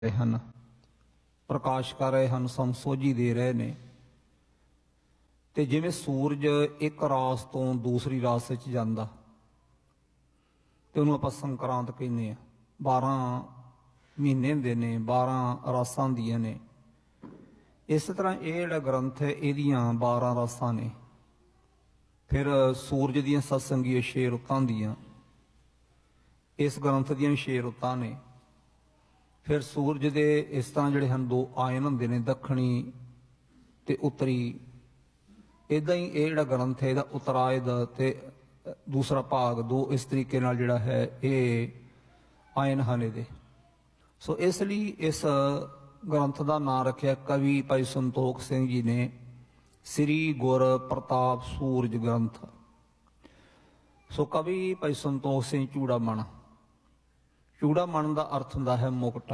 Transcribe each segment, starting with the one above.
ਰਹੇ ਹਨ, ਪ੍ਰਕਾਸ਼ ਕਰ ਰਹੇ ਹਨ, ਸਾਨੂੰ ਸੋਝੀ ਦੇ ਰਹੇ ਨੇ। ਤੇ ਜਿਵੇਂ ਸੂਰਜ ਇੱਕ ਰਾਸ ਤੋਂ ਦੂਸਰੀ ਰਾਸ ਵਿੱਚ ਜਾਂਦਾ ਤੇ ਉਹਨੂੰ ਆਪਾਂ ਸੰਕਰਾਂਤ ਕਹਿੰਦੇ ਆ। 12 ਮਹੀਨੇ ਹੁੰਦੇ ਨੇ, 12 ਰਾਸਾਂ ਹੁੰਦੀਆਂ ਨੇ। ਇਸ ਤਰ੍ਹਾਂ ਇਹ ਜਿਹੜਾ ਗ੍ਰੰਥ ਹੈ ਇਹਦੀਆਂ 12 ਰਾਸਾਂ ਨੇ। ਫਿਰ ਸੂਰਜ ਦੀਆਂ ਸਤਸੰਗੀ 6 ਰੁੱਤਾਂ ਹੁੰਦੀਆਂ, ਇਸ ਗ੍ਰੰਥ ਦੀਆਂ ਵੀ 6 ਰੁੱਤਾਂ ਨੇ। ਫਿਰ ਸੂਰਜ ਦੇ ਇਸ ਤਰ੍ਹਾਂ ਜਿਹੜੇ ਹਨ 2 ਆਇਨ ਹੁੰਦੇ ਨੇ, ਦੱਖਣੀ ਤੇ ਉੱਤਰੀ। ਇੱਦਾਂ ਹੀ ਇਹ ਜਿਹੜਾ ਗ੍ਰੰਥ ਹੈ ਇਹਦਾ ਉਤਰਾਇਦ ਤੇ ਦੂਸਰਾ ਭਾਗ 2 ਇਸ ਤਰੀਕੇ ਨਾਲ ਜਿਹੜਾ ਹੈ ਇਹ ਆਇਨ ਹਨ ਇਹਦੇ। ਸੋ ਇਸ ਲਈ ਇਸ ਗ੍ਰੰਥ ਦਾ ਨਾਂ ਰੱਖਿਆ ਕਵੀ ਭਾਈ ਸੰਤੋਖ ਸਿੰਘ ਜੀ ਨੇ ਸ੍ਰੀ ਗੁਰ ਪ੍ਰਤਾਪ ਸੂਰਜ ਗ੍ਰੰਥ। ਸੋ ਕਵੀ ਭਾਈ ਸੰਤੋਖ ਸਿੰਘ ਚੂੜਾਮਣ। ਚੂੜਾਮਣ ਦਾ ਅਰਥ ਹੁੰਦਾ ਹੈ ਮੁਕਟ।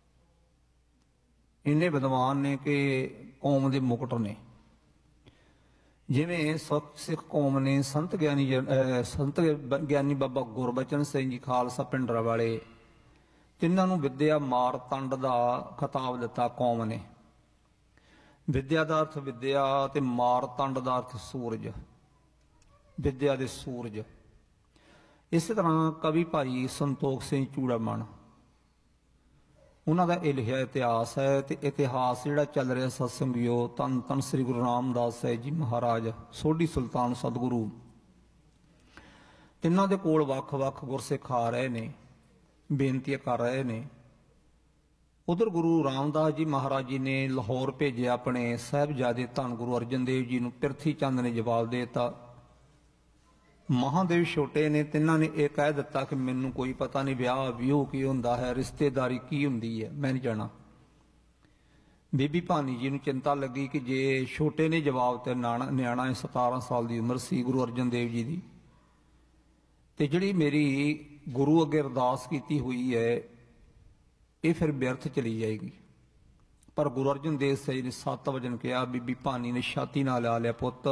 ਇੰਨੇ ਵਿਦਵਾਨ ਨੇ ਕਿ ਕੌਮ ਦੇ ਮੁਕਟ ਨੇ। ਜਿਵੇਂ ਸਿੱਖ ਕੌਮ ਨੇ ਸੰਤ ਗਿਆਨੀ ਬਾਬਾ ਗੁਰਬਚਨ ਸਿੰਘ ਜੀ ਖਾਲਸਾ ਪਿੰਡਰਾ ਵਾਲੇ, ਤਿੰਨਾਂ ਨੂੰ ਵਿਦਿਆ ਮਾਰਤੰਡ ਦਾ ਖਿਤਾਬ ਦਿੱਤਾ ਕੌਮ ਨੇ। ਵਿਦਿਆ ਦਾ ਅਰਥ ਵਿਦਿਆ ਤੇ ਮਾਰਤੰਡ ਦਾ ਅਰਥ ਸੂਰਜ, ਵਿਦਿਆ ਦੇ ਸੂਰਜ। ਇਸੇ ਤਰ੍ਹਾਂ ਕਵੀ ਭਾਈ ਸੰਤੋਖ ਸਿੰਘ ਚੂੜਾਮਣ, ਉਹਨਾਂ ਦਾ ਇਹ ਲਿਖਿਆ ਇਤਿਹਾਸ ਹੈ। ਤੇ ਇਤਿਹਾਸ ਜਿਹੜਾ ਚੱਲ ਰਿਹਾ ਸਤਸੰਗਿਓ, ਧੰਨ ਧੰਨ ਸ੍ਰੀ ਗੁਰੂ ਰਾਮਦਾਸ ਸਾਹਿਬ ਜੀ ਮਹਾਰਾਜ ਸੋਢੀ ਸੁਲਤਾਨ ਸਤਿਗੁਰੂ, ਤਿੰਨਾਂ ਦੇ ਕੋਲ ਵੱਖ-ਵੱਖ ਗੁਰਸਿੱਖ ਆ ਰਹੇ ਨੇ, ਬੇਨਤੀਆਂ ਕਰ ਰਹੇ ਨੇ। ਉਧਰ ਗੁਰੂ ਰਾਮਦਾਸ ਜੀ ਮਹਾਰਾਜ ਜੀ ਨੇ ਲਾਹੌਰ ਭੇਜਿਆ ਆਪਣੇ ਸਾਹਿਬਜ਼ਾਦੇ ਧੰਨ ਗੁਰੂ ਅਰਜਨ ਦੇਵ ਜੀ ਨੂੰ। ਪਿਰਥੀ ਚੰਦ ਨੇ ਜਵਾਬ ਦੇ ਦਿੱਤਾ। ਮਹਾਦੇਵ ਛੋਟੇ ਨੇ, ਤਿੰਨਾਂ ਨੇ ਇਹ ਕਹਿ ਦਿੱਤਾ ਕਿ ਮੈਨੂੰ ਕੋਈ ਪਤਾ ਨਹੀਂ, ਵਿਆਹ ਵਿਊਹ ਕੀ ਹੁੰਦਾ ਹੈ, ਰਿਸ਼ਤੇਦਾਰੀ ਕੀ ਹੁੰਦੀ ਹੈ, ਮੈਂ ਨਹੀਂ ਜਾਣਾ। ਬੀਬੀ ਭਾਨੀ ਜੀ ਨੂੰ ਚਿੰਤਾ ਲੱਗੀ ਕਿ ਜੇ ਛੋਟੇ ਨੇ ਜਵਾਬ ਤੇ ਨਿਆਣਾ 17 ਸਾਲ ਦੀ ਉਮਰ ਸੀ ਗੁਰੂ ਅਰਜਨ ਦੇਵ ਜੀ ਦੀ, ਤੇ ਜਿਹੜੀ ਮੇਰੀ ਗੁਰੂ ਅੱਗੇ ਅਰਦਾਸ ਕੀਤੀ ਹੋਈ ਹੈ ਇਹ ਫਿਰ ਵਿਅਰਥ ਚਲੀ ਜਾਏਗੀ। ਪਰ ਗੁਰੂ ਅਰਜਨ ਦੇਵ ਸਾਹਿਬ ਜੀ ਨੇ 7 ਵਜਨ ਕਿਹਾ। ਬੀਬੀ ਭਾਨੀ ਨੇ ਛਾਤੀ ਨਾਲ ਲਾ ਲਿਆ, ਪੁੱਤ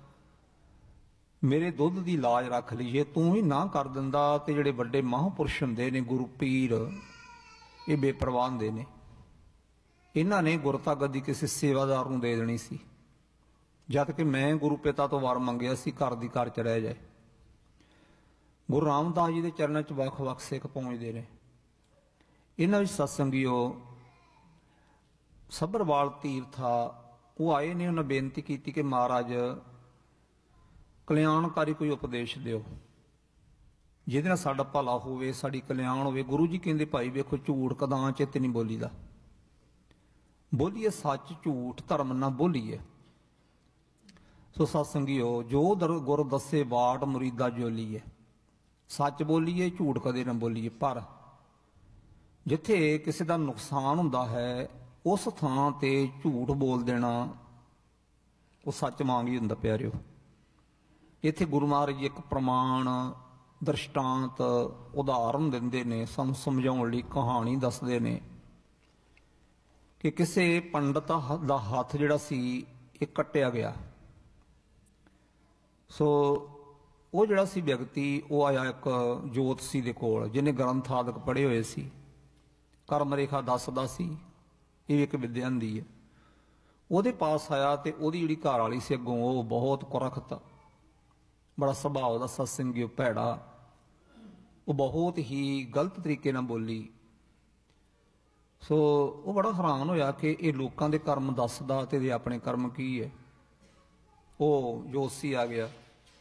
ਮੇਰੇ ਦੁੱਧ ਦੀ ਲਾਜ ਰੱਖ ਲਈ, ਜੇ ਤੂੰ ਹੀ ਨਾ ਕਰ ਦਿੰਦਾ ਤੇ ਜਿਹੜੇ ਵੱਡੇ ਮਹਾਂਪੁਰਸ਼ ਹੁੰਦੇ ਨੇ ਗੁਰੂ ਪੀਰ, ਇਹ ਬੇਪਰਵਾਹ ਹੁੰਦੇ ਨੇ, ਇਹਨਾਂ ਨੇ ਗੁਰਤਾ ਗੱਦੀ ਕਿਸੇ ਸੇਵਾਦਾਰ ਨੂੰ ਦੇ ਦੇਣੀ ਸੀ, ਜਦ ਕਿ ਮੈਂ ਗੁਰੂ ਪਿਤਾ ਤੋਂ ਵਰ ਮੰਗਿਆ ਸੀ ਘਰ ਦੀ ਘਰ ਚ ਰਹਿ ਜਾਏ। ਗੁਰੂ ਰਾਮਦਾਸ ਜੀ ਦੇ ਚਰਨਾਂ ਚ ਵੱਖ-ਵੱਖ ਸਿੱਖ ਪਹੁੰਚਦੇ ਨੇ। ਇਹਨਾਂ ਵਿੱਚ ਸਤਸੰਗੀਓ ਸੱਭਰਵਾਲ ਤੀਰਥਾ ਉਹ ਆਏ ਨੇ। ਉਹਨਾਂ ਬੇਨਤੀ ਕੀਤੀ ਕਿ ਮਹਾਰਾਜ ਕਲਿਆਣਕਾਰੀ ਕੋਈ ਉਪਦੇਸ਼ ਦਿਓ ਜਿਹਦੇ ਨਾਲ ਸਾਡਾ ਭਲਾ ਹੋਵੇ, ਸਾਡੀ ਕਲਿਆਣ ਹੋਵੇ। ਗੁਰੂ ਜੀ ਕਹਿੰਦੇ ਭਾਈ ਵੇਖੋ, ਝੂਠ ਕਦਾਂ ਚਿੱਤ ਨਹੀਂ ਬੋਲੀਦਾ, ਬੋਲੀਏ ਸੱਚ, ਝੂਠ ਧਰਮ ਨਾ ਬੋਲੀਏ। ਸੋ ਸਤਸੰਗੀਓ ਜੋ ਗੁਰ ਦੱਸੇ ਬਾਟ ਮੁਰੀਦਾ ਜੋਲੀਏ, ਸੱਚ ਬੋਲੀਏ, ਝੂਠ ਕਦੇ ਨਾ ਬੋਲੀਏ। ਪਰ ਜਿੱਥੇ ਕਿਸੇ ਦਾ ਨੁਕਸਾਨ ਹੁੰਦਾ ਹੈ ਉਸ ਥਾਂ ਤੇ ਝੂਠ ਬੋਲ ਦੇਣਾ ਉਹ ਸੱਚ ਵਾਂਗ ਹੀ ਹੁੰਦਾ ਪਿਆਰਿਓ। ਇੱਥੇ ਗੁਰੂ ਮਹਾਰਾਜ ਜੀ ਇੱਕ ਪ੍ਰਮਾਣ, ਦ੍ਰਿਸ਼ਟਾਂਤ, ਉਦਾਹਰਨ ਦਿੰਦੇ ਨੇ, ਸਾਨੂੰ ਸਮਝਾਉਣ ਲਈ ਕਹਾਣੀ ਦੱਸਦੇ ਨੇ ਕਿ ਕਿਸੇ ਪੰਡਤ ਦਾ ਹੱਥ ਜਿਹੜਾ ਸੀ ਇਹ ਕੱਟਿਆ ਗਿਆ। ਸੋ ਉਹ ਜਿਹੜਾ ਸੀ ਵਿਅਕਤੀ, ਉਹ ਆਇਆ ਇੱਕ ਜੋਤਸ਼ੀ ਦੇ ਕੋਲ ਜਿਹਨੇ ਗ੍ਰੰਥ ਆਦਿਕ ਪੜ੍ਹੇ ਹੋਏ ਸੀ, ਕਰਮ ਰੇਖਾ ਦੱਸਦਾ ਸੀ, ਇਹ ਵੀ ਇੱਕ ਵਿਦਿਆ ਹੁੰਦੀ ਹੈ। ਉਹਦੇ ਪਾਸ ਆਇਆ ਤੇ ਉਹਦੀ ਜਿਹੜੀ ਘਰ ਵਾਲੀ ਸੀ ਅੱਗੋਂ ਉਹ ਬਹੁਤ ਕੁਰਖਤ, ਬੜਾ ਸੁਭਾਅ ਦਾ ਸਤਸੰਗੀ, ਭੈੜਾ, ਉਹ ਬਹੁਤ ਹੀ ਗਲਤ ਤਰੀਕੇ ਨਾਲ ਬੋਲੀ। ਸੋ ਉਹ ਬੜਾ ਹੈਰਾਨ ਹੋਇਆ ਕਿ ਇਹ ਲੋਕਾਂ ਦੇ ਕਰਮ ਦੱਸਦਾ ਤੇ ਇਹਦੇ ਆਪਣੇ ਕਰਮ ਕੀ ਹੈ। ਉਹ ਜੋਤਸ਼ੀ ਆ ਗਿਆ,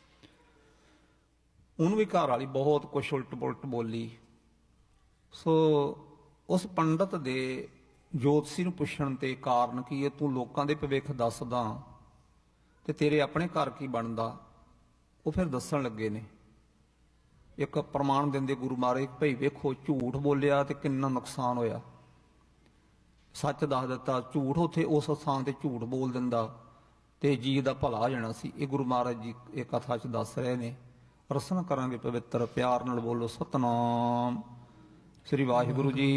ਉਹਨੂੰ ਵੀ ਘਰ ਵਾਲੀ ਬਹੁਤ ਕੁਛ ਉਲਟ ਪੁਲਟ ਬੋਲੀ। ਸੋ ਉਸ ਪੰਡਤ ਦੇ ਜੋਤਸ਼ੀ ਨੂੰ ਪੁੱਛਣ ਤੇ ਕਾਰਨ ਕੀ ਹੈ, ਤੂੰ ਲੋਕਾਂ ਦੇ ਭਵਿੱਖ ਦੱਸਦਾ ਤੇ ਤੇਰੇ ਆਪਣੇ ਘਰ ਕੀ ਬਣਦਾ। ਉਹ ਫਿਰ ਦੱਸਣ ਲੱਗੇ ਨੇ, ਇੱਕ ਪ੍ਰਮਾਣ ਦਿੰਦੇ ਗੁਰੂ ਮਹਾਰਾਜ, ਭਾਈ ਵੇਖੋ ਝੂਠ ਬੋਲਿਆ ਤੇ ਕਿੰਨਾ ਨੁਕਸਾਨ ਹੋਇਆ, ਸੱਚ ਦੱਸ ਦਿੱਤਾ। ਝੂਠ ਉੱਥੇ ਉਸ ਸਥਾਨ ਤੇ ਝੂਠ ਬੋਲ ਦਿੰਦਾ ਤੇ ਜੀ ਦਾ ਭਲਾ ਹੋ ਜਾਣਾ ਸੀ। ਇਹ ਗੁਰੂ ਮਹਾਰਾਜ ਜੀ ਇਹ ਕਥਾ 'ਚ ਦੱਸ ਰਹੇ ਨੇ। ਰਸਨਾ ਕਰਾਂਗੇ ਪਵਿੱਤਰ, ਪਿਆਰ ਨਾਲ ਬੋਲੋ ਸਤਨਾਮ ਸ੍ਰੀ ਵਾਹਿਗੁਰੂ ਜੀ।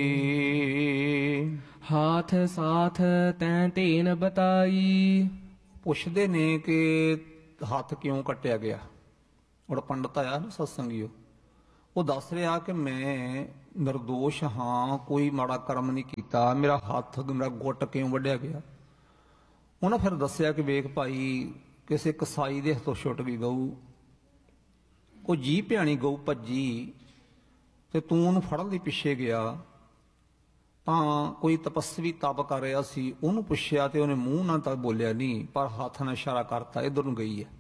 ਹਾਥ ਸਾਥ ਤੈਂ ਤੇਨ ਬਤਾਈ। ਪੁੱਛਦੇ ਨੇ ਕਿ ਹੱਥ ਕਿਉਂ ਕੱਟਿਆ ਗਿਆ। ਔਰ ਪੰਡਤ ਆਇਆ ਨਾ ਸਤਸੰਗੀਓ, ਉਹ ਦੱਸ ਰਿਹਾ ਕਿ ਮੈਂ ਨਿਰਦੋਸ਼ ਹਾਂ, ਕੋਈ ਮਾੜਾ ਕਰਮ ਨਹੀਂ ਕੀਤਾ, ਮੇਰਾ ਹੱਥ ਮੇਰਾ ਗੁੱਟ ਕਿਉਂ ਵੱਢਿਆ ਗਿਆ। ਉਹਨਾਂ ਫਿਰ ਦੱਸਿਆ ਕਿ ਵੇਖ ਭਾਈ, ਕਿਸੇ ਕਸਾਈ ਦੇ ਹੱਥੋਂ ਛੁੱਟ ਗਈ ਗਊ, ਉਹ ਜੀ ਭਿਆਣੀ ਗਊ ਭੱਜੀ ਤੇ ਤੂੰ ਉਹਨੂੰ ਫੜਨ ਲਈ ਪਿੱਛੇ ਗਿਆ ਤਾਂ ਕੋਈ ਤਪਸਵੀ ਤਪ ਕਰ ਰਿਹਾ ਸੀ, ਉਹਨੂੰ ਪੁੱਛਿਆ ਤੇ ਉਹਨੇ ਮੂੰਹ ਨਾਲ ਤਾਂ ਬੋਲਿਆ ਨਹੀਂ, ਪਰ ਹੱਥ ਨਾਲ ਇਸ਼ਾਰਾ ਕਰਤਾ ਇੱਧਰ ਨੂੰ ਗਈ ਹੈ।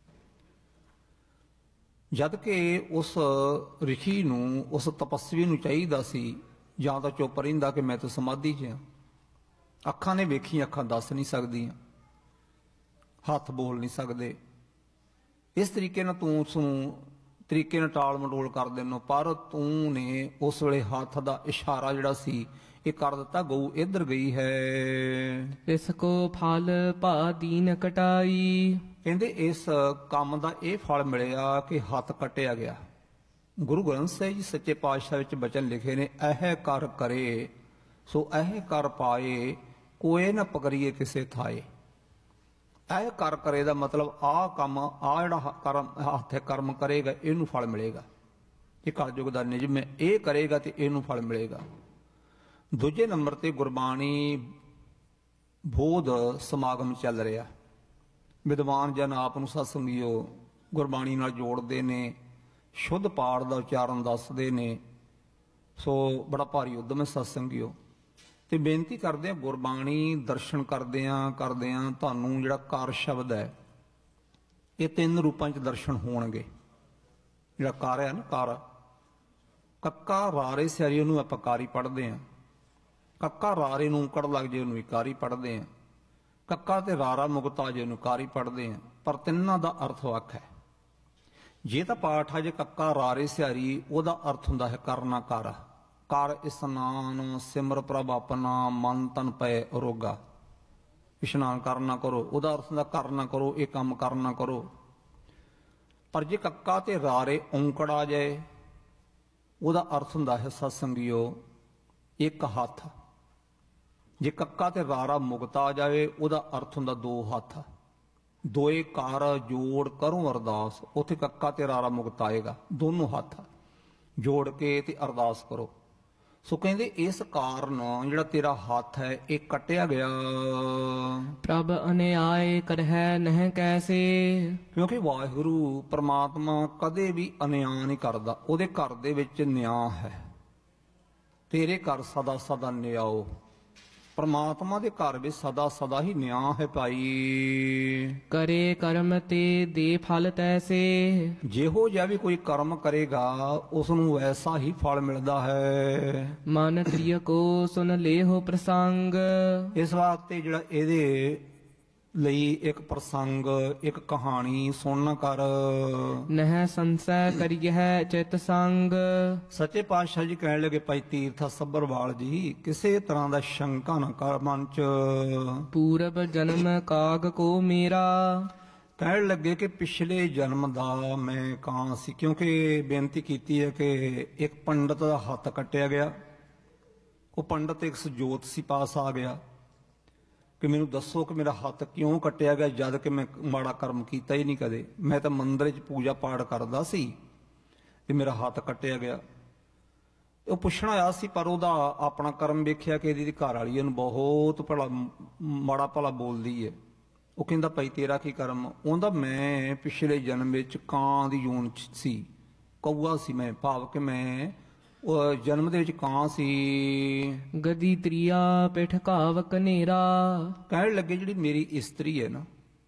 ਜਦ ਕਿ ਉਸ ਰਿਸ਼ੀ ਨੂੰ, ਉਸ ਤਪਸਵੀ ਨੂੰ ਚਾਹੀਦਾ ਸੀ ਜਾਂ ਤਾਂ ਚੁੱਪ ਰਹਿੰਦਾ ਕਿ ਮੈਂ ਤਾਂ ਸਮਾਧੀ 'ਚ ਹਾਂ, ਅੱਖਾਂ ਨੇ ਵੇਖੀ, ਅੱਖਾਂ ਦੱਸ ਨਹੀਂ ਸਕਦੀਆਂ, ਹੱਥ ਬੋਲ ਨਹੀਂ ਸਕਦੇ, ਇਸ ਤਰੀਕੇ ਨਾਲ ਤੂੰ ਉਸਨੂੰ ਤਰੀਕੇ ਨਾਲ ਟਾਲ ਮਟੋਲ ਕਰ ਦੇਨੋ, ਪਰ ਤੂੰ ਨੇ ਉਸ ਵੇਲੇ ਹੱਥ ਦਾ ਇਸ਼ਾਰਾ ਜਿਹੜਾ ਸੀ ਇਹ ਕਰ ਦਿੱਤਾ, ਗਊ ਇੱਧਰ ਗਈ ਹੈ। ਇਸ ਕੋ ਫਲ ਭਾ ਦੀਨ ਕਟਾਈ। ਕਹਿੰਦੇ ਇਸ ਕੰਮ ਦਾ ਇਹ ਫਲ ਮਿਲਿਆ ਕਿ ਹੱਥ ਕੱਟਿਆ ਗਿਆ। ਗੁਰੂ ਗ੍ਰੰਥ ਸਾਹਿਬ ਜੀ ਸੱਚੇ ਪਾਤਸ਼ਾਹ ਵਿੱਚ ਬਚਨ ਲਿਖੇ ਨੇ, ਇਹ ਕਰ ਕਰੇ ਸੋ ਇਹ ਕਰ ਪਾਏ, ਕੋਏ ਨਾ ਪਕੜੀਏ ਕਿਸੇ ਥਾਏ। ਇਹ ਕਰ ਕਰੇ ਦਾ ਮਤਲਬ ਆਹ ਕੰਮ, ਆਹ ਜਿਹੜਾ ਕਰਮ ਹੱਥੇ ਕਰਮ ਕਰੇਗਾ ਇਹਨੂੰ ਫਲ ਮਿਲੇਗਾ, ਇਹ ਕਲਯੁਗ ਦਾ ਨਿਯਮ ਹੈ, ਇਹ ਕਰੇਗਾ ਤੇ ਇਹਨੂੰ ਫਲ ਮਿਲੇਗਾ। ਦੂਜੇ ਨੰਬਰ ਤੇ ਗੁਰਬਾਣੀ ਬੋਧ ਸਮਾਗਮ ਚੱਲ ਰਿਹਾ, ਵਿਦਵਾਨ ਜਨ ਆਪ ਨੂੰ ਸਤਸੰਗੀਓ ਗੁਰਬਾਣੀ ਨਾਲ ਜੋੜਦੇ ਨੇ, ਸ਼ੁੱਧ ਪਾਠ ਦਾ ਉਚਾਰਨ ਦੱਸਦੇ ਨੇ, ਸੋ ਬੜਾ ਭਾਰੀ ਉਦਮ ਹੈ ਸਤਸੰਗੀਓ। ਤੇ ਬੇਨਤੀ ਕਰਦੇ ਆ, ਗੁਰਬਾਣੀ ਦਰਸ਼ਨ ਕਰਦਿਆਂ ਤੁਹਾਨੂੰ ਜਿਹੜਾ ਕਾਰ ਸ਼ਬਦ ਹੈ ਇਹ 3 ਰੂਪਾਂ 'ਚ ਦਰਸ਼ਨ ਹੋਣਗੇ। ਜਿਹੜਾ ਕਾਰ ਹੈ ਨਾ, ਕਾਰ, ਕੱਕਾ ਰਾਰੇ ਸਿਆਰੀ ਉਹਨੂੰ ਆਪਾਂ ਕਾਰੀ ਪੜ੍ਹਦੇ ਆ, ਕੱਕਾ ਰਾਰੇ ਨੂੰ ਕੜ ਲੱਗ ਜੇ ਉਹਨੂੰ ਇਕਾਰੀ ਪੜ੍ਹਦੇ ਆ, ਕੱਕਾ ਤੇ ਰਾਰਾ ਮੁਕਤਾ ਜੇ ਉਹਨੂੰ ਕਾਰੀ ਪੜ੍ਹਦੇ ਆ, ਪਰ ਤਿੰਨਾਂ ਦਾ ਅਰਥ ਵੱਖ ਹੈ। ਜੇ ਤਾਂ ਪਾਠ ਆ ਜੇ ਕੱਕਾ ਰਾਰੇ ਸਿਆਰੀ, ਉਹਦਾ ਅਰਥ ਹੁੰਦਾ ਹੈ ਕਰਨਾ ਕਰ, ਕਰ ਇਸਨਾਨ ਸਿਮਰ ਪ੍ਰਭ ਆਪਣਾ ਮਨ ਤਨ ਪਏ ਅਰੋਗਾ। ਇਸ਼ਨਾਨ ਕਰਨਾ ਕਰੋ, ਉਹਦਾ ਅਰਥ ਹੁੰਦਾ ਕਰਨਾ ਕਰੋ, ਇਹ ਕੰਮ ਕਰਨਾ ਕਰੋ। ਪਰ ਜੇ ਕੱਕਾ ਤੇ ਰਾਰੇ ਔਂਕੜ ਆ ਜਾਏ, ਉਹਦਾ ਅਰਥ ਹੁੰਦਾ ਹੈ ਸਤਸੰਗੀਓ ਇੱਕ ਹੱਥ। ਜੇ ਕੱਕਾ ਤੇ ਰਾਰਾ ਮੁਕਤਾ ਆ ਜਾਵੇ, ਉਹਦਾ ਅਰਥ ਹੁੰਦਾ 2 ਹੱਥ। ਦੋਏ ਕਾਰ ਜੋੜ ਕਰੋ ਅਰਦਾਸ, ਉੱਥੇ ਕੱਕਾ ਤੇ ਰਾਰਾ ਮੁਕਤ ਆਏਗਾ, ਦੋਨੋਂ ਹੱਥ ਜੋੜ ਕੇ ਤੇ ਅਰਦਾਸ ਕਰੋ। ਸੋ ਕਹਿੰਦੇ ਇਸ ਕਾਰਨ ਜਿਹੜਾ ਤੇਰਾ ਹੱਥ ਹੈ ਇਹ ਕੱਟਿਆ ਗਿਆ। ਪ੍ਰਭ ਅਨਿਆਏ ਕਰਹਿ ਨਹਿ ਕੈਸੇ। ਕਿਉਂਕਿ ਵਾਹਿਗੁਰੂ ਪ੍ਰਮਾਤਮਾ ਕਦੇ ਵੀ ਅਨਿਆਂ ਨਹੀਂ ਕਰਦਾ, ਉਹਦੇ ਘਰ ਦੇ ਵਿੱਚ ਨਿਆਂ ਹੈ। ਤੇਰੇ ਘਰ ਸਦਾ ਸਦਾ ਨਿਆਓ, ਪਰਮਾਤਮਾ ਦੇ ਘਰ ਵਿੱਚ ਸਦਾ ਸਦਾ ਹੀ ਨਿਆਂ ਹੈ ਭਾਈ। ਕਰੇ ਕਰਮ ਤੇ ਦੇ ਫਲ ਤੈਸੇ। ਜਿਹੋ ਜਿਹਾ ਵੀ ਕੋਈ ਕਰਮ ਕਰੇਗਾ ਉਸ ਨੂੰ ਵੈਸਾ ਹੀ ਫਲ ਮਿਲਦਾ ਹੈ। ਮਨ ਤ੍ਰਿਯ ਕੋ ਸੁਨ ਲੇਹੁ ਪ੍ਰਸੰਗ। ਇਸ ਵਾਸਤੇ ਜਿਹੜਾ ਇਹਦੇ ਲਈ ਇੱਕ ਪ੍ਰਸੰਗ, ਇੱਕ ਕਹਾਣੀ ਸੁਣਨਾ ਕਰ। ਨਹਿ ਸੰਸੈ ਕਰੀਐ ਚਿਤ ਸੰਗ। ਸੱਚੇ ਪਾਤਸ਼ਾਹ ਜੀ ਕਹਿਣ ਲੱਗੇ ਭਾਈ ਤੀਰਥ ਸੱਭਰਵਾਲ ਜੀ, ਕਿਸੇ ਤਰ੍ਹਾਂ ਦਾ ਸ਼ੰਕਾ ਨਾ ਕਰ ਮਨ ਚ। ਪੂਰਬ ਜਨਮ ਕਾਗ ਕੋ ਮੇਰਾ। ਕਹਿਣ ਲੱਗੇ ਕਿ ਪਿਛਲੇ ਜਨਮ ਦਾ ਮੈਂ ਕਾਂ ਸੀ, ਕਿਉਂਕਿ ਬੇਨਤੀ ਕੀਤੀ ਹੈ ਕਿ ਇੱਕ ਪੰਡਤ ਦਾ ਹੱਥ ਕੱਟਿਆ ਗਿਆ। ਉਹ ਪੰਡਤ ਇੱਕ ਸਜੋਤ ਸੀ ਪਾਸ ਆ ਗਿਆ ਕਿ ਮੈਨੂੰ ਦੱਸੋ ਕਿ ਮੇਰਾ ਹੱਥ ਕਿਉਂ ਕੱਟਿਆ ਗਿਆ, ਜਦ ਕਿ ਮੈਂ ਮਾੜਾ ਕਰਮ ਕੀਤਾ ਹੀ ਨਹੀਂ ਕਦੇ। ਮੈਂ ਤਾਂ ਮੰਦਰ 'ਚ ਪੂਜਾ ਪਾਠ ਕਰਦਾ ਸੀ ਤੇ ਮੇਰਾ ਹੱਥ ਕੱਟਿਆ ਗਿਆ। ਉਹ ਪੁੱਛਣ ਆਇਆ ਸੀ, ਪਰ ਉਹਦਾ ਆਪਣਾ ਕਰਮ ਵੇਖਿਆ ਕਿ ਇਹਦੀ ਘਰ ਵਾਲੀ ਉਹਨੂੰ ਬਹੁਤ ਭਲਾ ਮਾੜਾ ਭਲਾ ਬੋਲਦੀ ਹੈ। ਉਹ ਕਹਿੰਦਾ ਭਾਈ ਤੇਰਾ ਕੀ ਕਰਮ? ਉਹਦਾ ਮੈਂ ਪਿਛਲੇ ਜਨਮ ਵਿੱਚ ਕਾਂ ਦੀ ਜੂਨ 'ਚ ਸੀ, ਕਊਆ ਸੀ ਮੈਂ, ਭਾਵ ਕਿ ਮੈਂ ਉਹ ਜਨਮ ਦੇ ਵਿੱਚ ਕਾਂ ਸੀ। ਗਦੀ ਤ੍ਰਿਆ ਪਿਠ ਘਾਵ ਕਨੇਰਾ। ਕਹਿਣ ਲੱਗੇ ਜਿਹੜੀ ਮੇਰੀ ਇਸਤਰੀ ਹੈ ਨਾ,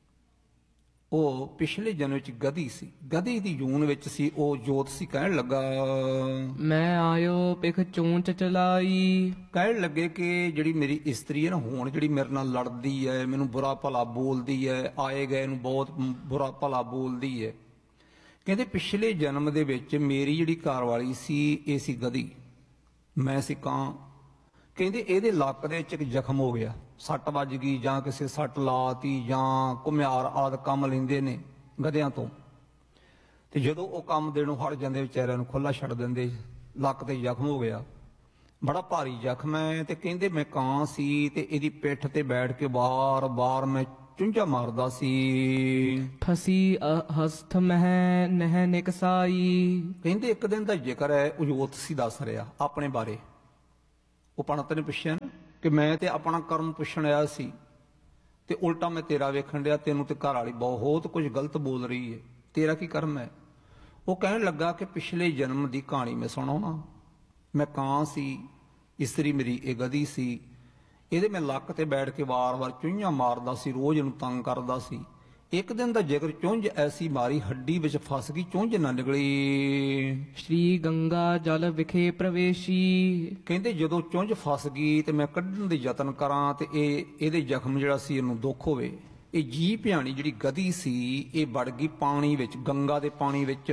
ਉਹ ਪਿਛਲੇ ਜਨਮ ਵਿੱਚ ਗਧੀ ਸੀ, ਗਧੀ ਦੀ ਜੂਨ ਵਿੱਚ ਸੀ, ਉਹ ਜੋਤ ਸੀ। ਕਹਿਣ ਲੱਗਾ ਮੈਂ ਆਇਓ ਪਿਖ ਚੂੰਚ ਚਲਾਈ। ਕਹਿਣ ਲੱਗੇ ਕਿ ਜਿਹੜੀ ਮੇਰੀ ਇਸਤਰੀ ਹੈ ਨਾ, ਹੁਣ ਜਿਹੜੀ ਮੇਰੇ ਨਾਲ ਲੜਦੀ ਹੈ, ਮੈਨੂੰ ਬੁਰਾ ਭਲਾ ਬੋਲਦੀ ਹੈ, ਆਏ ਗਏ ਨੂੰ ਬਹੁਤ ਬੁਰਾ ਭਲਾ ਬੋਲਦੀ ਹੈ। ਕਹਿੰਦੇ ਪਿਛਲੇ ਜਨਮ ਦੇ ਵਿੱਚ ਮੇਰੀ ਜਿਹੜੀ ਘਰਵਾਲੀ ਸੀ ਇਹ ਸੀ ਗਧੀ, ਮੈਂ ਸੀ ਕਾਂ। ਕਹਿੰਦੇ ਇਹਦੇ ਲੱਕ ਦੇ ਵਿੱਚ ਇੱਕ ਜ਼ਖਮ ਹੋ ਗਿਆ, ਸੱਟ ਵੱਜ ਗਈ ਜਾਂ ਕਿਸੇ ਸੱਟ ਲਾਤੀ ਜਾਂ ਘੁਮਿਆਰ ਆਦਿ ਕੰਮ ਲੈਂਦੇ ਨੇ ਗਧਿਆਂ ਤੋਂ, ਤੇ ਜਦੋਂ ਉਹ ਕੰਮ ਦੇਣੋਂ ਹਟ ਜਾਂਦੇ ਵਿਚਾਰਿਆਂ ਨੂੰ ਖੁੱਲਾ ਛੱਡ ਦਿੰਦੇ। ਲੱਕ ਤੇ ਜ਼ਖਮ ਹੋ ਗਿਆ, ਬੜਾ ਭਾਰੀ ਜ਼ਖਮ ਹੈ। ਤੇ ਕਹਿੰਦੇ ਮੈਂ ਕਾਂ ਸੀ ਤੇ ਇਹਦੀ ਪਿੱਠ ਤੇ ਬੈਠ ਕੇ ਵਾਰ-ਵਾਰ ਮੈਂ ਚੁੰਝਾ ਮਾਰਦਾ ਸੀ। ਫਸੀ ਹਸਤ ਮਹਿ ਨਹਿ ਨਿਕਸਾਈ। ਕਹਿੰਦੇ ਇੱਕ ਦਿਨ ਦਾ ਜ਼ਿਕਰ ਹੈ, ਉਹ ਜੋਤਸੀ ਦੱਸ ਰਿਹਾ ਆਪਣੇ ਬਾਰੇ। ਉਹ ਪੰਡਤ ਨੇ ਪੁੱਛਿਆ ਨਾ ਕਿ ਮੈਂ ਤੇ ਆਪਣਾ ਕਰਮ ਪੁੱਛਣ ਆਇਆ ਸੀ ਤੇ ਉਲਟਾ ਮੈਂ ਤੇਰਾ ਵੇਖਣ ਡਿਆ, ਤੈਨੂੰ ਤੇ ਘਰ ਵਾਲੀ ਬਹੁਤ ਕੁਝ ਗਲਤ ਬੋਲ ਰਹੀ ਹੈ, ਤੇਰਾ ਕੀ ਕਰਮ ਹੈ? ਉਹ ਕਹਿਣ ਲੱਗਾ ਕਿ ਪਿਛਲੇ ਜਨਮ ਦੀ ਕਹਾਣੀ ਮੈਂ ਸੁਣਾਉਣਾ। ਮੈਂ ਕਾਂ ਸੀ, ਇਸਤਰੀ ਮੇਰੀ ਇਹ ਗਧੀ ਸੀ, ਇਹਦੇ ਮੈਂ ਲੱਕ ਤੇ ਬੈਠ ਕੇ ਵਾਰ-ਵਾਰ ਚੁੰਝਾਂ ਮਾਰਦਾ ਸੀ, ਰੋਜ਼ ਇਹਨੂੰ ਤੰਗ ਕਰਦਾ ਸੀ। ਇੱਕ ਦਿਨ ਦਾ ਜ਼ਿਕਰ, ਚੁੰਝ ਐਸੀ ਮਾਰੀ ਹੱਡੀ ਵਿੱਚ ਫਸ ਗਈ, ਚੁੰਝ ਨਾ ਨਿਕਲੀ। ਸ਼੍ਰੀ ਗੰਗਾ ਜਲ ਵਿਖੇ ਪ੍ਰਵੇਸ਼ੀ। ਕਹਿੰਦੇ ਜਦੋਂ ਚੁੰਝ ਫਸ ਗਈ ਤੇ ਮੈਂ ਕੱਢਣ ਦੇ ਯਤਨ ਕਰਾਂ ਤੇ ਇਹਦੇ ਜ਼ਖਮ ਜਿਹੜਾ ਸੀ ਇਹਨੂੰ ਦੁੱਖ ਹੋਵੇ। ਇਹ ਜੀ ਭਿਆਣੀ ਜਿਹੜੀ ਗਧੀ ਸੀ ਇਹ ਵੜ ਗਈ ਪਾਣੀ ਵਿੱਚ, ਗੰਗਾ ਦੇ ਪਾਣੀ ਵਿੱਚ।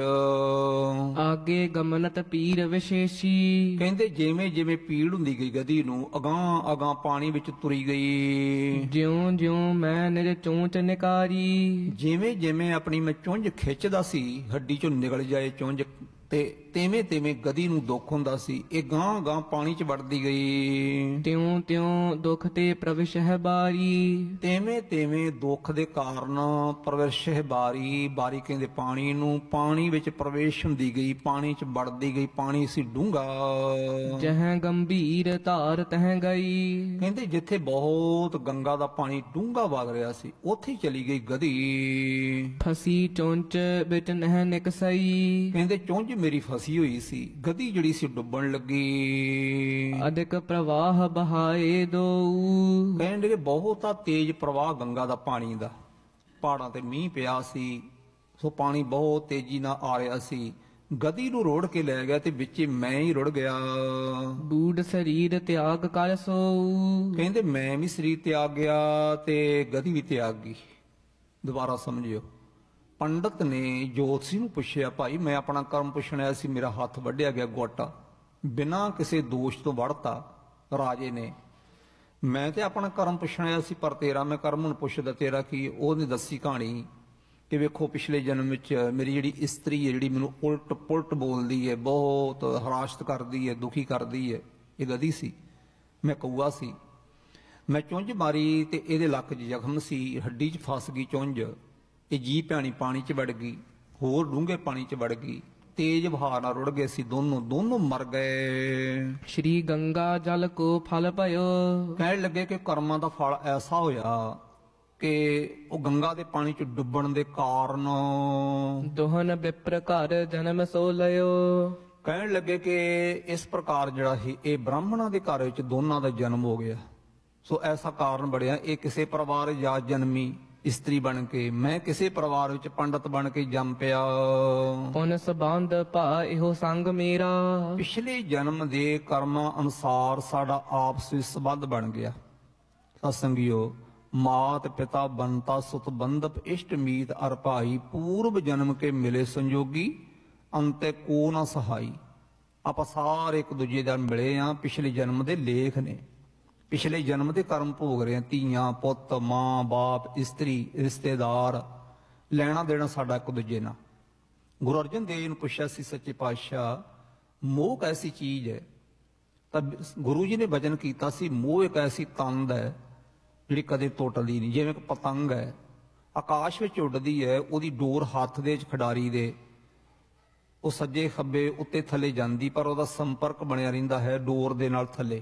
ਆਗੇ ਗਮਨਤ ਪੀਰ ਵਿਸ਼ੇਸ਼ੀ। ਕਹਿੰਦੇ ਜਿਵੇਂ ਜਿਵੇਂ ਪੀੜ ਹੁੰਦੀ ਗਈ ਗਧੀ ਨੂੰ, ਅਗਾਂਹ ਅਗਾਂਹ ਪਾਣੀ ਵਿੱਚ ਤੁਰੀ ਗਈ। ਜਿਉਂ ਜਿਉਂ ਮੈਂ ਨਿਜ ਚੂੰਚ ਨਿਕਾਰੀ। ਜਿਵੇਂ ਜਿਵੇਂ ਆਪਣੀ ਮੈਂ ਚੁੰਝ ਖਿੱਚਦਾ ਸੀ, ਹੱਡੀ ਚੋਂ ਨਿਕਲ ਜਾਏ ਚੁੰਝ, ਤੇ ਤਿਵੇਂ ਤਿਵੇਂ ਗਧੀ ਨੂੰ ਦੁੱਖ ਹੁੰਦਾ ਸੀ। ਇਹ ਗਾਂਹ ਗਾਂਹ ਪਾਣੀ 'ਚ ਵੜਦੀ ਗਈ। ਤਿਉਂ ਤਿਉਂ ਦੁਖ ਤੇ ਪ੍ਰਵਿਸ਼ਹਿ ਬਾਰੀ। ਤਿਵੇਂ ਤਿਵੇਂ ਦੁੱਖ ਦੇ ਕਾਰਨ ਪ੍ਰਵੇਸ਼ਹਿ ਬਾਰੀ। ਬਾਰੀ ਕਹਿੰਦੇ ਪਾਣੀ ਨੂੰ, ਪਾਣੀ ਵਿੱਚ ਪ੍ਰਵੇਸ਼ ਹੁੰਦੀ ਗਈ, ਪਾਣੀ 'ਚ ਵੜਦੀ ਗਈ। ਪਾਣੀ ਸੀ ਡੂੰਘਾ। ਜਹ ਗੰਭੀਰ ਧਾਰ ਤਹ ਗਈ। ਕਹਿੰਦੇ ਜਿੱਥੇ ਬਹੁਤ ਗੰਗਾ ਦਾ ਪਾਣੀ ਡੂੰਘਾ ਵਗ ਰਿਹਾ ਸੀ, ਉੱਥੇ ਹੀ ਚਲੀ ਗਈ ਗਧੀ। ਫਸੀ ਚੁੰਚ ਵਿੱਚ ਨਹਿ ਨਿਕਸਈ। ਕਹਿੰਦੇ ਚੁੰਝ ਮੇਰੀ ਫਸੀ ਹੋਈ ਸੀ, ਗਧੀ ਜਿਹੜੀ ਸੀ ਡੁੱਬਣ ਲੱਗੀ। ਅਧਿਕ ਪ੍ਰਵਾਹ ਬਹਾਏ ਦਊ। ਕਹਿੰਦੇ ਕਿ ਬਹੁਤਾ ਤੇਜ਼ ਪ੍ਰਵਾਹ ਗੰਗਾ ਦਾ ਪਾਣੀ ਦਾ, ਪਹਾੜਾਂ ਤੇ ਮੀਂਹ ਪਿਆ ਸੀ, ਸੋ ਪਾਣੀ ਬਹੁਤ ਤੇਜ਼ੀ ਨਾਲ ਆ ਰਿਹਾ ਸੀ। ਗਧੀ ਨੂੰ ਰੋੜ ਕੇ ਲੈ ਗਿਆ ਤੇ ਵਿੱਚੇ ਮੈਂ ਹੀ ਰੁੜ ਗਿਆ। ਬੂਢ ਸਰੀਰ ਤਿਆਗ ਕਰ ਸੋਊ। ਕਹਿੰਦੇ ਮੈਂ ਵੀ ਸਰੀਰ ਤਿਆਗ ਗਿਆ ਤੇ ਗਧੀ ਵੀ ਤਿਆਗ ਗਈ। ਦੁਬਾਰਾ ਸਮਝਿਓ, ਪੰਡਤ ਨੇ ਜੋਤਸ਼ੀ ਨੂੰ ਪੁੱਛਿਆ, ਭਾਈ ਮੈਂ ਆਪਣਾ ਕਰਮ ਪੁੱਛਣ ਆਇਆ ਸੀ, ਮੇਰਾ ਹੱਥ ਵੱਢਿਆ ਗਿਆ ਗੋਟਾ, ਬਿਨਾਂ ਕਿਸੇ ਦੋਸ਼ ਤੋਂ ਵੜਤਾ। ਰਾਜੇ ਨੇ, ਮੈਂ ਤੇ ਆਪਣਾ ਕਰਮ ਪੁੱਛਣ ਆਇਆ ਸੀ, ਪਰ ਤੇਰਾ ਮੈਂ ਕਰਮ ਹੁਣ ਪੁੱਛਦਾ, ਤੇਰਾ ਕੀ? ਉਹਨੇ ਦੱਸੀ ਕਹਾਣੀ ਕਿ ਵੇਖੋ ਪਿਛਲੇ ਜਨਮ ਵਿੱਚ ਮੇਰੀ ਜਿਹੜੀ ਇਸਤਰੀ ਹੈ, ਜਿਹੜੀ ਮੈਨੂੰ ਉਲਟ ਪੁਲਟ ਬੋਲਦੀ ਹੈ, ਬਹੁਤ ਹਰਾਸ਼ਤ ਕਰਦੀ ਹੈ, ਦੁਖੀ ਕਰਦੀ ਹੈ, ਇਹ ਗਧੀ ਸੀ, ਮੈਂ ਕਊਆ ਸੀ। ਮੈਂ ਚੁੰਝ ਮਾਰੀ ਤੇ ਇਹਦੇ ਲੱਕ 'ਚ ਜ਼ਖਮ ਸੀ, ਹੱਡੀ 'ਚ ਫਸ ਗਈ ਚੁੰਝ। ਇਹ ਜੀ ਭੈਣੀ ਪਾਣੀ 'ਚ ਵੜ ਗਈ, ਹੋਰ ਡੂੰਘੇ ਪਾਣੀ 'ਚ ਵੜ ਗਈ, ਤੇਜ਼ ਵਹਾਅ ਨਾਲ ਰੁੜ ਗਏ ਸੀ, ਦੋਨੋਂ ਮਰ ਗਏ। ਸ਼੍ਰੀ ਗੰਗਾ ਜਲ ਕੋ ਫਲ ਭਇਓ। ਕਹਿਣ ਲੱਗੇ ਕਿ ਕਰਮਾਂ ਦਾ ਫਲ ਐਸਾ ਹੋਇਆ ਕਿ ਉਹ ਗੰਗਾ ਦੇ ਪਾਣੀ 'ਚ ਡੁੱਬਣ ਦੇ ਕਾਰਨ ਦੋਹਨ ਵਿਪਰ ਘਰ ਜਨਮ ਸੋ ਲਿਓ। ਕਹਿਣ ਲੱਗੇ ਕਿ ਇਸ ਪ੍ਰਕਾਰ ਜਿਹੜਾ ਸੀ ਇਹ ਬ੍ਰਾਹਮਣਾਂ ਦੇ ਘਰ ਵਿੱਚ ਦੋਨਾਂ ਦਾ ਜਨਮ ਹੋ ਗਿਆ। ਸੋ ਐਸਾ ਕਾਰਨ ਬੜਿਆ, ਇਹ ਕਿਸੇ ਪਰਿਵਾਰ ਜਾਂ ਜਨਮੀ ਇਸਤਰੀ ਬਣ ਕੇ, ਮੈਂ ਕਿਸੇ ਪਰਿਵਾਰ ਵਿੱਚ ਪੰਡਤ ਬਣ ਕੇ ਜੰਮ ਪਿਆ। ਪੁਨ ਸੰਬੰਧ ਭਾ ਇਹੋ ਸੰਗ ਮੇਰਾ। ਪਿਛਲੇ ਜਨਮ ਦੇ ਕਰਮਾਂ ਅਨੁਸਾਰ ਸਾਡਾ ਆਪਸ ਵਿੱਚ ਸੰਬੰਧ ਬਣ ਗਿਆ। ਸਤਿਸੰਗਿਓ, ਮਾਤ ਪਿਤਾ ਬੰਤਾ ਸੁਤ ਬੰਧਪ ਇਸ਼ਟ ਮੀਤ ਅਰ ਭਾਈ, ਪੂਰਬ ਜਨਮ ਕੇ ਮਿਲੇ ਸੰਜੋਗੀ ਅੰਤੇ ਕੋ ਨਾ ਸਹਾਈ। ਆਪਾਂ ਸਾਰੇ ਇੱਕ ਦੂਜੇ ਨਾਲ ਮਿਲੇ ਆ, ਪਿਛਲੇ ਜਨਮ ਦੇ ਲੇਖ ਨੇ, ਪਿਛਲੇ ਜਨਮ ਦੇ ਕਰਮ ਭੋਗ ਰਹੇ ਆ। ਧੀਆਂ ਪੁੱਤ, ਮਾਂ ਬਾਪ, ਇਸਤਰੀ, ਰਿਸ਼ਤੇਦਾਰ, ਲੈਣਾ ਦੇਣਾ ਸਾਡਾ ਇੱਕ ਦੂਜੇ ਨਾਲ। ਗੁਰੂ ਅਰਜਨ ਦੇਵ ਜੀ ਨੂੰ ਪੁੱਛਿਆ ਸੀ ਸੱਚੇ ਪਾਤਸ਼ਾਹ, ਮੋਹ ਐਸੀ ਚੀਜ਼ ਹੈ? ਤਾਂ ਗੁਰੂ ਜੀ ਨੇ ਵਚਨ ਕੀਤਾ ਸੀ, ਮੋਹ ਇੱਕ ਐਸੀ ਤੰਦ ਹੈ ਜਿਹੜੀ ਕਦੇ ਟੁੱਟਦੀ ਨਹੀਂ। ਜਿਵੇਂ ਕਿ ਪਤੰਗ ਹੈ, ਆਕਾਸ਼ ਵਿੱਚ ਉੱਡਦੀ ਹੈ, ਉਹਦੀ ਡੋਰ ਹੱਥ ਦੇ ਵਿੱਚ ਖਿਡਾਰੀ ਦੇ, ਉਹ ਸੱਜੇ ਖੱਬੇ ਉੱਤੇ ਥੱਲੇ ਜਾਂਦੀ, ਪਰ ਉਹਦਾ ਸੰਪਰਕ ਬਣਿਆ ਰਹਿੰਦਾ ਹੈ ਡੋਰ ਦੇ ਨਾਲ ਥੱਲੇ।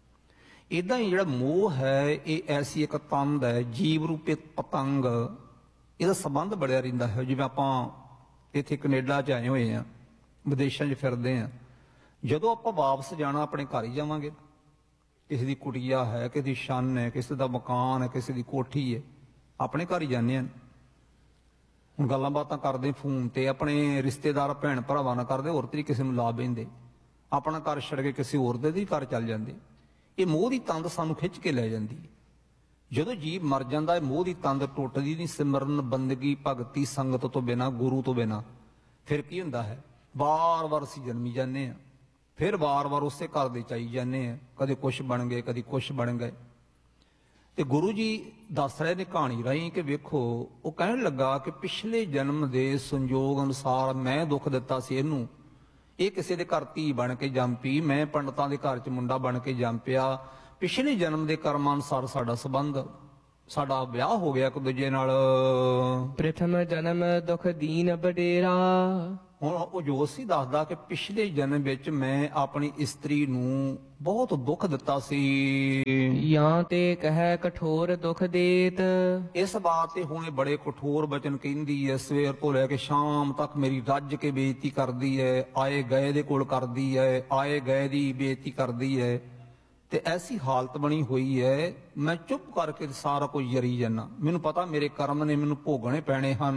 ਇਦਾਂ ਹੀ ਜਿਹੜਾ ਮੋਹ ਹੈ, ਇਹ ਐਸੀ ਇੱਕ ਤੰਦ ਹੈ, ਜੀਵ ਰੂਪੀ ਪਤੰਗ, ਇਹਦਾ ਸੰਬੰਧ ਬਣਿਆ ਰਹਿੰਦਾ ਹੈ। ਜਿਵੇਂ ਆਪਾਂ ਇੱਥੇ ਕੈਨੇਡਾ 'ਚ ਆਏ ਹੋਏ ਆ, ਵਿਦੇਸ਼ਾਂ 'ਚ ਫਿਰਦੇ ਆ, ਜਦੋਂ ਆਪਾਂ ਵਾਪਸ ਜਾਣਾ ਆਪਣੇ ਘਰ ਹੀ ਜਾਵਾਂਗੇ। ਕਿਸੇ ਦੀ ਕੁਟੀਆ ਹੈ, ਕਿਸੇ ਦੀ ਛੰਨ ਹੈ, ਕਿਸੇ ਦਾ ਮਕਾਨ ਹੈ, ਕਿਸੇ ਦੀ ਕੋਠੀ ਹੈ, ਆਪਣੇ ਘਰ ਹੀ ਜਾਂਦੇ ਆ। ਹੁਣ ਗੱਲਾਂ ਬਾਤਾਂ ਕਰਦੇ ਫੋਨ ਤੇ, ਆਪਣੇ ਰਿਸ਼ਤੇਦਾਰ ਭੈਣ ਭਰਾਵਾਂ ਨਾਲ ਕਰਦੇ, ਹੋਰ ਤਰੀ ਕਿਸੇ ਨੂੰ ਲਾ ਬਹਿੰਦੇ, ਆਪਣਾ ਘਰ ਛੱਡ ਕੇ ਕਿਸੇ ਹੋਰ ਦੇ ਵੀ ਘਰ ਚੱਲ ਜਾਂਦੇ। ਇਹ ਮੋਹ ਦੀ ਤੰਦ ਸਾਨੂੰ ਖਿੱਚ ਕੇ ਲੈ ਜਾਂਦੀ। ਜਦੋਂ ਜੀਵ ਮਰ ਜਾਂਦਾ, ਇਹ ਮੋਹ ਦੀ ਤੰਦ ਟੁੱਟਦੀ ਨਹੀਂ। ਸਿਮਰਨ, ਬੰਦਗੀ, ਭਗਤੀ, ਸੰਗਤ ਤੋਂ ਬਿਨਾਂ, ਗੁਰੂ ਤੋਂ ਬਿਨਾਂ, ਫਿਰ ਕੀ ਹੁੰਦਾ ਹੈ? ਵਾਰ-ਵਾਰ ਅਸੀਂ ਜਨਮੀ ਜਾਂਦੇ ਆ, ਫਿਰ ਵਾਰ-ਵਾਰ ਉਸੇ ਘਰ ਦੇ ਚਾਈ ਜਾਂਦੇ ਆ, ਕਦੇ ਕੁਛ ਬਣ ਗਏ, ਕਦੇ ਕੁਛ ਬਣ ਗਏ। ਤੇ ਗੁਰੂ ਜੀ ਦੱਸ ਰਹੇ ਨੇ ਕਹਾਣੀ ਰਾਹੀਂ ਕਿ ਵੇਖੋ, ਉਹ ਕਹਿਣ ਲੱਗਾ ਕਿ ਪਿਛਲੇ ਜਨਮ ਦੇ ਸੰਜੋਗ ਅਨੁਸਾਰ ਮੈਂ ਦੁੱਖ ਦਿੱਤਾ ਸੀ ਇਹਨੂੰ, ਇਹ ਕਿਸੇ ਦੇ ਘਰ ਧੀ ਬਣ ਕੇ ਜੰਮ ਪਈ, ਮੈਂ ਪੰਡਤਾਂ ਦੇ ਘਰ 'ਚ ਮੁੰਡਾ ਬਣ ਕੇ ਜੰਮ ਪਿਆ। ਪਿਛਲੇ ਜਨਮ ਦੇ ਕਰਮਾਂ ਅਨੁਸਾਰ ਸਾਡਾ ਸੰਬੰਧ। ਸਾਡਾ ਵਿਆਹ ਹੋ ਗਿਆ ਇੱਕ ਦੂਜੇ ਨਾਲ। ਪ੍ਰਥਮ ਜਨਮ ਦੁਖ ਦੀਨ ਬਡੇਰਾ। ਹੁਣ ਉਹ ਜੋਤਸ਼ੀ ਦੱਸਦਾ ਕਿ ਪਿਛਲੇ ਜਨਮ ਵਿੱਚ ਮੈਂ ਆਪਣੀ ਇਸਤਰੀ ਨੂੰ ਬਹੁਤ ਦੁੱਖ ਦਿੱਤਾ ਸੀ। ਜਾਂ ਤੇ ਕਹਿ ਕਠੋਰ ਦੁਖ ਦੇਤ। ਇਸ ਬਾਤ ਤੇ ਹੁਣ ਇਹ ਬੜੇ ਕਠੋਰ ਬਚਨ ਕਹਿੰਦੀ ਹੈ, ਸਵੇਰ ਤੋਂ ਲੈ ਕੇ ਸ਼ਾਮ ਤੱਕ ਮੇਰੀ ਰੱਜ ਕੇ ਬੇਇੱਜ਼ਤੀ ਕਰਦੀ ਹੈ, ਆਏ ਗਏ ਦੇ ਕੋਲ ਕਰਦੀ ਹੈ, ਆਏ ਗਏ ਦੀ ਬੇਇੱਜ਼ਤੀ ਕਰਦੀ ਹੈ, ਤੇ ਐਸੀ ਹਾਲਤ ਬਣੀ ਹੋਈ ਹੈ ਮੈਂ ਚੁੱਪ ਕਰਕੇ ਸਾਰਾ ਕੁਝ ਜਰੀ ਜਾਨਾ। ਮੈਨੂੰ ਪਤਾ ਮੇਰੇ ਕਰਮ ਨੇ ਮੈਨੂੰ ਭੋਗਣੇ ਪੈਣੇ ਹਨ।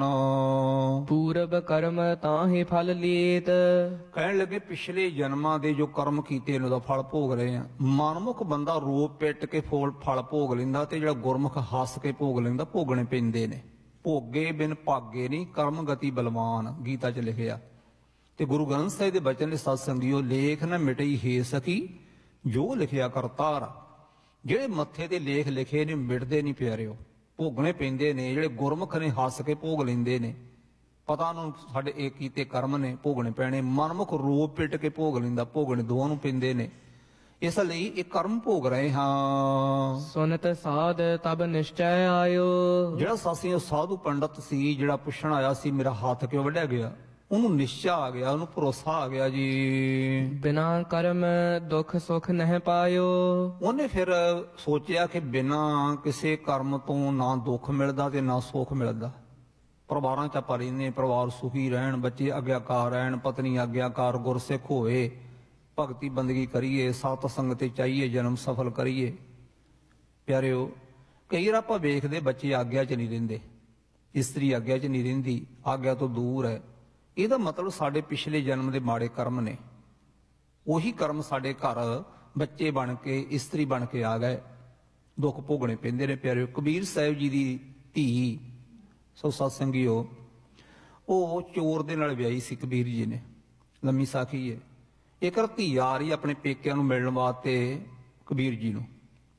ਪੂਰਬ ਕਰਮ ਤਾਹੇ ਫਲ ਲੇਤ। ਕਹਿਣ ਲੱਗੇ ਪਿਛਲੇ ਜਨਮਾਂ ਦੇ ਜੋ ਕਰਮ ਕੀਤੇ ਇਹਨਾਂ ਦਾ ਫਲ ਭੋਗ ਰਹੇ ਆ। ਮਨਮੁਖ ਬੰਦਾ ਰੋਪ ਪਿੱਟ ਕੇ ਫਲ ਭੋਗ ਲੈਂਦਾ, ਤੇ ਜਿਹੜਾ ਗੁਰਮੁਖ ਹੱਸ ਕੇ ਭੋਗ ਲੈਂਦਾ। ਭੋਗਣੇ ਪੈਂਦੇ ਨੇ, ਭੋਗੇ ਬਿਨ ਭਾਗੇ ਨਹੀਂ, ਕਰਮ ਗਤੀ ਬਲਵਾਨ ਗੀਤਾ 'ਚ ਲਿਖਿਆ। ਤੇ ਗੁਰੂ ਗ੍ਰੰਥ ਸਾਹਿਬ ਦੇ ਬਚਨ ਦੇ ਸਤ ਸੰਗਿਓ, ਲੇਖ ਨਾ ਮਿਟਈ ਹੈ ਸਕੀ ਜੋ ਲਿਖਿਆ ਕਰਤਾਰ। ਜਿਹੜੇ ਮੱਥੇ ਤੇ ਲੇਖ ਲਿਖੇ ਨੇ ਮਿਟਦੇ ਨਹੀਂ ਪਿਆਰਿਓ, ਭੋਗਣੇ ਪੈਂਦੇ ਨੇ। ਜਿਹੜੇ ਗੁਰਮੁਖ ਨੇ ਹੱਸ ਕੇ ਭੋਗ ਲੈਂਦੇ ਨੇ, ਪਤਾ ਨੂੰ ਸਾਡੇ ਇਹ ਕੀਤੇ ਕਰਮ ਨੇ ਭੋਗਣੇ ਪੈਣੇ। ਮਨਮੁਖ ਰੋਪ ਪਿੱਟ ਕੇ ਭੋਗ ਲੈਂਦਾ, ਭੋਗਣੇ ਦੋਵਾਂ ਨੂੰ ਪੈਂਦੇ ਨੇ। ਇਸ ਲਈ ਇਹ ਕਰਮ ਭੋਗ ਰਹੇ ਹਾਂ। ਸੁਨਤ ਸਾਧ ਤਬ ਨਿਸ਼ਚੈ ਆਇਓ। ਜਿਹੜਾ ਸਾਸੀ ਸਾਧੂ ਪੰਡਤ ਸੀ, ਜਿਹੜਾ ਪੁੱਛਣ ਆਇਆ ਸੀ ਮੇਰਾ ਹੱਥ ਕਿਉਂ ਵੱਢਿਆ ਗਿਆ, ਉਹਨੂੰ ਨਿਸ਼ਚਾ ਆ ਗਿਆ, ਉਹਨੂੰ ਭਰੋਸਾ ਆ ਗਿਆ ਜੀ। ਬਿਨਾ ਕਰਮ ਦੁਖ ਸੁਖ ਨਹਿ ਪਾਇਓ। ਉਹਨੇ ਫਿਰ ਸੋਚਿਆ ਕਿ ਬਿਨਾਂ ਕਿਸੇ ਕਰਮ ਤੋਂ ਨਾ ਦੁੱਖ ਮਿਲਦਾ ਤੇ ਨਾ ਸੁੱਖ ਮਿਲਦਾ। ਪਰਿਵਾਰਾਂ 'ਚ ਆਪਾਂ ਰਹਿੰਦੇ, ਪਰਿਵਾਰ ਸੁਖੀ ਰਹਿਣ, ਬੱਚੇ ਆਗਿਆਕਾਰ ਰਹਿਣ, ਪਤਨੀ ਆਗਿਆਕਾਰ, ਗੁਰਸਿੱਖ ਹੋਏ, ਭਗਤੀ ਬੰਦਗੀ ਕਰੀਏ, ਸਤ ਸੰਗਤ ਤੇ ਚਾਹੀਏ, ਜਨਮ ਸਫਲ ਕਰੀਏ। ਪਿਆਰਿਓ, ਕਈ ਵਾਰ ਆਪਾਂ ਵੇਖਦੇ ਬੱਚੇ ਆਗਿਆ 'ਚ ਨਹੀਂ ਰਹਿੰਦੇ, ਇਸਤਰੀ ਆਗਿਆ 'ਚ ਨਹੀਂ ਰਹਿੰਦੀ, ਆਗਿਆ ਤੋਂ ਦੂਰ ਹੈ। ਇਹਦਾ ਮਤਲਬ ਸਾਡੇ ਪਿਛਲੇ ਜਨਮ ਦੇ ਮਾੜੇ ਕਰਮ ਨੇ। ਉਹੀ ਕਰਮ ਸਾਡੇ ਘਰ ਬੱਚੇ ਬਣ ਕੇ, ਇਸਤਰੀ ਬਣ ਕੇ ਆ ਗਏ, ਦੁੱਖ ਭੋਗਣੇ ਪੈਂਦੇ ਨੇ। ਪਿਆਰਿਓ, ਕਬੀਰ ਸਾਹਿਬ ਜੀ ਦੀ ਧੀ ਸੋ ਸਤਸੰਗੀਓ, ਉਹ ਚੋਰ ਦੇ ਨਾਲ ਵਿਆਹੀ ਸੀ ਕਬੀਰ ਜੀ ਨੇ। ਲੰਮੀ ਸਾਖੀ ਹੈ। ਇੱਕ ਧੀ ਆ ਰਹੀ ਆਪਣੇ ਪੇਕਿਆਂ ਨੂੰ ਮਿਲਣ ਵਾਸਤੇ ਕਬੀਰ ਜੀ ਨੂੰ,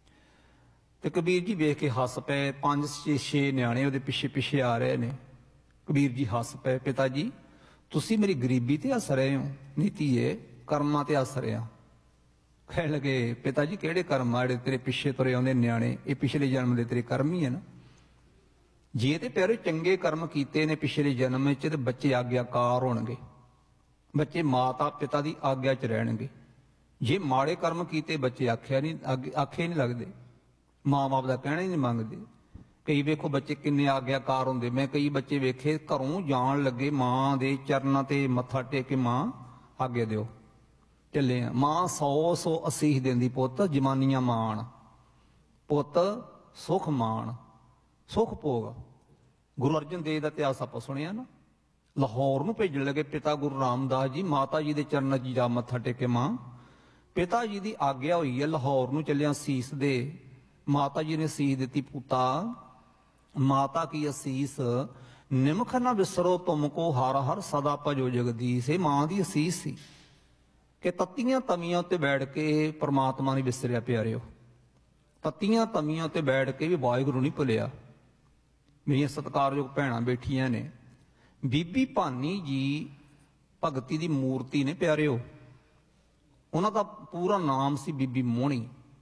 ਤੇ ਕਬੀਰ ਜੀ ਵੇਖ ਕੇ ਹੱਸ ਪਏ। 5-6 ਨਿਆਣੇ ਉਹਦੇ ਪਿੱਛੇ ਪਿੱਛੇ ਆ ਰਹੇ ਨੇ। ਕਬੀਰ ਜੀ ਹੱਸ ਪਏ, ਪਿਤਾ ਜੀ ਤੁਸੀਂ ਮੇਰੀ ਗਰੀਬੀ ਤੇ ਹੱਸ ਰਹੇ ਹੋ? ਨਹੀਂ ਧੀਏ, ਕਰਮਾਂ ਤੇ ਹੱਸ ਰਿਹਾ। ਕਹਿਣ ਲੱਗੇ, ਪਿਤਾ ਜੀ ਕਿਹੜੇ ਕਰਮ ਆ ਜਿਹੜੇ ਤੇਰੇ ਪਿੱਛੇ ਤੁਰੇ ਆਉਂਦੇ ਨਿਆਣੇ? ਇਹ ਪਿਛਲੇ ਜਨਮ ਦੇ ਤੇਰੇ ਕਰਮ ਹੀ ਹੈ ਨਾ। ਜੇ ਤੇ ਪਿਆਰੇ ਚੰਗੇ ਕਰਮ ਕੀਤੇ ਨੇ ਪਿਛਲੇ ਜਨਮ ਵਿੱਚ, ਤੇ ਬੱਚੇ ਆਗਿਆਕਾਰ ਹੋਣਗੇ, ਬੱਚੇ ਮਾਤਾ ਪਿਤਾ ਦੀ ਆਗਿਆ 'ਚ ਰਹਿਣਗੇ। ਜੇ ਮਾੜੇ ਕਰਮ ਕੀਤੇ, ਬੱਚੇ ਆਖੇ ਨਹੀਂ ਲੱਗਦੇ, ਮਾਂ-ਬਾਪ ਦਾ ਕਹਿਣਾ ਹੀ ਨਹੀਂ ਮੰਗਦੇ। ਕਈ ਵੇਖੋ ਬੱਚੇ ਕਿੰਨੇ ਆਗਿਆਕਾਰ ਹੁੰਦੇ। ਮੈਂ ਕਈ ਬੱਚੇ ਵੇਖੇ ਘਰੋਂ ਜਾਣ ਲੱਗੇ ਮਾਂ ਦੇ ਚਰਨਾਂ ਤੇ ਮੱਥਾ ਟੇਕ ਕੇ, ਮਾਂ ਆਗਿਆ ਦਿਓ, ਚੱਲੇ ਆ। ਮਾਂ 100 ਅਸੀਸ ਦਿੰਦੀ, ਪੁੱਤ ਜਮਾਨੀਆਂ ਮਾਣ, ਪੁੱਤ ਸੁਖ ਮਾਣ, ਸੁਖ ਭੋਗ। ਗੁਰੂ ਅਰਜਨ ਦੇਵ ਦਾ ਇਤਿਹਾਸ ਆਪਾਂ ਸੁਣਿਆ ਨਾ। ਲਾਹੌਰ ਨੂੰ ਭੇਜਣ ਲੱਗੇ ਪਿਤਾ ਗੁਰੂ ਰਾਮਦਾਸ ਜੀ, ਮਾਤਾ ਜੀ ਦੇ ਚਰਨਾਂ 'ਚ ਜਾ ਮੱਥਾ ਟੇਕੇ ਮਾਂ। ਪਿਤਾ ਜੀ ਦੀ ਆਗਿਆ ਹੋਈ ਹੈ, ਲਾਹੌਰ ਨੂੰ ਚੱਲਿਆ ਅਸੀਸ ਦੇ। ਮਾਤਾ ਜੀ ਨੇ ਅਸੀਸ ਦਿੱਤੀ, ਪੁੱਤਾ ਮਾਤਾ ਕੀ ਅਸੀਸ ਨਿਮਖ ਨਾ ਵਿਸਰੋ ਤੁਮ ਕੋ ਹਰ ਹਰ ਸਦਾ ਭਜੋ ਜਗਦੀਸ਼। ਇਹ ਮਾਂ ਦੀ ਅਸੀਸ ਸੀ ਕਿ ਤੱਤੀਆਂ ਤਵੀਆਂ ਉੱਤੇ ਬੈਠ ਕੇ ਪ੍ਰਮਾਤਮਾ ਨੇ ਵਿਸਰਿਆ। ਪਿਆਰਿਓ, ਤੱਤੀਆਂ ਤਵੀਆਂ ਉੱਤੇ ਬੈਠ ਕੇ ਵੀ ਵਾਹਿਗੁਰੂ ਨਹੀਂ ਭੁੱਲਿਆ। ਮੇਰੀਆਂ ਸਤਿਕਾਰਯੋਗ ਭੈਣਾਂ ਬੈਠੀਆਂ ਨੇ। ਬੀਬੀ ਭਾਨੀ ਜੀ ਭਗਤੀ ਦੀ ਮੂਰਤੀ ਨੇ ਪਿਆਰਿਓ। ਉਹਨਾਂ ਦਾ ਪੂਰਾ ਨਾਮ ਸੀ ਬੀਬੀ ਮੋਹਣੀ,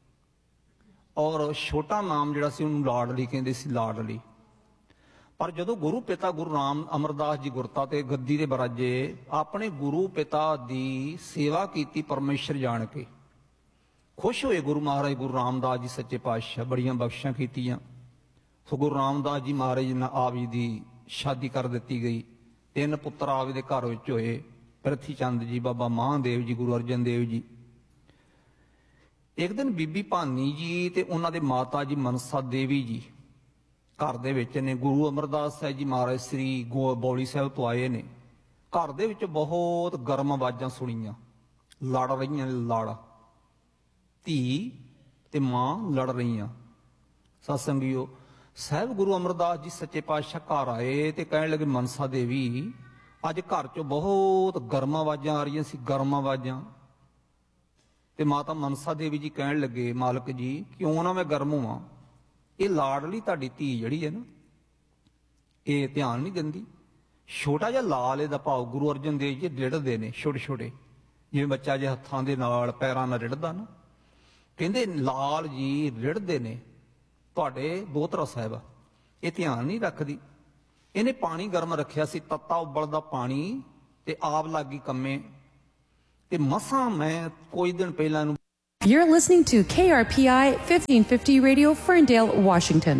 ਔਰ ਛੋਟਾ ਨਾਮ ਜਿਹੜਾ ਸੀ ਉਹਨੂੰ ਲਾਡਲੀ ਕਹਿੰਦੇ ਸੀ, ਲਾਡਲੀ। ਪਰ ਜਦੋਂ ਗੁਰੂ ਪਿਤਾ ਗੁਰੂ ਰਾਮ ਅਮਰਦਾਸ ਜੀ ਗੁਰਤਾ ਤੇ ਗੱਦੀ ਦੇ ਬਰਾਜੇ, ਆਪਣੇ ਗੁਰੂ ਪਿਤਾ ਦੀ ਸੇਵਾ ਕੀਤੀ ਪਰਮੇਸ਼ਰ ਜਾਣ ਕੇ। ਖੁਸ਼ ਹੋਏ ਗੁਰੂ ਮਹਾਰਾਜ ਗੁਰੂ ਰਾਮਦਾਸ ਜੀ ਸੱਚੇ ਪਾਤਸ਼ਾਹ, ਬੜੀਆਂ ਬਖਸ਼ਾਂ ਕੀਤੀਆਂ। ਸੋ ਗੁਰੂ ਰਾਮਦਾਸ ਜੀ ਮਹਾਰਾਜ ਨਾਲ ਆਪ ਜੀ ਦੀ ਸ਼ਾਦੀ ਕਰ ਦਿੱਤੀ ਗਈ। 3 ਪੁੱਤਰ ਆਪ ਦੇ ਘਰ ਵਿੱਚ ਹੋਏ, ਪ੍ਰਿਥੀ ਚੰਦ ਜੀ, ਬਾਬਾ ਮਹਾਂਦੇਵ ਜੀ, ਗੁਰੂ ਅਰਜਨ ਦੇਵ ਜੀ। ਇੱਕ ਦਿਨ ਬੀਬੀ ਭਾਨੀ ਜੀ ਤੇ ਉਹਨਾਂ ਦੇ ਮਾਤਾ ਜੀ ਮਨਸਾ ਦੇਵੀ ਜੀ ਘਰ ਦੇ ਵਿੱਚ ਨੇ। ਗੁਰੂ ਅਮਰਦਾਸ ਸਾਹਿਬ ਜੀ ਮਹਾਰਾਜ ਸ੍ਰੀ ਬੌਲੀ ਸਾਹਿਬ ਤੋਂ ਆਏ ਨੇ। ਘਰ ਦੇ ਵਿੱਚ ਬਹੁਤ ਗਰਮ ਆਵਾਜ਼ਾਂ ਸੁਣੀਆਂ, ਲੜ ਰਹੀਆਂ, ਲੜ, ਧੀ ਤੇ ਮਾਂ ਲੜ ਰਹੀਆਂ। ਸਤਸੰਗੀਓ, ਸਾਹਿਬ ਗੁਰੂ ਅਮਰਦਾਸ ਜੀ ਸੱਚੇ ਪਾਤਸ਼ਾਹ ਘਰ ਆਏ ਤੇ ਕਹਿਣ ਲੱਗੇ, ਮਨਸਾ ਦੇਵੀ ਅੱਜ ਘਰ ਚੋਂ ਬਹੁਤ ਗਰਮ ਆਵਾਜ਼ਾਂ ਆ ਰਹੀਆਂ ਸੀ, ਗਰਮ ਆਵਾਜ਼ਾਂ। ਤੇ ਮਾਤਾ ਮਨਸਾ ਦੇਵੀ ਜੀ ਕਹਿਣ ਲੱਗੇ, ਮਾਲਕ ਜੀ ਕਿਉਂ ਨਾ ਮੈਂ ਗਰਮ ਹੋਵਾਂ, ਇਹ ਲਾਡਲੀ ਤੁਹਾਡੀ ਧੀ ਜਿਹੜੀ ਹੈ ਨਾ, ਇਹ ਧਿਆਨ ਨਹੀਂ ਦਿੰਦੀ। ਛੋਟਾ ਜਿਹਾ ਲਾਲ ਇਹਦਾ ਭਾਵ ਗੁਰੂ ਅਰਜਨ ਦੇਵ ਜੀ ਰਿੜਦੇ ਨੇ, ਛੋਟੇ ਛੋਟੇ, ਜਿਵੇਂ ਬੱਚਾ ਜੇ ਹੱਥਾਂ ਦੇ ਨਾਲ ਪੈਰਾਂ ਨਾਲ ਰਿੜਦਾ ਨਾ, ਕਹਿੰਦੇ ਲਾਲ ਜੀ ਰਿੜਦੇ ਨੇ। ਤੁਹਾਡੇ ਦੋਹਤਰਾ ਸਾਹਿਬ ਇਹ ਧਿਆਨ ਨਹੀਂ ਰੱਖਦੀ। ਇਹਨੇ ਪਾਣੀ ਗਰਮ ਰੱਖਿਆ ਸੀ, ਤੱਤਾ ਉਬਲਦਾ ਪਾਣੀ, ਤੇ ਆਪ ਲੱਗੀ ਕੰਮੇ, ਤੇ ਮਸਾਂ ਮੈਂ ਕੁਝ ਦਿਨ ਪਹਿਲਾਂ ਇਹਨੂੰ You're listening to KRPI 1550 Radio, Ferndale, Washington.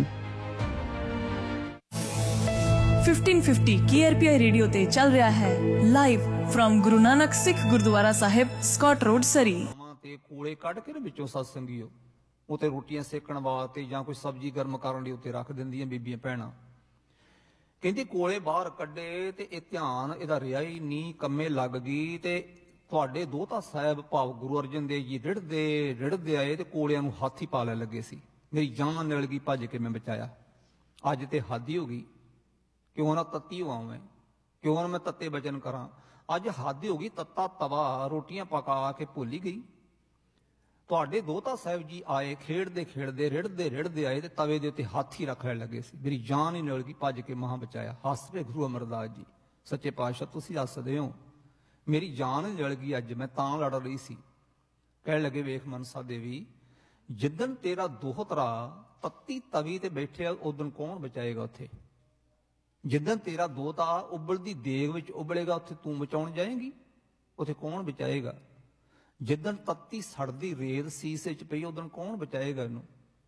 1550 KRPI radio ਤੇ ਚੱਲ ਰਿਹਾ ਹੈ ਲਾਈਵ ਫਰਮ ਗੁਰੂ ਨਾਨਕ ਸਿੱਖ ਗੁਰਦੁਆਰਾ ਸਾਹਿਬ, ਸਕਾਟ ਰੋਡ, ਸਰੀ। ਤੇ ਕੋਲੇ ਕੱਢ ਕੇ ਨਾ ਵਿੱਚੋਂ ਸਤਸੰਗੀਓ ਉੱਤੇ ਰੋਟੀਆਂ ਸੇਕਣ ਵਾਸਤੇ ਜਾਂ ਕੋਈ ਸਬਜ਼ੀ ਗਰਮ ਕਰਨ ਲਈ ਉੱਤੇ ਰੱਖ ਦਿੰਦੀਆਂ ਬੀਬੀਆਂ ਭੈਣਾਂ। ਕਹਿੰਦੀ ਕੋਲੇ ਬਾਹਰ ਕੱਢੇ ਤੇ ਇਹ ਧਿਆਨ ਇਹਦਾ ਰਿਹਾ ਹੀ ਨਹੀਂ, ਕੰਮੇ ਲੱਗ ਗਈ। ਤੇ ਤੁਹਾਡੇ ਦੋਹਤਾ ਸਾਹਿਬ ਭਾਵ ਗੁਰੂ ਅਰਜਨ ਦੇਵ ਜੀ ਰਿੜਦੇ ਆਏ ਤੇ ਕੋਲਿਆਂ ਨੂੰ ਹੱਥ ਹੀ ਪਾ ਲੈਣ ਲੱਗੇ ਸੀ। ਮੇਰੀ ਜਾਨ ਨਿਕਲ ਗਈ, ਭੱਜ ਕੇ ਮੈਂ ਬਚਾਇਆ। ਅੱਜ ਤੇ ਹੱਦ ਹੀ ਹੋ ਗਈ, ਕਿਉਂ ਨਾ ਤੱਤੀ ਹੋਵਾਂ ਮੈਂ, ਕਿਉਂ ਨਾ ਮੈਂ ਤੱਤੇ ਬਚਨ ਕਰਾਂ। ਅੱਜ ਹੱਦ ਹੀ ਹੋ ਗਈ, ਤੱਤਾ ਤਵਾ ਰੋਟੀਆਂ ਪਕਾ ਕੇ ਭੁੱਲ ਹੀ ਗਈ। ਤੁਹਾਡੇ ਦੋਹਤਾ ਸਾਹਿਬ ਜੀ ਆਏ, ਖੇਡਦੇ ਖੇਡਦੇ ਰਿੜਦੇ ਆਏ ਤੇ ਤਵੇ ਦੇ ਉੱਤੇ ਹੱਥ ਹੀ ਰੱਖ ਲੈਣ ਲੱਗੇ ਸੀ। ਮੇਰੀ ਜਾਨ ਹੀ ਨਿਕਲ ਗਈ, ਭੱਜ ਕੇ ਮਹਾਂ ਬਚਾਇਆ। ਹੱਸ ਪਏ ਗੁਰੂ ਅਮਰਦਾਸ ਜੀ, ਸੱਚੇ ਪਾਤਸ਼ਾਹ ਤੁਸੀਂ ਹੱਸਦੇ ਹੋ, ਮੇਰੀ ਜਾਨ ਹੀ ਨਿਕਲ ਗਈ, ਅੱਜ ਮੈਂ ਤਾਂ ਲੜ ਰਹੀ ਸੀ। ਕਹਿਣ ਲੱਗੇ ਵੇਖ ਮਨਸਾ ਦੇਵੀ, ਜਿੱਦਣ ਤੇਰਾ ਦੋਹਤਰਾ ਤੱਤੀ ਤਵੀ ਤੇ ਬੈਠਿਆ ਉਦਣ ਕੌਣ ਬਚਾਏਗਾ ਉੱਥੇ? ਜਿੱਦਣ ਤੇਰਾ ਦੋਹਤਾ ਉਬਲਦੀ ਦੇਗ ਵਿੱਚ ਉਬਲੇਗਾ ਉੱਥੇ ਤੂੰ ਬਚਾਉਣ ਜਾਏਂਗੀ? ਉੱਥੇ ਕੌਣ ਬਚਾਏਗਾ? ਜਿੱਦਣ ਤੱਤੀ ਸੜਦੀ ਰੇਤ ਸੀਸੇ ਚ ਪਈ ਉਦਣ ਕੌਣ ਬਚਾਏਗਾ ਇਹਨੂੰ?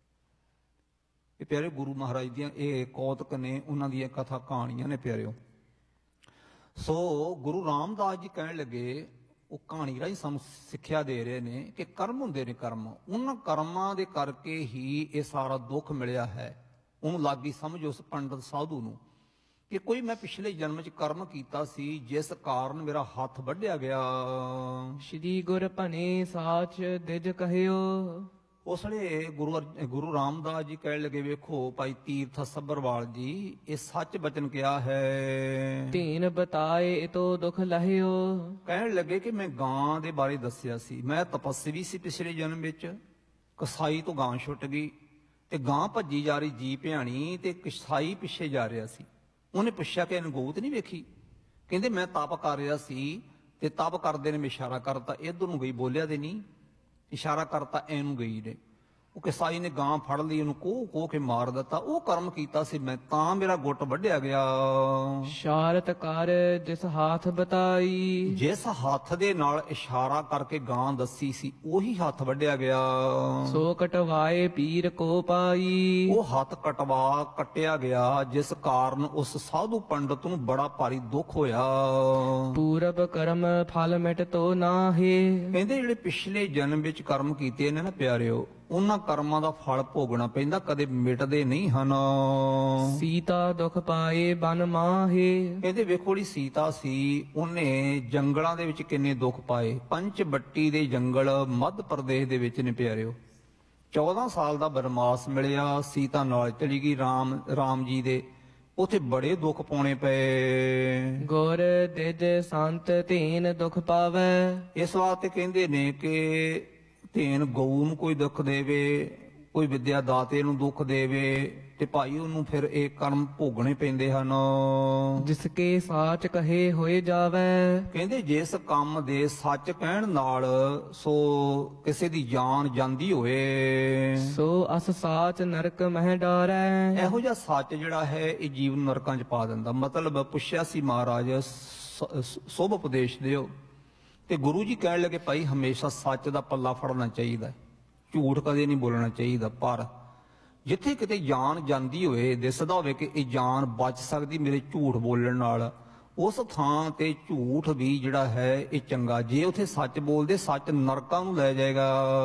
ਇਹ ਪਿਆਰੇ ਗੁਰੂ ਮਹਾਰਾਜ ਦੀਆਂ ਇਹ ਕੌਤਕ ਨੇ, ਉਹਨਾਂ ਦੀਆਂ ਕਥਾ ਕਹਾਣੀਆਂ ਨੇ ਪਿਆਰਿਓ। ਸੋ ਗੁਰੂ ਰਾਮਦਾਸ ਜੀ ਕਹਿਣ ਲੱਗੇ, ਉਹ ਕਹਾਣੀ ਰਾਹੀਂ ਸਾਨੂੰ ਸਿੱਖਿਆ ਦੇ ਰਹੇ ਨੇ ਕਿ ਕਰਮ ਹੁੰਦੇ ਨੇ, ਕਰਮ, ਉਹਨਾਂ ਕਰਮਾਂ ਦੇ ਕਰਕੇ ਹੀ ਇਹ ਸਾਰਾ ਦੁੱਖ ਮਿਲਿਆ ਹੈ। ਉਹਨੂੰ ਲੱਗੀ ਸਮਝ ਉਸ ਪੰਡਤ ਸਾਧੂ ਨੂੰ ਕਿ ਕੋਈ ਮੈਂ ਪਿਛਲੇ ਜਨਮ 'ਚ ਕਰਮ ਕੀਤਾ ਸੀ ਜਿਸ ਕਾਰਨ ਮੇਰਾ ਹੱਥ ਵੱਢਿਆ ਗਿਆ। ਸ਼੍ਰੀ ਗੁਰ ਭਨੇ ਸਾਚ ਦਿਜ ਕਹਿਓ। ਉਸ ਵੇਲੇ ਗੁਰੂ ਰਾਮਦਾਸ ਜੀ ਕਹਿਣ ਲੱਗੇ, ਵੇਖੋ ਭਾਈ ਤੀਰਥ ਸੱਭਰਵਾਲ ਜੀ, ਇਹ ਸੱਚ ਬਚਨ ਕਿਹਾ ਹੈ। ਧੀਨ ਬਤਾਏ ਤੋ ਦੁਖ ਲਹਿਓ। ਕਹਿਣ ਲੱਗੇ ਕਿ ਮੈਂ ਗਾਂ ਦੇ ਬਾਰੇ ਦੱਸਿਆ ਸੀ, ਮੈਂ ਤਪੱਸਵੀ ਸੀ ਪਿਛਲੇ ਜਨਮ ਵਿੱਚ, ਕਸਾਈ ਤੋਂ ਗਾਂ ਛੁੱਟ ਗਈ ਤੇ ਗਾਂ ਭੱਜੀ ਜਾ ਰਹੀ ਜੀ ਭਿਆਣੀ ਤੇ ਕਸਾਈ ਪਿੱਛੇ ਜਾ ਰਿਹਾ ਸੀ। ਉਹਨੇ ਪੁੱਛਿਆ ਕਿ ਇਹਨੂੰ ਗਊ ਤੇ ਨਹੀਂ ਵੇਖੀ? ਕਹਿੰਦੇ ਮੈਂ ਤਪ ਕਰ ਰਿਹਾ ਸੀ ਤੇ ਤਪ ਕਰਦੇ ਨੇ ਮੈਂ ਇਸ਼ਾਰਾ ਕਰਤਾ ਇੱਧਰ ਨੂੰ ਗਈ, ਬੋਲਿਆ ਤੇ ਨਹੀਂ, ਇਸ਼ਾਰਾ ਕਰਤਾ ਇਹਨੂੰ ਗਈ ਨੇ। ਉਹ ਕਸਾਈ ਨੇ ਗਾਂ ਫੜ ਲਈ, ਉਹਨੂੰ ਕੋਹ ਕੇ ਮਾਰ ਦਿੱਤਾ। ਉਹ ਕਰਮ ਕੀਤਾ ਸੀ ਮੈਂ, ਤਾਂ ਮੇਰਾ ਗੁੱਟ ਵੱਢਿਆ ਗਿਆ। ਸ਼ਾਰਤ ਕਰ ਜਿਸ ਹਾਥ ਬਤਾਈ। ਜਿਸ ਹੱਥ ਦੇ ਨਾਲ ਇਸ਼ਾਰਾ ਕਰਕੇ ਗਾਂ ਦੱਸੀ ਸੀ ਉਹੀ ਹੱਥ ਵੱਢਿਆ ਗਿਆ। ਸੋ ਕਟਵਾਏ ਪੀਰ ਕੋ ਪਾਈ। ਉਹ ਹੱਥ ਕੱਟਿਆ ਗਿਆ ਜਿਸ ਕਾਰਨ ਉਸ ਸਾਧੂ ਪੰਡਤ ਨੂੰ ਬੜਾ ਭਾਰੀ ਦੁੱਖ ਹੋਇਆ। ਪੂਰਬ ਕਰਮ ਫਲ ਮਿਟ ਤੋ ਨਾਹੀ। ਕਹਿੰਦੇ ਜਿਹੜੇ ਪਿਛਲੇ ਜਨਮ ਵਿੱਚ ਕਰਮ ਕੀਤੇ ਨੇ ਨਾ ਪਿਆਰਿਓ, ਉਹਨਾਂ ਕਰਮਾਂ ਦਾ ਫਲ ਭੋਗਣਾ ਪੈਂਦਾ, ਕਦੇ ਮਿਟਦੇ ਨਹੀਂ ਹਨ। ਸੀਤਾ ਦੁਖ ਪਾਏ ਬਨ ਮਾਹੇ। ਕਹਿੰਦੇ ਵੇਖੋ ਜਿਹੜੀ ਸੀਤਾ ਸੀ ਉਹਨੇ ਜੰਗਲਾਂ ਦੇ ਵਿੱਚ ਕਿੰਨੇ ਦੁੱਖ ਪਾਏ। ਪੰਚਬੱਟੀ ਦੇ ਜੰਗਲ ਮੱਧ ਪ੍ਰਦੇਸ਼ ਦੇ ਵਿੱਚ ਨੇ ਪਿਆਰਿਓ। 14 ਸਾਲ ਦਾ ਬਨਵਾਸ ਮਿਲਿਆ, ਸੀਤਾ ਨਾਲ ਚਲੀ ਗਈ ਰਾਮ ਜੀ ਦੇ, ਉੱਥੇ ਬੜੇ ਦੁੱਖ ਪਾਉਣੇ ਪਏ। ਗੁਰ ਦਿਜ ਸੰਤ ਧੀਨ ਦੁਖ ਪਾਵੈ। ਇਸ ਵਾਸਤੇ ਕਹਿੰਦੇ ਨੇ ਕਿ ਧੀਨ ਗਊ ਨੂੰ ਕੋਈ ਦੁੱਖ ਦੇਵੇ, ਕੋਈ ਵਿਦਿਆ ਦਾਤੇ ਨੂੰ ਦੁੱਖ ਦੇਵੇ ਤੇ ਭਾਈ ਉਹਨੂੰ ਫਿਰ ਇਹ ਕਰਮ ਭੋਗਣੇ ਪੈਂਦੇ ਹਨ। ਜਿਸਕੇ ਸਾਚ ਕਹੇ ਹੋਏ ਜਾਵੈ। ਕਹਿੰਦੇ ਜਿਸ ਕੰਮ ਦੇ ਸੱਚ ਕਹਿਣ ਨਾਲ ਸੋ ਕਿਸੇ ਦੀ ਜਾਨ ਜਾਂਦੀ ਹੋਵੇ, ਸੋ ਅਸ ਸਾਚ ਨਰਕ ਮਹਿ ਡਾਰੈ। ਇਹੋ ਜਿਹਾ ਸੱਚ ਜਿਹੜਾ ਹੈ ਇਹ ਜੀਵ ਨੂੰ ਨਰਕਾਂ 'ਚ ਪਾ ਦਿੰਦਾ। ਮਤਲਬ ਪੁੱਛਿਆ ਸੀ ਮਹਾਰਾਜ ਸੁਭ ਉਪਦੇਸ਼ ਦਿਓ, ਤੇ ਗੁਰੂ ਜੀ ਕਹਿਣ ਲੱਗੇ ਭਾਈ ਹਮੇਸ਼ਾ ਸੱਚ ਦਾ ਪੱਲਾ ਫੜਨਾ ਚਾਹੀਦਾ, ਝੂਠ ਕਦੇ ਨਹੀਂ ਬੋਲਣਾ ਚਾਹੀਦਾ। ਪਰ ਜਿੱਥੇ ਕਿਤੇ ਜਾਨ ਜਾਂਦੀ ਹੋਵੇ, ਦਿਸਦਾ ਹੋਵੇ ਕਿ ਇਹ ਜਾਨ ਬਚ ਸਕਦੀ ਮੇਰੇ ਝੂਠ ਬੋਲਣ ਨਾਲ, ਉਸ ਥਾਂ ਤੇ ਝੂਠ ਵੀ ਜਿਹੜਾ ਹੈ ਇਹ ਚੰਗਾ। ਜੇ ਉਥੇ ਸੱਚ ਬੋਲਦੇ, ਸੱਚ ਨਰਕਾਂ ਨੂੰ ਲੈ ਜਾਏਗਾ।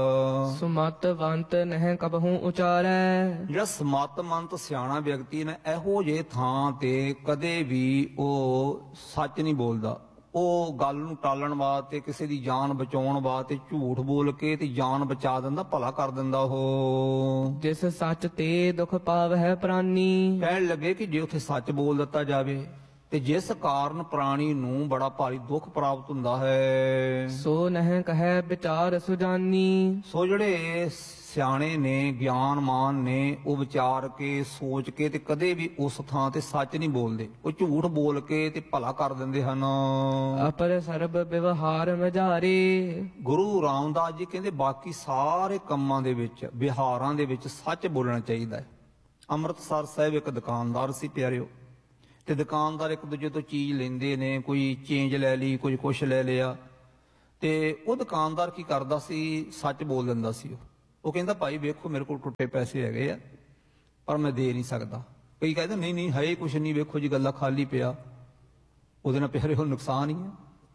ਸੁਮਤਵੰਤ ਨਹਿ ਕਬਹੂ ਉਚਾਰੈ। ਜਿਹੜਾ ਸਮਤਮੰਤ ਸਿਆਣਾ ਵਿਅਕਤੀ ਨੇ ਇਹੋ ਜਿਹੇ ਥਾਂ ਤੇ ਕਦੇ ਵੀ ਉਹ ਸੱਚ ਨਹੀਂ ਬੋਲਦਾ। ਉਹ ਗੱਲ ਨੂੰ ਟਾਲਣ ਵਾਸਤੇ, ਕਿਸੇ ਦੀ ਜਾਨ ਬਚਾਉਣ ਵਾਸਤੇ ਝੂਠ ਬੋਲ ਕੇ ਤੇ ਜਾਨ ਬਚਾ ਦਿੰਦਾ, ਭਲਾ ਕਰ ਦਿੰਦਾ ਉਹ। ਜਿਸ ਸੱਚ ਤੇ ਦੁਖ ਪਾਵਹਿ ਪ੍ਰਾਨੀ। ਕਹਿਣ ਲੱਗੇ ਕਿ ਜੇ ਉੱਥੇ ਸੱਚ ਬੋਲ ਦਿੱਤਾ ਜਾਵੇ ਤੇ ਜਿਸ ਕਾਰਨ ਪ੍ਰਾਣੀ ਨੂੰ ਬੜਾ ਭਾਰੀ ਦੁੱਖ ਪ੍ਰਾਪਤ ਹੁੰਦਾ ਹੈ। ਸੋ ਨਹਿ ਕਹੈ ਵਿਚਾਰ ਸੁਜਾਨੀ। ਸੋ ਜਿਹੜੇ ਸਿਆਣੇ ਨੇ, ਗਿਆਨਮਾਨ ਨੇ, ਉਹ ਵਿਚਾਰ ਕੇ, ਸੋਚ ਕੇ ਤੇ ਕਦੇ ਵੀ ਉਸ ਥਾਂ ਤੇ ਸੱਚ ਨਹੀਂ ਬੋਲਦੇ। ਉਹ ਝੂਠ ਬੋਲ ਕੇ ਤੇ ਭਲਾ ਕਰ ਦਿੰਦੇ ਹਨ। ਅਪਰ ਸਰਬ ਵਿਵਹਾਰ ਮਝਾਰੇ। ਗੁਰੂ ਰਾਮਦਾਸ ਜੀ ਕਹਿੰਦੇ ਬਾਕੀ ਸਾਰੇ ਕੰਮਾਂ ਦੇ ਵਿੱਚ, ਵਿਹਾਰਾਂ ਦੇ ਵਿੱਚ ਸੱਚ ਬੋਲਣਾ ਚਾਹੀਦਾ ਹੈ। ਅੰਮ੍ਰਿਤਸਰ ਸਾਹਿਬ ਇੱਕ ਦੁਕਾਨਦਾਰ ਸੀ ਪਿਆਰਿਓ, ਤੇ ਦੁਕਾਨਦਾਰ ਇੱਕ ਦੂਜੇ ਤੋਂ ਚੀਜ਼ ਲੈਂਦੇ ਨੇ, ਕੋਈ ਚੇਂਜ ਲੈ ਲਈ, ਕੋਈ ਕੁਛ ਲੈ ਲਿਆ, ਤੇ ਉਹ ਦੁਕਾਨਦਾਰ ਕੀ ਕਰਦਾ ਸੀ, ਸੱਚ ਬੋਲ ਦਿੰਦਾ ਸੀ। ਉਹ ਕਹਿੰਦਾ ਭਾਈ ਵੇਖੋ ਮੇਰੇ ਕੋਲ ਟੁੱਟੇ ਪੈਸੇ ਹੈਗੇ ਆ, ਪਰ ਮੈਂ ਦੇ ਨਹੀਂ ਸਕਦਾ। ਕਈ ਕਹਿੰਦੇ ਨਹੀਂ ਨਹੀਂ ਹੈ ਕੁਛ ਨਹੀਂ, ਵੇਖੋ ਜੀ ਗੱਲਾਂ ਖਾਲੀ ਪਿਆ। ਉਹਦੇ ਨਾਲ ਪਿਆਰਿਓ ਨੁਕਸਾਨ ਹੀ ਆ।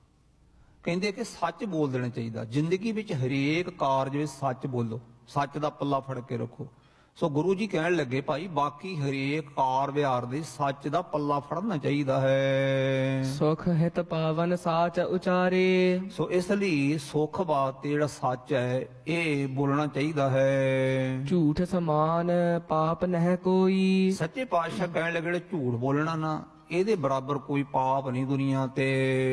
ਕਹਿੰਦੇ ਕਿ ਸੱਚ ਬੋਲ ਦੇਣਾ ਚਾਹੀਦਾ। ਜ਼ਿੰਦਗੀ ਵਿੱਚ ਹਰੇਕ ਕਾਰਜ ਵਿੱਚ ਸੱਚ ਬੋਲੋ, ਸੱਚ ਦਾ ਪੱਲਾ ਫੜ ਕੇ ਰੱਖੋ। ਸੋ ਗੁਰੂ ਜੀ ਕਹਿਣ ਲੱਗੇ ਭਾਈ ਬਾਕੀ ਹਰੇਕ ਕਾਰ ਵਿਹਾਰ ਦੇ ਸੱਚ ਦਾ ਪੱਲਾ ਫੜਨਾ ਚਾਹੀਦਾ ਹੈ। ਸੁਖ ਹਿਤ ਪਾਵਨ ਸਾਚ ਉਚਾਰੇ। ਸੋ ਇਸ ਲਈ ਸੁਖ ਬਾਤ ਤੇ ਜਿਹੜਾ ਸੱਚ ਹੈ ਇਹ ਬੋਲਣਾ ਚਾਹੀਦਾ ਹੈ। ਝੂਠ ਸਮਾਨ ਪਾਪ ਨਹਿ ਕੋਈ। ਸੱਚੇ ਪਾਤਸ਼ਾਹ ਕਹਿਣ ਲੱਗੇ ਜਿਹੜੇ ਝੂਠ ਬੋਲਣਾ ਨਾ, ਇਹਦੇ ਬਰਾਬਰ ਕੋਈ ਪਾਪ ਨਹੀਂ ਦੁਨੀਆ ਤੇ।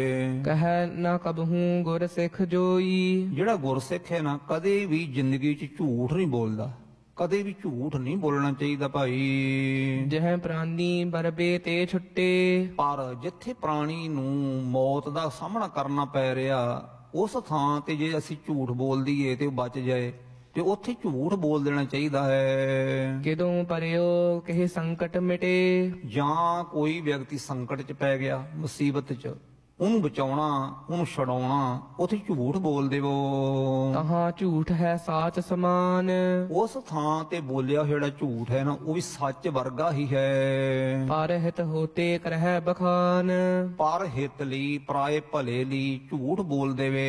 ਕਹਿ ਨਾ ਕਬਹੂ ਗੁਰ ਸਿੱਖ ਜੋਈ। ਜਿਹੜਾ ਗੁਰਸਿੱਖ ਹੈ ਨਾ, ਕਦੇ ਵੀ ਜ਼ਿੰਦਗੀ 'ਚ ਝੂਠ ਨਹੀਂ ਬੋਲਦਾ, ਕਦੇ ਵੀ ਝੂਠ ਨਹੀਂ ਬੋਲਣਾ ਚਾਹੀਦਾ ਭਾਈ। ਜਹ ਪ੍ਰਾਨੀ ਬਰਬੇ ਤੇ ਛੁੱਟੇ। ਪਰ ਜਿੱਥੇ ਪ੍ਰਾਣੀ ਨੂੰ ਮੌਤ ਦਾ ਸਾਹਮਣਾ ਕਰਨਾ ਪੈ ਰਿਹਾ, ਉਸ ਥਾਂ ਤੇ ਜੇ ਅਸੀਂ ਝੂਠ ਬੋਲ ਦਈਏ ਤੇ ਉਹ ਬਚ ਜਾਏ, ਤੇ ਉੱਥੇ ਝੂਠ ਬੋਲ ਦੇਣਾ ਚਾਹੀਦਾ ਹੈ। ਕਿਦੋਂ ਪਰਿਓ ਕਿਹ ਸੰਕਟ ਮਿਟੇ। ਜਾਂ ਕੋਈ ਵਿਅਕਤੀ ਸੰਕਟ 'ਚ ਪੈ ਗਿਆ, ਮੁਸੀਬਤ 'ਚ, ਉਹਨੂੰ ਬਚਾਉਣਾ, ਉਹਨੂੰ ਛਡਾਉਣਾ, ਉੱਥੇ ਝੂਠ ਬੋਲ ਦੇਵੋ। ਤਹਾਂ ਝੂਠ ਹੈ ਸਾਚ ਸਮਾਨ। ਉਸ ਥਾਂ ਤੇ ਬੋਲਿਆ ਜਿਹੜਾ ਝੂਠ ਹੈ ਨਾ, ਉਹ ਵੀ ਸੱਚ ਵਰਗਾ ਹੀ ਹੈ। ਪਰ ਹਿਤ ਹੋਤੇ ਕਰਹਿ ਬਖਾਨ। ਪਰ ਹਿਤ ਲਈ, ਪਰਾਏ ਭਲੇ ਲਈ ਝੂਠ ਬੋਲ ਦੇਵੇ।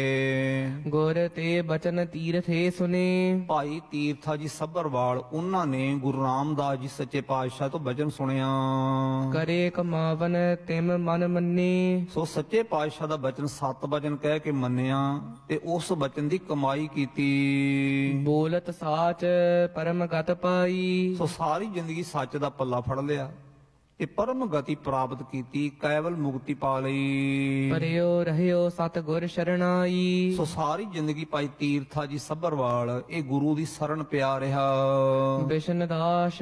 ਗੁਰ ਤੇ ਬਚਨ ਤੀਰਥੇ ਸੁਨੇ। ਭਾਈ ਤੀਰਥਾ ਜੀ ਸੱਭਰਵਾਲ, ਉਹਨਾਂ ਨੇ ਗੁਰੂ ਰਾਮਦਾਸ ਜੀ ਸੱਚੇ ਪਾਤਸ਼ਾਹ ਤੋਂ ਬਚਨ ਸੁਣਿਆ। ਕਰੇ ਕਮਾਵਨ ਤਿਮ ਮਨ ਮੰਨੇ। ਸੋ ਸੱਚੇ ਪਾਤਸ਼ਾਹ ਦਾ ਬਚਨ 7 ਵਚਨ ਕਹਿ ਕੇ ਮੰਨਿਆ ਤੇ ਉਸ ਬਚਨ ਦੀ ਕਮਾਈ ਕੀਤੀ। ਬੋਲਤ ਸਾਚ ਪਰਮ ਗਤ ਪਾਈ। ਸੋ ਸਾਰੀ ਜ਼ਿੰਦਗੀ ਸੱਚ ਦਾ ਪੱਲਾ ਫੜ ਲਿਆ ਤੇ ਪਰਮ ਗਤੀ ਪ੍ਰਾਪਤ ਕੀਤੀ, ਕੇਵਲ ਮੁਕਤੀ ਪਾ ਲਈ। ਪਰਿਓ ਰਹਿਓ ਸਤ ਗੁਰ ਸ਼ਰਣਾਈ। ਸੋ ਸਾਰੀ ਜ਼ਿੰਦਗੀ ਭਾਈ ਤੀਰਥਾ ਜੀ ਸੱਭਰਵਾਲ ਇਹ ਗੁਰੂ ਦੀ ਸ਼ਰਨ ਪਿਆ ਰਿਹਾ। ਬਿਸ਼ਨ ਦਾਸ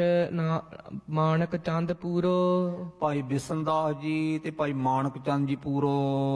ਮਾਨਕ ਚੰਦ ਪੂਰੋ। ਭਾਈ ਬਿਸ਼ਨ ਦਾਸ ਜੀ ਤੇ ਭਾਈ ਮਾਨਕ ਚੰਦ ਜੀ ਪੂਰੋ,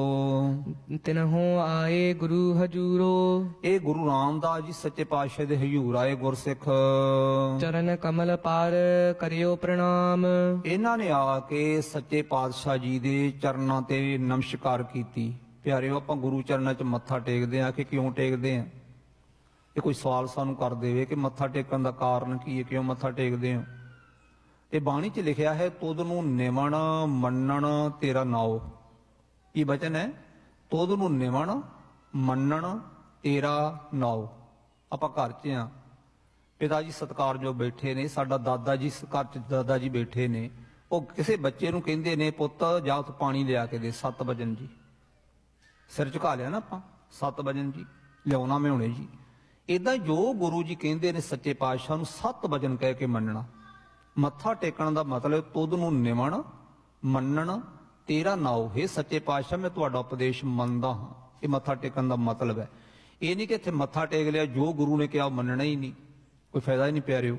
ਤਿਨਹੋਂ ਆਏ ਗੁਰੂ ਹਜੂਰੋ। ਇਹ ਗੁਰੂ ਰਾਮਦਾਸ ਜੀ ਸੱਚੇ ਪਾਤਸ਼ਾਹ ਦੇ ਹਜ਼ੂਰ ਆਏ ਗੁਰਸਿੱਖ। ਚਰਨ ਕਮਲ ਪਾਰ ਕਰਿਓ ਪ੍ਰਣਾਮ। ਇਹਨਾਂ ਨੇ ਆ ਕੇ ਸੱਚੇ ਪਾਤਸ਼ਾਹ ਜੀ ਦੇ ਚਰਨਾਂ ਤੇ ਨਮਸਕਾਰ ਕੀਤੀ। ਪਿਆਰਿਓ, ਆਪਾਂ ਗੁਰੂ ਚਰਨਾਂ 'ਚ ਮੱਥਾ ਟੇਕਦੇ ਆ ਕਿ ਕਿਉਂ ਟੇਕਦੇ ਆ? ਇਹ ਕੋਈ ਸਵਾਲ ਸਾਨੂੰ ਕਰ ਦੇਵੇ ਕਿ ਮੱਥਾ ਟੇਕਣ ਦਾ ਕਾਰਨ ਕੀ ਹੈ, ਕਿਉਂ ਮੱਥਾ ਟੇਕਦੇ ਹੋ? ਤੇ ਬਾਣੀ 'ਚ ਲਿਖਿਆ ਹੈ, ਤੁਧ ਨੂੰ ਨਿਮਣ ਮੰਨਣ ਤੇਰਾ ਨਾਉ। ਕੀ ਬਚਨ ਹੈ? ਤੁਧ ਨੂੰ ਨਿਮਣ ਮੰਨਣ ਤੇਰਾ ਨਾਉ। ਆਪਾਂ ਘਰ 'ਚ ਆ, ਪਿਤਾ ਜੀ ਸਤਿਕਾਰਯੋਗ ਬੈਠੇ ਨੇ, ਸਾਡਾ ਦਾਦਾ ਜੀ ਘਰ 'ਚ ਦਾਦਾ ਜੀ ਬੈਠੇ ਨੇ। ਉਹ ਕਿਸੇ ਬੱਚੇ ਨੂੰ ਕਹਿੰਦੇ ਨੇ, ਪੁੱਤ ਜਾ ਉੱਥੇ ਪਾਣੀ ਲਿਆ ਕੇ ਦੇ, 7 ਵਜਨ ਜੀ। ਸਿਰ ਝੁਕਾ ਲਿਆ ਨਾ ਆਪਾਂ, 7 ਵਜਨ ਜੀ ਲਿਆਉਣਾ ਮੈਂ ਹੁਣੇ ਜੀ। ਏਦਾਂ ਜੋ ਗੁਰੂ ਜੀ ਕਹਿੰਦੇ ਨੇ ਸੱਚੇ ਪਾਤਸ਼ਾਹ ਨੂੰ 7 ਵਜਨ ਕਹਿ ਕੇ ਮੰਨਣਾ। ਮੱਥਾ ਟੇਕਣ ਦਾ ਮਤਲਬ ਤੁਧ ਨੂੰ ਨਿਮਣ ਮੰਨਣ ਤੇਰਾ ਨਾਉ। ਹੈ ਸੱਚੇ ਪਾਤਸ਼ਾਹ ਮੈਂ ਤੁਹਾਡਾ ਉਪਦੇਸ਼ ਮੰਨਦਾ ਹਾਂ, ਇਹ ਮੱਥਾ ਟੇਕਣ ਦਾ ਮਤਲਬ ਹੈ। ਇਹ ਨਹੀਂ ਕਿ ਇੱਥੇ ਮੱਥਾ ਟੇਕ ਲਿਆ, ਜੋ ਗੁਰੂ ਨੇ ਕਿਹਾ ਮੰਨਣਾ ਹੀ ਨਹੀਂ, ਕੋਈ ਫਾਇਦਾ ਹੀ ਨਹੀਂ ਪਿਆਰਿਓ।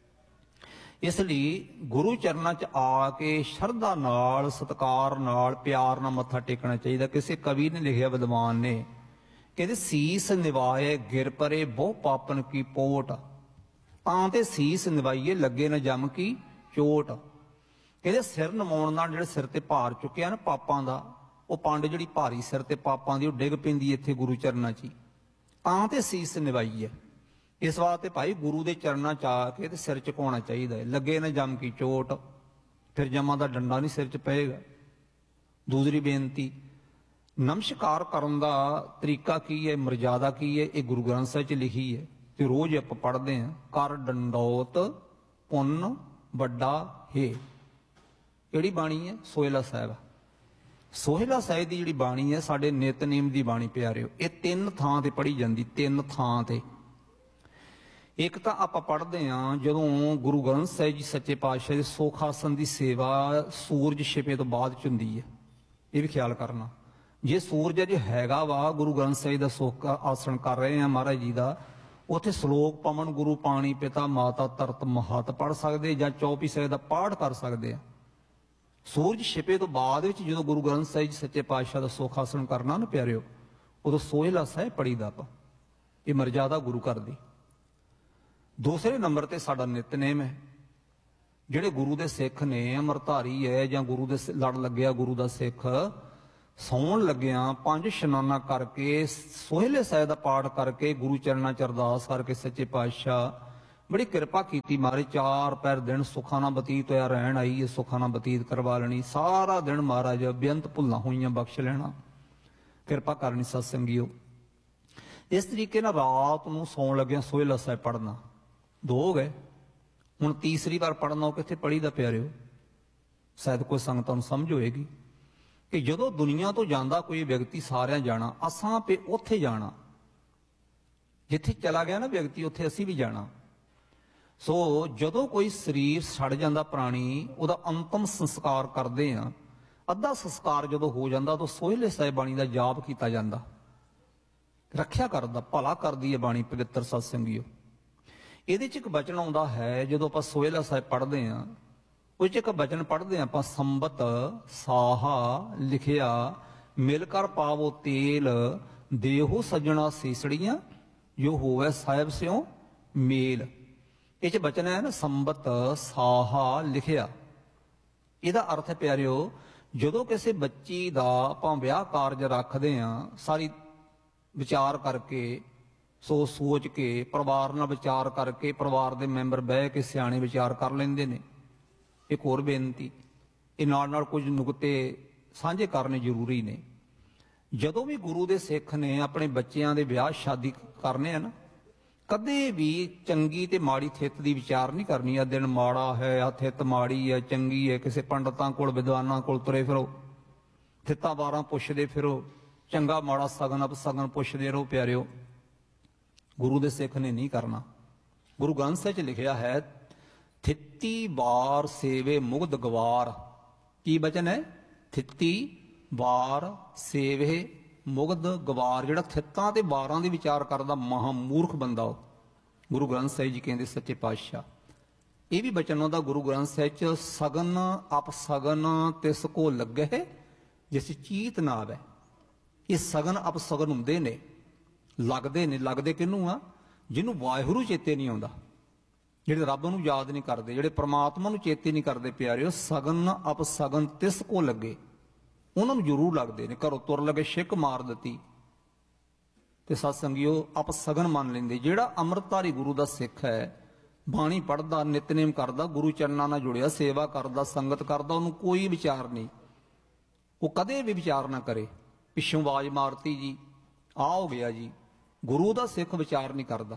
ਇਸ ਲਈ ਗੁਰੂ ਚਰਨਾਂ 'ਚ ਆ ਕੇ ਸ਼ਰਧਾ ਨਾਲ, ਸਤਿਕਾਰ ਨਾਲ, ਪਿਆਰ ਨਾਲ ਮੱਥਾ ਟੇਕਣਾ ਚਾਹੀਦਾ। ਕਿਸੇ ਕਵੀ ਨੇ ਲਿਖਿਆ, ਵਿਦਵਾਨ ਨੇ, ਕਹਿੰਦੇ ਸੀਸ ਨਿਵਾਏ ਗਿਰ ਪਰੇ ਬਹੁ ਪਾਪਨ ਕੀ ਪੋਟ। ਤਾਂ ਤੇ ਸੀਸ ਨਿਵਾਈਏ ਲੱਗੇ ਨਾ ਜਮ ਕੀ ਚੋਟ। ਕਹਿੰਦੇ ਸਿਰ ਨਵਾਉਣ ਨਾਲ ਜਿਹੜੇ ਸਿਰ ਤੇ ਭਾਰ ਚੁੱਕਿਆ ਨਾ ਪਾਪਾਂ ਦਾ, ਉਹ ਪੰਡ ਜਿਹੜੀ ਭਾਰੀ ਸਿਰ ਤੇ ਪਾਪਾਂ ਦੀ ਉਹ ਡਿੱਗ ਪੈਂਦੀ ਇੱਥੇ ਗੁਰੂ ਚਰਨਾਂ 'ਚ ਹੀ। ਤਾਂ ਤੇ ਸੀਸ ਨਿਵਾਈਏ। ਇਸ ਵਾਸਤੇ ਭਾਈ ਗੁਰੂ ਦੇ ਚਰਨਾਂ 'ਚ ਆ ਕੇ ਤੇ ਸਿਰ ਝੁਕਾਉਣਾ ਚਾਹੀਦਾ ਹੈ। ਲੱਗੇ ਨਾ ਜਮ ਕੀ ਚੋਟ, ਫਿਰ ਜਮਾਂ ਦਾ ਡੰਡਾ ਨਹੀਂ ਸਿਰ 'ਚ ਪਏਗਾ। ਦੂਸਰੀ ਬੇਨਤੀ, ਨਮਸਕਾਰ ਕਰਨ ਦਾ ਤਰੀਕਾ ਕੀ ਹੈ, ਮਰਜ਼ਾਦਾ ਕੀ ਹੈ, ਇਹ ਗੁਰੂ ਗ੍ਰੰਥ ਸਾਹਿਬ 'ਚ ਲਿਖੀ ਹੈ ਤੇ ਰੋਜ਼ ਆਪਾਂ ਪੜ੍ਹਦੇ ਹਾਂ। ਕਰ ਡੰਡੋਤ ਪੁੰਨ ਵੱਡਾ ਹੈ। ਕਿਹੜੀ ਬਾਣੀ ਹੈ? ਸੋਹਿਲਾ ਸਾਹਿਬ। ਸੋਹਿਲਾ ਸਾਹਿਬ ਦੀ ਜਿਹੜੀ ਬਾਣੀ ਹੈ ਸਾਡੇ ਨਿਤਨੇਮ ਦੀ ਬਾਣੀ ਪਿਆਰਿਓ, ਇਹ 3 ਥਾਂ ਤੇ ਪੜ੍ਹੀ ਜਾਂਦੀ, 3 ਥਾਂ ਤੇ। ਇੱਕ ਤਾਂ ਆਪਾਂ ਪੜ੍ਹਦੇ ਹਾਂ ਜਦੋਂ ਗੁਰੂ ਗ੍ਰੰਥ ਸਾਹਿਬ ਜੀ ਸੱਚੇ ਪਾਤਸ਼ਾਹ ਦੇ ਸੁਖ ਆਸਣ ਦੀ ਸੇਵਾ ਸੂਰਜ ਛਿਪੇ ਤੋਂ ਬਾਅਦ ਚ ਹੁੰਦੀ ਹੈ। ਇਹ ਵੀ ਖਿਆਲ ਕਰਨਾ, ਜੇ ਸੂਰਜ ਅਜੇ ਹੈਗਾ ਵਾ ਗੁਰੂ ਗ੍ਰੰਥ ਸਾਹਿਬ ਦਾ ਸੁਖ ਆਸਣ ਕਰ ਰਹੇ ਆ ਮਹਾਰਾਜ ਜੀ ਦਾ, ਉੱਥੇ ਸ਼ਲੋਕ ਪਵਨ ਗੁਰੂ ਪਾਣੀ ਪਿਤਾ ਮਾਤਾ ਤਰਤ ਮਹਤ ਪੜ੍ਹ ਸਕਦੇ ਜਾਂ 24 ਸਾਹਿਬ ਦਾ ਪਾਠ ਕਰ ਸਕਦੇ ਆ। ਸੂਰਜ ਛਿਪੇ ਤੋਂ ਬਾਅਦ ਵਿੱਚ ਜਦੋਂ ਗੁਰੂ ਗ੍ਰੰਥ ਸਾਹਿਬ ਜੀ ਸੱਚੇ ਪਾਤਸ਼ਾਹ ਦਾ ਸੁਖ ਆਸਣ ਕਰਨਾ ਨਾ ਪਿਆਰਿਓ, ਉਦੋਂ ਸੋਹਿਲਾ ਸਾਹਿਬ ਪੜੀਦਾ ਆਪਾਂ। ਇਹ ਮਰਜ਼ਾਦਾ ਗੁਰੂ ਘਰ ਦੀ। ਦੂਸਰੇ ਨੰਬਰ ਤੇ ਸਾਡਾ ਨਿਤਨੇਮ ਹੈ। ਜਿਹੜੇ ਗੁਰੂ ਦੇ ਸਿੱਖ ਨੇ, ਅੰਮ੍ਰਿਤਧਾਰੀ ਹੈ ਜਾਂ ਗੁਰੂ ਦੇ ਲੜ ਲੱਗਿਆ ਗੁਰੂ ਦਾ ਸਿੱਖ, ਸੌਣ ਲੱਗਿਆ 5 ਇਸ਼ਨਾਨਾਂ ਕਰਕੇ ਸੋਹਿਲੇ ਸਾਹਿਬ ਦਾ ਪਾਠ ਕਰਕੇ ਗੁਰੂ ਚਰਨਾਂ ਚ ਅਰਦਾਸ ਕਰਕੇ ਸੱਚੇ ਪਾਤਸ਼ਾਹ ਬੜੀ ਕਿਰਪਾ ਕੀਤੀ, ਮਾਰੇ 4 ਪਹਿਰ ਦਿਨ ਸੁੱਖਾਂ ਨਾਲ ਬਤੀਤ ਹੋਇਆ ਰਹਿਣ ਆਈ, ਸੁੱਖਾਂ ਨਾਲ ਬਤੀਤ ਕਰਵਾ ਲੈਣੀ, ਸਾਰਾ ਦਿਨ ਮਹਾਰਾਜ ਬੇਅੰਤ ਭੁੱਲਾਂ ਹੋਈਆਂ ਬਖਸ਼ ਲੈਣਾ, ਕਿਰਪਾ ਕਰਨੀ ਸਤਸੰਗੀਓ। ਇਸ ਤਰੀਕੇ ਨਾਲ ਰਾਤ ਨੂੰ ਸੌਣ ਲੱਗਿਆ ਸੋਹਿਲਾ ਸਾਹਿਬ ਪੜ੍ਹਨਾ। 2 ਹੋ ਗਏ, ਹੁਣ ਤੀਸਰੀ ਵਾਰ ਪੜ੍ਹਨਾ ਉਹ ਕਿੱਥੇ ਪੜ੍ਹੀ ਦਾ ਪਿਆਰਿਓ? ਸ਼ਾਇਦ ਕੋਈ ਸੰਗਤਾਂ ਨੂੰ ਸਮਝ ਹੋਏਗੀ ਕਿ ਜਦੋਂ ਦੁਨੀਆ ਤੋਂ ਜਾਂਦਾ ਕੋਈ ਵਿਅਕਤੀ, ਸਾਰਿਆਂ ਜਾਣਾ, ਅਸਾਂ ਪੇ ਉੱਥੇ ਜਾਣਾ, ਜਿੱਥੇ ਚਲਾ ਗਿਆ ਨਾ ਵਿਅਕਤੀ ਉੱਥੇ ਅਸੀਂ ਵੀ ਜਾਣਾ। ਸੋ ਜਦੋਂ ਕੋਈ ਸਰੀਰ ਛੱਡ ਜਾਂਦਾ ਪ੍ਰਾਣੀ, ਉਹਦਾ ਅੰਤਮ ਸੰਸਕਾਰ ਕਰਦੇ ਆ, ਅੱਧਾ ਸੰਸਕਾਰ ਜਦੋਂ ਹੋ ਜਾਂਦਾ ਤਾਂ ਸੋਹਿਲੇ ਸਾਹਿਬ ਬਾਣੀ ਦਾ ਜਾਪ ਕੀਤਾ ਜਾਂਦਾ। ਰੱਖਿਆ ਕਰਦਾ, ਭਲਾ ਕਰਦੀ ਹੈ ਬਾਣੀ ਪਵਿੱਤਰ ਸਤਸੰਗੀਓ। ਇਹਦੇ ਚ ਇੱਕ ਬਚਨ ਆਉਂਦਾ ਹੈ ਜਦੋਂ ਆਪਾਂ ਸੋਹਿਲਾ ਸਾਹਿਬ ਪੜ੍ਹਦੇ ਆ, ਉਹ ਚ ਇੱਕ ਬਚਨ ਪੜ੍ਹਦੇ ਆ ਆਪਾਂ, ਸੰਬਤ ਸਾਹਾ ਲਿਖਿਆ ਮਿਲ ਕਰ ਪਾਵੋ ਤੇਲ, ਦੇਹੋ ਸੱਜਣਾ ਸੀਸੜੀਆਂ ਜੋ ਹੋਵੇ ਸਾਹਿਬ ਸਿਓ ਮੇਲ। ਇਹ ਚ ਬਚਨ ਹੈ ਨਾ, ਸੰਬਤ ਸਾਹਾ ਲਿਖਿਆ। ਇਹਦਾ ਅਰਥ ਹੈ ਪਿਆਰਿਓ, ਜਦੋਂ ਕਿਸੇ ਬੱਚੀ ਦਾ ਆਪਾਂ ਵਿਆਹ ਕਾਰਜ ਰੱਖਦੇ ਆ, ਸਾਰੀ ਵਿਚਾਰ ਕਰਕੇ, ਸੋਚ ਕੇ, ਪਰਿਵਾਰ ਨਾਲ ਵਿਚਾਰ ਕਰਕੇ, ਪਰਿਵਾਰ ਦੇ ਮੈਂਬਰ ਬਹਿ ਕੇ ਸਿਆਣੇ ਵਿਚਾਰ ਕਰ ਲੈਂਦੇ ਨੇ। ਇੱਕ ਹੋਰ ਬੇਨਤੀ, ਇਹ ਨਾਲ ਕੁਝ ਨੁਕਤੇ ਸਾਂਝੇ ਕਰਨੇ ਜ਼ਰੂਰੀ ਨੇ। ਜਦੋਂ ਵੀ ਗੁਰੂ ਦੇ ਸਿੱਖ ਨੇ ਆਪਣੇ ਬੱਚਿਆਂ ਦੇ ਵਿਆਹ ਸ਼ਾਦੀ ਕਰਨੇ ਆ ਨਾ, ਕਦੇ ਵੀ ਚੰਗੀ ਤੇ ਮਾੜੀ ਥਿੱਤ ਦੀ ਵਿਚਾਰ ਨਹੀਂ ਕਰਨੀ। ਆ ਦਿਨ ਮਾੜਾ ਹੈ, ਆ ਥਿੱਤ ਮਾੜੀ ਹੈ, ਚੰਗੀ ਹੈ, ਕਿਸੇ ਪੰਡਤਾਂ ਕੋਲ ਵਿਦਵਾਨਾਂ ਕੋਲ ਤੁਰੇ ਫਿਰੋ, ਥਿੱਤਾਂ ਵਾਰਾਂ ਪੁੱਛਦੇ ਫਿਰੋ, ਚੰਗਾ ਮਾੜਾ ਸਗਨ ਅਪਸਗਨ ਪੁੱਛਦੇ ਰਹੋ ਪਿਆਰਿਓ। ਗੁਰੂ ਦੇ ਸਿੱਖ ਨੇ ਨਹੀਂ ਕਰਨਾ। ਗੁਰੂ ਗ੍ਰੰਥ ਸਾਹਿਬ 'ਚ ਲਿਖਿਆ ਹੈ, ਥਿੱਤੀ ਵਾਰ ਸੇਵੇ ਮੁਗਧ ਗਵਾਰ। ਕੀ ਬਚਨ ਹੈ? ਥਿੱਤੀ ਵਾਰ ਸੇਵੇ ਮੁਗਧ ਗਵਾਰ। ਜਿਹੜਾ ਥਿੱਤਾਂ ਤੇ ਵਾਰਾਂ ਦੇ ਵਿਚਾਰ ਕਰਦਾ ਮਹਾ ਮੂਰਖ ਬੰਦਾ ਉਹ। ਗੁਰੂ ਗ੍ਰੰਥ ਸਾਹਿਬ ਜੀ ਕਹਿੰਦੇ ਸੱਚੇ ਪਾਤਸ਼ਾਹ। ਇਹ ਵੀ ਬਚਨ ਆਉਂਦਾ ਗੁਰੂ ਗ੍ਰੰਥ ਸਾਹਿਬ 'ਚ, ਸਗਨ ਅਪਸਗਨ ਤਿਸ ਕੋ ਲੱਗੇ ਜਿਸ ਚੀਤ ਨਾ ਆਵੇ। ਇਹ ਸਗਨ ਅਪਸਗਨ ਹੁੰਦੇ ਨੇ, ਲੱਗਦੇ ਨੇ। ਲੱਗਦੇ ਕਿਹਨੂੰ ਆ? ਜਿਹਨੂੰ ਵਾਹਿਗੁਰੂ ਚੇਤੇ ਨਹੀਂ ਆਉਂਦਾ, ਜਿਹੜੇ ਰੱਬ ਨੂੰ ਯਾਦ ਨਹੀਂ ਕਰਦੇ, ਜਿਹੜੇ ਪ੍ਰਮਾਤਮਾ ਨੂੰ ਚੇਤੇ ਨਹੀਂ ਕਰਦੇ ਪਿਆਰਿਓ। ਸਗਨ ਅਪਸਗਨ ਤਿਸ ਕੋ ਲੱਗੇ, ਉਹਨਾਂ ਨੂੰ ਜ਼ਰੂਰ ਲੱਗਦੇ ਨੇ। ਘਰੋਂ ਤੁਰ ਲਗੇ ਛਿੱਕ ਮਾਰ ਦਿੱਤੀ ਤੇ ਸਤਸੰਗੀਓ ਅਪਸਗਨ ਮੰਨ ਲੈਂਦੇ। ਜਿਹੜਾ ਅੰਮ੍ਰਿਤਧਾਰੀ ਗੁਰੂ ਦਾ ਸਿੱਖ ਹੈ, ਬਾਣੀ ਪੜ੍ਹਦਾ, ਨਿਤਨੇਮ ਕਰਦਾ, ਗੁਰੂ ਚਰਨਾਂ ਨਾਲ ਜੁੜਿਆ, ਸੇਵਾ ਕਰਦਾ, ਸੰਗਤ ਕਰਦਾ, ਉਹਨੂੰ ਕੋਈ ਵਿਚਾਰ ਨਹੀਂ। ਉਹ ਕਦੇ ਵੀ ਵਿਚਾਰ ਨਾ ਕਰੇ ਪਿੱਛੋਂ ਆਵਾਜ਼ ਮਾਰਤੀ ਜੀ, ਆ ਹੋ ਗਿਆ ਜੀ। ਗੁਰੂ ਦਾ ਸਿੱਖ ਵਿਚਾਰ ਨਹੀਂ ਕਰਦਾ।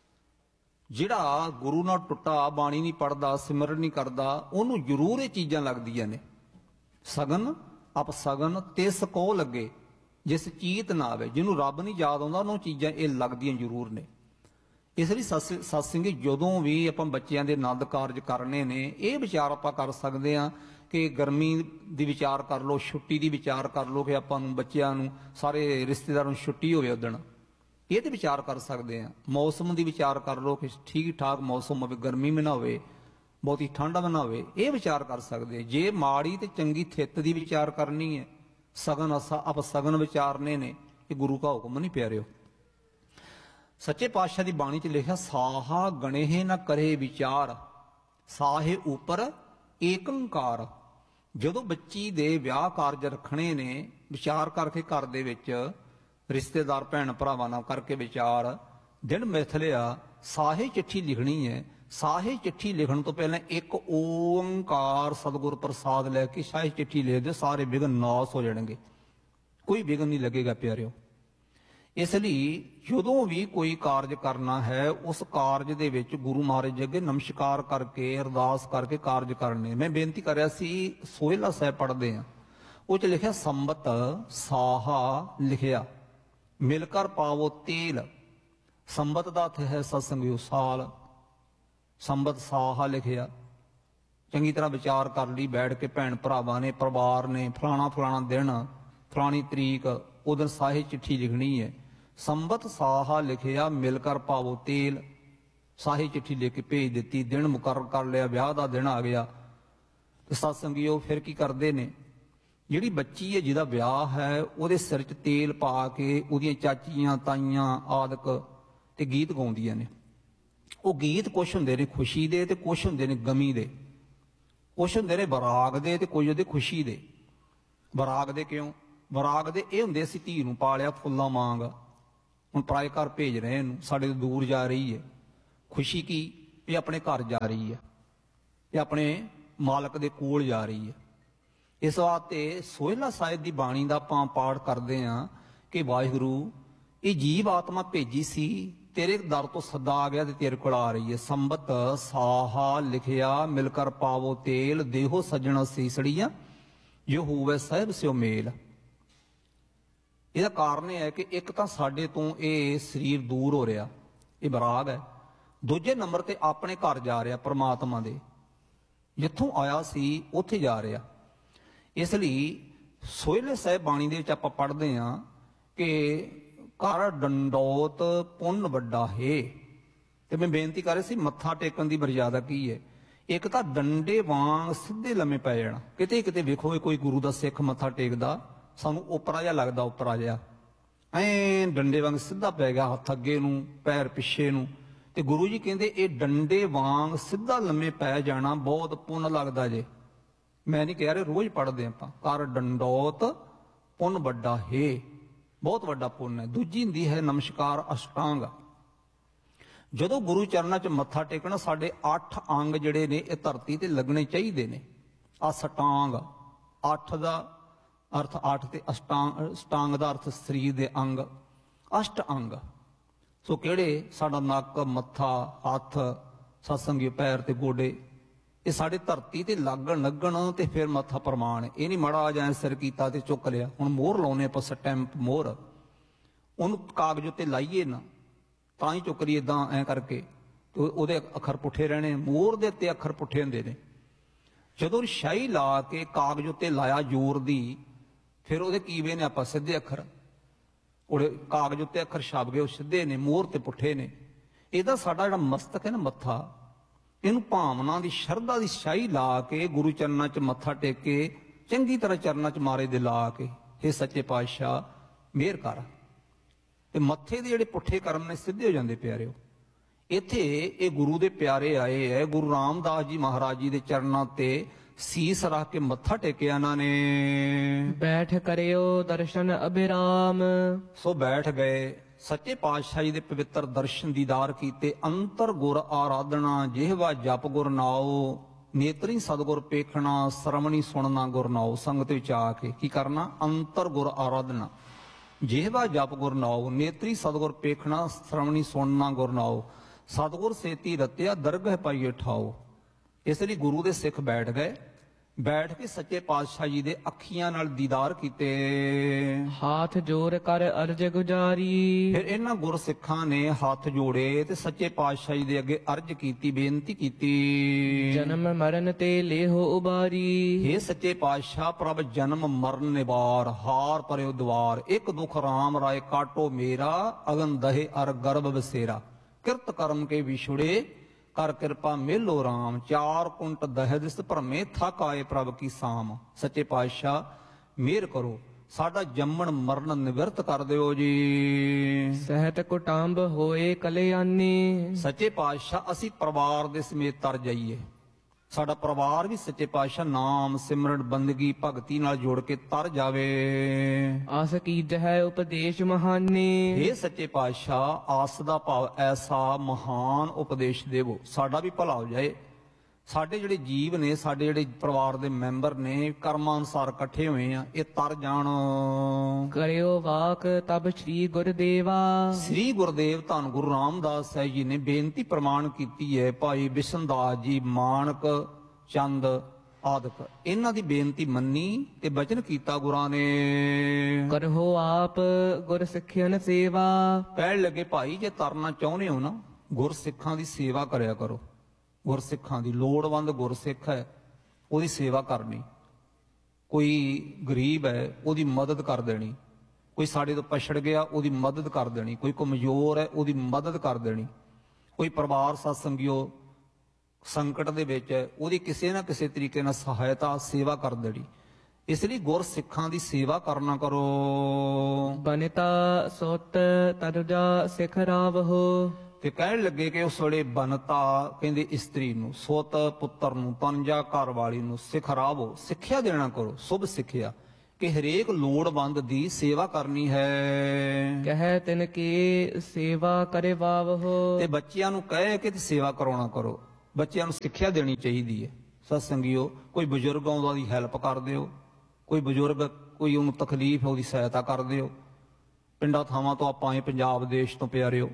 ਜਿਹੜਾ ਗੁਰੂ ਨਾਲ ਟੁੱਟਾ, ਬਾਣੀ ਨਹੀਂ ਪੜ੍ਹਦਾ, ਸਿਮਰਨ ਨਹੀਂ ਕਰਦਾ, ਉਹਨੂੰ ਜ਼ਰੂਰ ਇਹ ਚੀਜ਼ਾਂ ਲੱਗਦੀਆਂ ਨੇ। ਸਗਨ ਅਪਸਗਨ ਤਿਸ ਕੋ ਲੱਗੇ ਜਿਸ ਚੀਤ ਨਾ ਆਵੇ। ਜਿਹਨੂੰ ਰੱਬ ਨਹੀਂ ਯਾਦ ਆਉਂਦਾ, ਉਹਨੂੰ ਚੀਜ਼ਾਂ ਇਹ ਲੱਗਦੀਆਂ ਜ਼ਰੂਰ ਨੇ। ਇਸ ਲਈ ਸਤਸੰਗੀ ਜਦੋਂ ਵੀ ਆਪਾਂ ਬੱਚਿਆਂ ਦੇ ਆਨੰਦ ਕਾਰਜ ਕਰਨੇ ਨੇ, ਇਹ ਵਿਚਾਰ ਆਪਾਂ ਕਰ ਸਕਦੇ ਹਾਂ ਕਿ ਗਰਮੀ ਦੀ ਵਿਚਾਰ ਕਰ ਲਓ, ਛੁੱਟੀ ਦੀ ਵਿਚਾਰ ਕਰ ਲਓ ਕਿ ਆਪਾਂ ਨੂੰ ਬੱਚਿਆਂ ਨੂੰ, ਸਾਰੇ ਰਿਸ਼ਤੇਦਾਰਾਂ ਨੂੰ ਛੁੱਟੀ ਹੋਵੇ ਉਦਣ, ਇਹ ਤੇ ਵਿਚਾਰ ਕਰ ਸਕਦੇ ਆ। ਮੌਸਮ ਦੀ ਵਿਚਾਰ ਕਰ ਲਓ ਕਿ ਠੀਕ ਠਾਕ ਮੌਸਮ ਹੋਵੇ, ਗਰਮੀ ਵੀ ਨਾ ਹੋਵੇ, ਬਹੁਤੀ ਠੰਡ ਵੀ ਨਾ ਹੋਵੇ, ਇਹ ਵਿਚਾਰ ਕਰ ਸਕਦੇ। ਜੇ ਮਾੜੀ ਤੇ ਚੰਗੀ ਥਿੱਤ ਦੀ ਵਿਚਾਰ ਕਰਨੀ ਹੈ, ਸਗਨ ਅਪਸਗਨ ਵਿਚਾਰਨੇ ਨੇ, ਇਹ ਗੁਰੂ ਦਾ ਹੁਕਮ ਨਹੀਂ ਪਿਆਰਿਓ। ਸੱਚੇ ਪਾਤਸ਼ਾਹ ਦੀ ਬਾਣੀ 'ਚ ਲਿਖਿਆ, ਸਾਹਾ ਗਣੇਹ ਨਾ ਕਰੇ ਵਿਚਾਰ, ਸਾਹੇ ਉਪਰ ਏਕੰਕਾਰ। ਜਦੋਂ ਬੱਚੀ ਦੇ ਵਿਆਹ ਕਾਰਜ ਰੱਖਣੇ ਨੇ, ਵਿਚਾਰ ਕਰਕੇ ਘਰ ਦੇ ਵਿੱਚ ਰਿਸ਼ਤੇਦਾਰ ਭੈਣ ਭਰਾਵਾਂ ਨਾਲ ਕਰਕੇ ਵਿਚਾਰ, ਦਿਨ ਮਿਥ ਲਿਆ, ਸਾਹੇ ਚਿੱਠੀ ਲਿਖਣੀ ਹੈ। ਸਾਹੇ ਚਿੱਠੀ ਲਿਖਣ ਤੋਂ ਪਹਿਲਾਂ ਇੱਕ ਓੰਕਾਰ ਸਤਿਗੁਰ ਪ੍ਰਸਾਦ ਲੈ ਕੇ ਸਾਹੇ ਚਿੱਠੀ ਲਿਖ ਦਿਓ, ਸਾਰੇ ਵਿਘਨ ਨਾਸ ਹੋ ਜਾਣਗੇ, ਕੋਈ ਵਿਘਨ ਨਹੀਂ ਲੱਗੇਗਾ ਪਿਆਰਿਓ। ਇਸ ਲਈ ਜਦੋਂ ਵੀ ਕੋਈ ਕਾਰਜ ਕਰਨਾ ਹੈ, ਉਸ ਕਾਰਜ ਦੇ ਵਿੱਚ ਗੁਰੂ ਮਹਾਰਾਜ ਅੱਗੇ ਨਮਸਕਾਰ ਕਰਕੇ, ਅਰਦਾਸ ਕਰਕੇ ਕਾਰਜ ਕਰਨੇ। ਮੈਂ ਬੇਨਤੀ ਕਰ ਰਿਹਾ ਸੀ, ਸੋਹਿਲਾ ਸਾਹਿਬ ਪੜ੍ਹਦੇ ਆ, ਉਹ 'ਚ ਲਿਖਿਆ, ਸੰਬਤ ਸਾਹਾ ਲਿਖਿਆ ਮਿਲ ਕਰ ਪਾਵੋ ਤੇਲ। ਸੰਬਤ ਦਾ ਅਰਥ ਹੈ ਸਤਸੰਗਿਓ ਸਾਲ। ਸੰਬਤ ਸਾਹਾ ਲਿਖਿਆ। ਚੰਗੀ ਤਰ੍ਹਾਂ ਵਿਚਾਰ ਕਰ ਲਈ ਬੈਠ ਕੇ ਭੈਣ ਭਰਾਵਾਂ ਨੇ, ਪਰਿਵਾਰ ਨੇ, ਫਲਾਣਾ ਦਿਨ, ਫਲਾਣੀ ਤਰੀਕ, ਉਹ ਦਿਨ ਸਾਹੇ ਚਿੱਠੀ ਲਿਖਣੀ ਹੈ। ਸੰਬਤ ਸਾਹਾ ਲਿਖਿਆ, ਮਿਲ ਕਰ ਪਾਵੋ ਤੇਲ। ਸਾਹੇ ਚਿੱਠੀ ਲਿਖ ਕੇ ਭੇਜ ਦਿੱਤੀ, ਦਿਨ ਮੁਕਰਰ ਕਰ ਲਿਆ, ਵਿਆਹ ਦਾ ਦਿਨ ਆ ਗਿਆ। ਤੇ ਸਤਸੰਗੀਓ ਫਿਰ ਕੀ ਕਰਦੇ ਨੇ, ਜਿਹੜੀ ਬੱਚੀ ਹੈ ਜਿਹਦਾ ਵਿਆਹ ਹੈ ਉਹਦੇ ਸਿਰ 'ਚ ਤੇਲ ਪਾ ਕੇ ਉਹਦੀਆਂ ਚਾਚੀਆਂ ਤਾਈਆਂ ਆਦਿਕ ਤੇ ਗੀਤ ਗਾਉਂਦੀਆਂ ਨੇ। ਉਹ ਗੀਤ ਕੁਛ ਹੁੰਦੇ ਨੇ ਖੁਸ਼ੀ ਦੇ ਤੇ ਕੁਛ ਹੁੰਦੇ ਨੇ ਗਮੀ ਦੇ, ਕੁਛ ਹੁੰਦੇ ਨੇ ਬਰਾਗ ਦੇ ਤੇ ਕੁਝ ਉਹਦੇ ਖੁਸ਼ੀ ਦੇ। ਬਰਾਗ ਦੇ ਕਿਉਂ? ਬਰਾਗ ਦੇ ਇਹ ਹੁੰਦੇ ਅਸੀਂ ਧੀ ਨੂੰ ਪਾਲਿਆ ਫੁੱਲਾਂ ਵਾਂਗ, ਹੁਣ ਪਰਾਏ ਘਰ ਭੇਜ ਰਹੇ ਇਹਨੂੰ, ਸਾਡੇ ਤੋਂ ਦੂਰ ਜਾ ਰਹੀ ਹੈ। ਖੁਸ਼ੀ ਕੀ? ਇਹ ਆਪਣੇ ਘਰ ਜਾ ਰਹੀ ਹੈ, ਇਹ ਆਪਣੇ ਮਾਲਕ ਦੇ ਕੋਲ ਜਾ ਰਹੀ ਹੈ। ਇਸ ਵਾਸਤੇ ਸੋਹਿਲਾ ਸਾਹਿਬ ਦੀ ਬਾਣੀ ਦਾ ਆਪਾਂ ਪਾਠ ਕਰਦੇ ਹਾਂ ਕਿ ਵਾਹਿਗੁਰੂ ਇਹ ਜੀਵ ਆਤਮਾ ਭੇਜੀ ਸੀ, ਤੇਰੇ ਦਰ ਤੋਂ ਸੱਦਾ ਆ ਗਿਆ ਤੇ ਤੇਰੇ ਕੋਲ ਆ ਰਹੀ ਹੈ। ਸੰਬਤ ਸਾਹਾ ਲਿਖਿਆ, ਮਿਲ ਕਰ ਪਾਵੋ ਤੇਲ, ਦੇਹੋ ਸੱਜਣ ਸੀਸੜੀਆਂ, ਜੋ ਹੋਵੇ ਸਾਹਿਬ ਸਿਓ ਮੇਲ। ਇਹਦਾ ਕਾਰਨ ਇਹ ਹੈ ਕਿ ਇੱਕ ਤਾਂ ਸਾਡੇ ਤੋਂ ਇਹ ਸਰੀਰ ਦੂਰ ਹੋ ਰਿਹਾ, ਇਹ ਬਰਾਗ ਹੈ। ਦੂਜੇ ਨੰਬਰ ਤੇ ਆਪਣੇ ਘਰ ਜਾ ਰਿਹਾ, ਪਰਮਾਤਮਾ ਦੇ ਜਿੱਥੋਂ ਆਇਆ ਸੀ ਉੱਥੇ ਜਾ ਰਿਹਾ। ਇਸ ਲਈ ਸੋਹਿਲੇ ਸਾਹਿਬ ਬਾਣੀ ਦੇ ਵਿੱਚ ਆਪਾਂ ਪੜ੍ਹਦੇ ਹਾਂ ਕਿ ਕਰ ਡੰਡੋਤ ਪੁੰਨ ਵੱਡਾ ਹੈ। ਤੇ ਮੈਂ ਬੇਨਤੀ ਕਰ ਰਿਹਾ ਸੀ ਮੱਥਾ ਟੇਕਣ ਦੀ ਮਰਜ਼ਾਦਾ ਕੀ ਹੈ। ਇੱਕ ਤਾਂ ਡੰਡੇ ਵਾਂਗ ਸਿੱਧੇ ਲੰਮੇ ਪੈ ਜਾਣਾ। ਕਿਤੇ ਕਿਤੇ ਵੇਖੋ ਕੋਈ ਗੁਰੂ ਦਾ ਸਿੱਖ ਮੱਥਾ ਟੇਕਦਾ, ਸਾਨੂੰ ਓਪਰਾ ਜਿਹਾ ਲੱਗਦਾ, ਓਪਰਾ ਜਿਹਾ ਐਂ ਡੰਡੇ ਵਾਂਗ ਸਿੱਧਾ ਪੈ ਗਿਆ, ਹੱਥ ਅੱਗੇ ਨੂੰ ਪੈਰ ਪਿੱਛੇ ਨੂੰ। ਤੇ ਗੁਰੂ ਜੀ ਕਹਿੰਦੇ ਇਹ ਡੰਡੇ ਵਾਂਗ ਸਿੱਧਾ ਲੰਮੇ ਪੈ ਜਾਣਾ ਬਹੁਤ ਪੁੰਨ ਲੱਗਦਾ ਜੇ। ਮੈਂ ਨਹੀਂ ਕਹਿ ਰਿਹਾ, ਰੋਜ਼ ਪੜ੍ਹਦੇ ਆਪਾਂ, ਕਰ ਡੰਡੋਤ ਪੁੰਨ ਵੱਡਾ ਹੈ, ਬਹੁਤ ਵੱਡਾ ਪੁੰਨ ਹੈ। ਦੂਜੀ ਹੁੰਦੀ ਹੈ ਨਮਸਕਾਰ ਅਸ਼ਟਾਂਗ। ਜਦੋਂ ਗੁਰੂ ਚਰਨਾਂ 'ਚ ਮੱਥਾ ਟੇਕਣਾ, ਸਾਡੇ 8 ਅੰਗ ਜਿਹੜੇ ਨੇ ਇਹ ਧਰਤੀ ਤੇ ਲੱਗਣੇ ਚਾਹੀਦੇ ਨੇ। ਅਸ਼ਟਾਂਗ, 8 ਦਾ ਅਰਥ 8 ਤੇ ਅਸ਼ਟਾਂਗ ਦਾ ਅਰਥ ਸਰੀਰ ਦੇ ਅੰਗ, ਅਸ਼ਟ ਅੰਗ। ਸੋ ਕਿਹੜੇ? ਸਾਡਾ ਨੱਕ, ਮੱਥਾ, ਹੱਥ, ਸਤਸੰਗੀ ਪੈਰ ਤੇ ਗੋਡੇ, ਇਹ ਸਾਡੇ ਧਰਤੀ ਤੇ ਲੱਗਣ ਤੇ ਫਿਰ ਮੱਥਾ ਪ੍ਰਮਾਣ। ਇਹ ਨਹੀਂ ਮੜਾ ਜਾਂ ਸਿਰ ਕੀਤਾ ਤੇ ਚੁੱਕ ਲਿਆ। ਹੁਣ ਮੋਹਰ ਲਾਉਨੇ ਆਪਾਂ, ਸਟੈਂਪ ਮੋਹਰ, ਉਹਨੂੰ ਕਾਗਜ਼ ਉੱਤੇ ਲਾਈਏ ਨਾ ਤਾਂ ਹੀ ਚੁੱਕ ਲਈ, ਇਦਾਂ ਐਂ ਕਰਕੇ ਤੇ ਉਹਦੇ ਅੱਖਰ ਪੁੱਠੇ ਰਹਿਣੇ। ਮੋਹਰ ਦੇ ਉੱਤੇ ਅੱਖਰ ਪੁੱਠੇ ਹੁੰਦੇ ਨੇ। ਜਦੋਂ ਸ਼ਾਹੀ ਲਾ ਕੇ ਕਾਗਜ਼ ਉੱਤੇ ਲਾਇਆ ਜ਼ੋਰ ਦੀ, ਫਿਰ ਉਹਦੇ ਕੀਵੇ ਨੇ ਆਪਾਂ ਸਿੱਧੇ ਅੱਖਰ, ਉਹਦੇ ਕਾਗਜ਼ ਉੱਤੇ ਅੱਖਰ ਛਪ ਗਏ, ਉਹ ਸਿੱਧੇ ਨੇ, ਮੋਹਰ ਤੇ ਪੁੱਠੇ ਨੇ। ਇਹਦਾ ਸਾਡਾ ਜਿਹੜਾ ਮਸਤਕ ਹੈ ਨਾ, ਮੱਥਾ, ਇਹਨੂੰ ਭਾਵਨਾ ਦੀ ਸ਼ਰਧਾ ਦੀ ਸ਼ਾਹੀ ਲਾ ਕੇ ਗੁਰੂ ਚਰਨਾਂ 'ਚ ਮੱਥਾ ਟੇਕ ਕੇ ਚੰਗੀ ਤਰ੍ਹਾਂ ਚਰਨਾਂ 'ਚ ਮਾਰੇ ਦੇ ਲਾ ਕੇ, ਇਹ ਸੱਚੇ ਪਾਤਸ਼ਾਹ ਮਿਹਰ ਕਰ। ਤੇ ਮੱਥੇ ਦੇ ਜਿਹੜੇ ਪੁੱਠੇ ਕਰਮ ਨੇ ਸਿੱਧੇ ਹੋ ਜਾਂਦੇ ਪਿਆਰਿਓ। ਇੱਥੇ ਇਹ ਗੁਰੂ ਦੇ ਪਿਆਰੇ ਆਏ ਹੈ, ਗੁਰੂ ਰਾਮਦਾਸ ਜੀ ਮਹਾਰਾਜ ਜੀ ਦੇ ਚਰਨਾਂ ਤੇ ਸੀਸ ਰੱਖ ਕੇ ਮੱਥਾ ਟੇਕਿਆ ਇਹਨਾਂ ਨੇ। ਬੈਠ ਕਰਿਓ ਦਰਸ਼ਨ ਅਬਿਰਾਮ। ਸੋ ਬੈਠ ਗਏ, ਸੱਚੇ ਪਾਤਸ਼ਾਹ ਜੀ ਦੇ ਪਵਿੱਤਰ ਦਰਸ਼ਨ ਦੀਦਾਰ ਕੀਤੇ। ਅੰਤਰ ਗੁਰ ਆਰਾਧਨਾ, ਜਿਹਵਾ ਜਪ ਗੁਰ ਨਾਉ, ਨੇਤਰੀ ਸਤਿਗੁਰ ਪੇਖਣਾ, ਸਰਵਣੀ ਸੁਣਨਾ ਗੁਰ ਨਾਉ। ਸੰਗਤ ਵਿੱਚ ਆ ਕੇ ਕੀ ਕਰਨਾ? ਅੰਤਰ ਗੁਰ ਆਰਾਧਨਾ, ਜਿਹਵਾ ਜਪ ਗੁਰ ਨਾਉ, ਨੇਤਰੀ ਸਤਿਗੁਰ ਪੇਖਣਾ, ਸਰਵਣੀ ਸੁਣਨਾ ਗੁਰ ਨਾਉ। ਸਤਿਗੁਰ ਸੇਤੀ ਰਤਿਆ, ਦਰਗਹ ਪਾਈਏ ਠਾਓ। ਇਸ ਲਈ ਗੁਰੂ ਦੇ ਸਿੱਖ ਬੈਠ ਗਏ, ਬੈਠ ਕੇ ਸੱਚੇ ਪਾਤਸ਼ਾਹ ਜੀ ਦੇ ਅੱਖੀਆਂ ਨਾਲ ਦੀਦਾਰ ਕੀਤੇ। ਹਾਥ ਜੋੜ ਕਰ ਅਰਜ ਗੁਜਾਰੀ। ਫਿਰ ਇਹਨਾਂ ਗੁਰਸਿੱਖਾਂ ਨੇ ਹੱਥ ਜੋੜੇ ਤੇ ਸੱਚੇ ਪਾਤਸ਼ਾਹ ਜੀ ਦੇ ਅੱਗੇ ਅਰਜ ਕੀਤੀ, ਬੇਨਤੀ ਕੀਤੀ। ਜਨਮ ਮਰਨ ਤੇ ਲੇਹੋ ਉਬਾਰੀ। हे ਸੱਚੇ ਪਾਤਸ਼ਾਹ, ਪ੍ਰਭ ਜਨਮ ਮਰਨ ਨਿਵਾਰ, ਹਾਰ ਪਰਿਓ ਦਵਾਰ। ਇੱਕ ਦੁਖ ਰਾਮ ਰਾਏ ਕਾਟੋ ਮੇਰਾ, ਅਗਨ ਦਹੇ ਅਰ ਗਰਭ ਬਸੇਰਾ। ਕਿਰਤ ਕਰਮ ਕੇ ਵਿਛੁੜੇ, ਕਰ ਕਿਰਪਾ ਮੇਲੋ ਰਾਮ। ਚਾਰ ਕੁੰਟ ਦਹਿਦਿਸ ਭਰਮੇ, ਥਕ ਆਏ ਪ੍ਰਭ ਕੀ ਸਾਮ। ਸੱਚੇ ਪਾਤਸ਼ਾਹ ਮਿਹਰ ਕਰੋ, ਸਾਡਾ ਜੰਮਣ ਮਰਨ ਨਿਵਰਤ ਕਰ ਦਿਓ ਜੀ। ਸਹਿਤ ਕੁਟੰਬ ਹੋਏ ਕਲਿਆਣੀ। ਸੱਚੇ ਪਾਤਸ਼ਾਹ ਅਸੀਂ ਪਰਿਵਾਰ ਦੇ ਸਮੇਤ ਤਰ ਜਾਈਏ। ਸਾਡਾ ਪਰਿਵਾਰ ਵੀ ਸੱਚੇ ਪਾਤਸ਼ਾਹ ਨਾਮ ਸਿਮਰਨ ਬੰਦਗੀ ਭਗਤੀ ਨਾਲ ਜੋੜ ਕੇ ਤਰ ਜਾਵੇ। ਆਸ ਕੀਜ ਹੈ ਉਪਦੇਸ਼ ਮਹਾਨੀ। ਇਹ ਸੱਚੇ ਪਾਤਸ਼ਾਹ ਆਸ ਦਾ ਭਾਵ ਐਸਾ ਮਹਾਨ ਉਪਦੇਸ਼ ਦੇਵੋ, ਸਾਡਾ ਵੀ ਭਲਾ ਹੋ ਜਾਏ। ਸਾਡੇ ਜਿਹੜੇ ਜੀਵ ਨੇ, ਸਾਡੇ ਜਿਹੜੇ ਪਰਿਵਾਰ ਦੇ ਮੈਂਬਰ ਨੇ, ਕਰਮਾਂ ਅਨੁਸਾਰ ਇਕੱਠੇ ਹੋਏ ਆ, ਇਹ ਤਰ ਜਾਣ। ਕਰਿਓ ਵਾਕ ਤਬ ਸ੍ਰੀ ਗੁਰਦੇਵਾ। ਸ੍ਰੀ ਗੁਰਦੇਵ ਧੰਨ ਗੁਰੂ ਰਾਮਦਾਸ ਸਾਹਿਬ ਜੀ ਨੇ ਬੇਨਤੀ ਪ੍ਰਮਾਣ ਕੀਤੀ ਹੈ। ਭਾਈ ਬਿਸ਼ਨ ਦਾਸ ਜੀ, ਮਾਨਕ ਚੰਦ, ਆਦਿਕ ਇਹਨਾਂ ਦੀ ਬੇਨਤੀ ਮੰਨੀ ਤੇ ਬਚਨ ਕੀਤਾ ਗੁਰਾਂ ਨੇ। ਕਰਹੁ ਆਪ ਗੁਰ ਸਿੱਖਿਅਨ ਸੇਵਾ। ਕਹਿਣ ਲੱਗੇ ਭਾਈ ਜੇ ਤਰਨਾ ਚਾਹੁੰਦੇ ਹੋ ਨਾ ਗੁਰਸਿੱਖਾਂ ਦੀ ਸੇਵਾ ਕਰਿਆ ਕਰੋ। ਗੁਰਸਿੱਖਾਂ ਦੀ ਲੋੜਵੰਦ ਗੁਰਸਿੱਖ ਹੈ ਉਹਦੀ ਸੇਵਾ ਕਰਨੀ, ਕੋਈ ਗਰੀਬ ਹੈ ਉਹਦੀ ਮਦਦ ਕਰ ਦੇਣੀ, ਕੋਈ ਸਾਡੇ ਤੋਂ ਪਛੜ ਗਿਆ ਉਹਦੀ ਮਦਦ ਕਰ ਦੇਣੀ, ਕੋਈ ਕਮਜ਼ੋਰ ਹੈ ਉਹਦੀ ਮਦਦ ਕਰ ਦੇਣੀ, ਕੋਈ ਪਰਿਵਾਰ ਸਤਸੰਗੀਓ ਸੰਕਟ ਦੇ ਵਿੱਚ ਹੈ ਉਹਦੀ ਕਿਸੇ ਨਾ ਕਿਸੇ ਤਰੀਕੇ ਨਾਲ ਸਹਾਇਤਾ ਸੇਵਾ ਕਰ ਦੇਣੀ। ਇਸ ਲਈ ਗੁਰਸਿੱਖਾਂ ਦੀ ਸੇਵਾ ਕਰਨਾ ਕਰੋ। ਬਨਿਤਾ ਸੁਤ ਤਦੁਜਾ ਸਿਖ ਰਾਵਹੁ। ਤੇ ਕਹਿਣ ਲੱਗੇ ਕਿ ਉਸ ਵੇਲੇ ਬਨਤਾ ਕਹਿੰਦੇ ਇਸਤਰੀ ਨੂੰ, ਸੁਤ ਪੁੱਤਰ ਨੂੰ, ਤਨਜਾ ਘਰ ਵਾਲੀ ਨੂੰ ਸਿਖ ਰਾਵੋ, ਸਿੱਖਿਆ ਦੇਣਾ ਕਰੋ, ਸ਼ੁਭ ਸਿੱਖਿਆ ਕਿ ਹਰੇਕ ਲੋੜਵੰਦ ਦੀ ਸੇਵਾ ਕਰਨੀ ਹੈ। ਕਹਿ ਤਿਨ ਕੀ ਸੇਵਾ ਕਰੇ ਵਾਵਹੁ। ਤੇ ਬੱਚਿਆਂ ਨੂੰ ਕਹੇ ਕਿ ਤੇ ਸੇਵਾ ਕਰਾਉਣਾ ਕਰੋ, ਬੱਚਿਆਂ ਨੂੰ ਸਿੱਖਿਆ ਦੇਣੀ ਚਾਹੀਦੀ ਹੈ। ਸਤਸੰਗੀਓ ਕੋਈ ਬਜ਼ੁਰਗ ਆਉਂਦਾ ਉਹਦੀ ਹੈਲਪ ਕਰ ਦਿਓ, ਕੋਈ ਬਜ਼ੁਰਗ ਕੋਈ ਉਹਨੂੰ ਤਕਲੀਫ ਹੈ ਉਹਦੀ ਸਹਾਇਤਾ ਕਰ ਦਿਓ। ਪਿੰਡਾਂ ਥਾਵਾਂ ਤੋਂ ਆਪਾਂ ਆਏ ਪੰਜਾਬ ਦੇਸ਼ ਤੋਂ ਪਿਆਰਿਓ,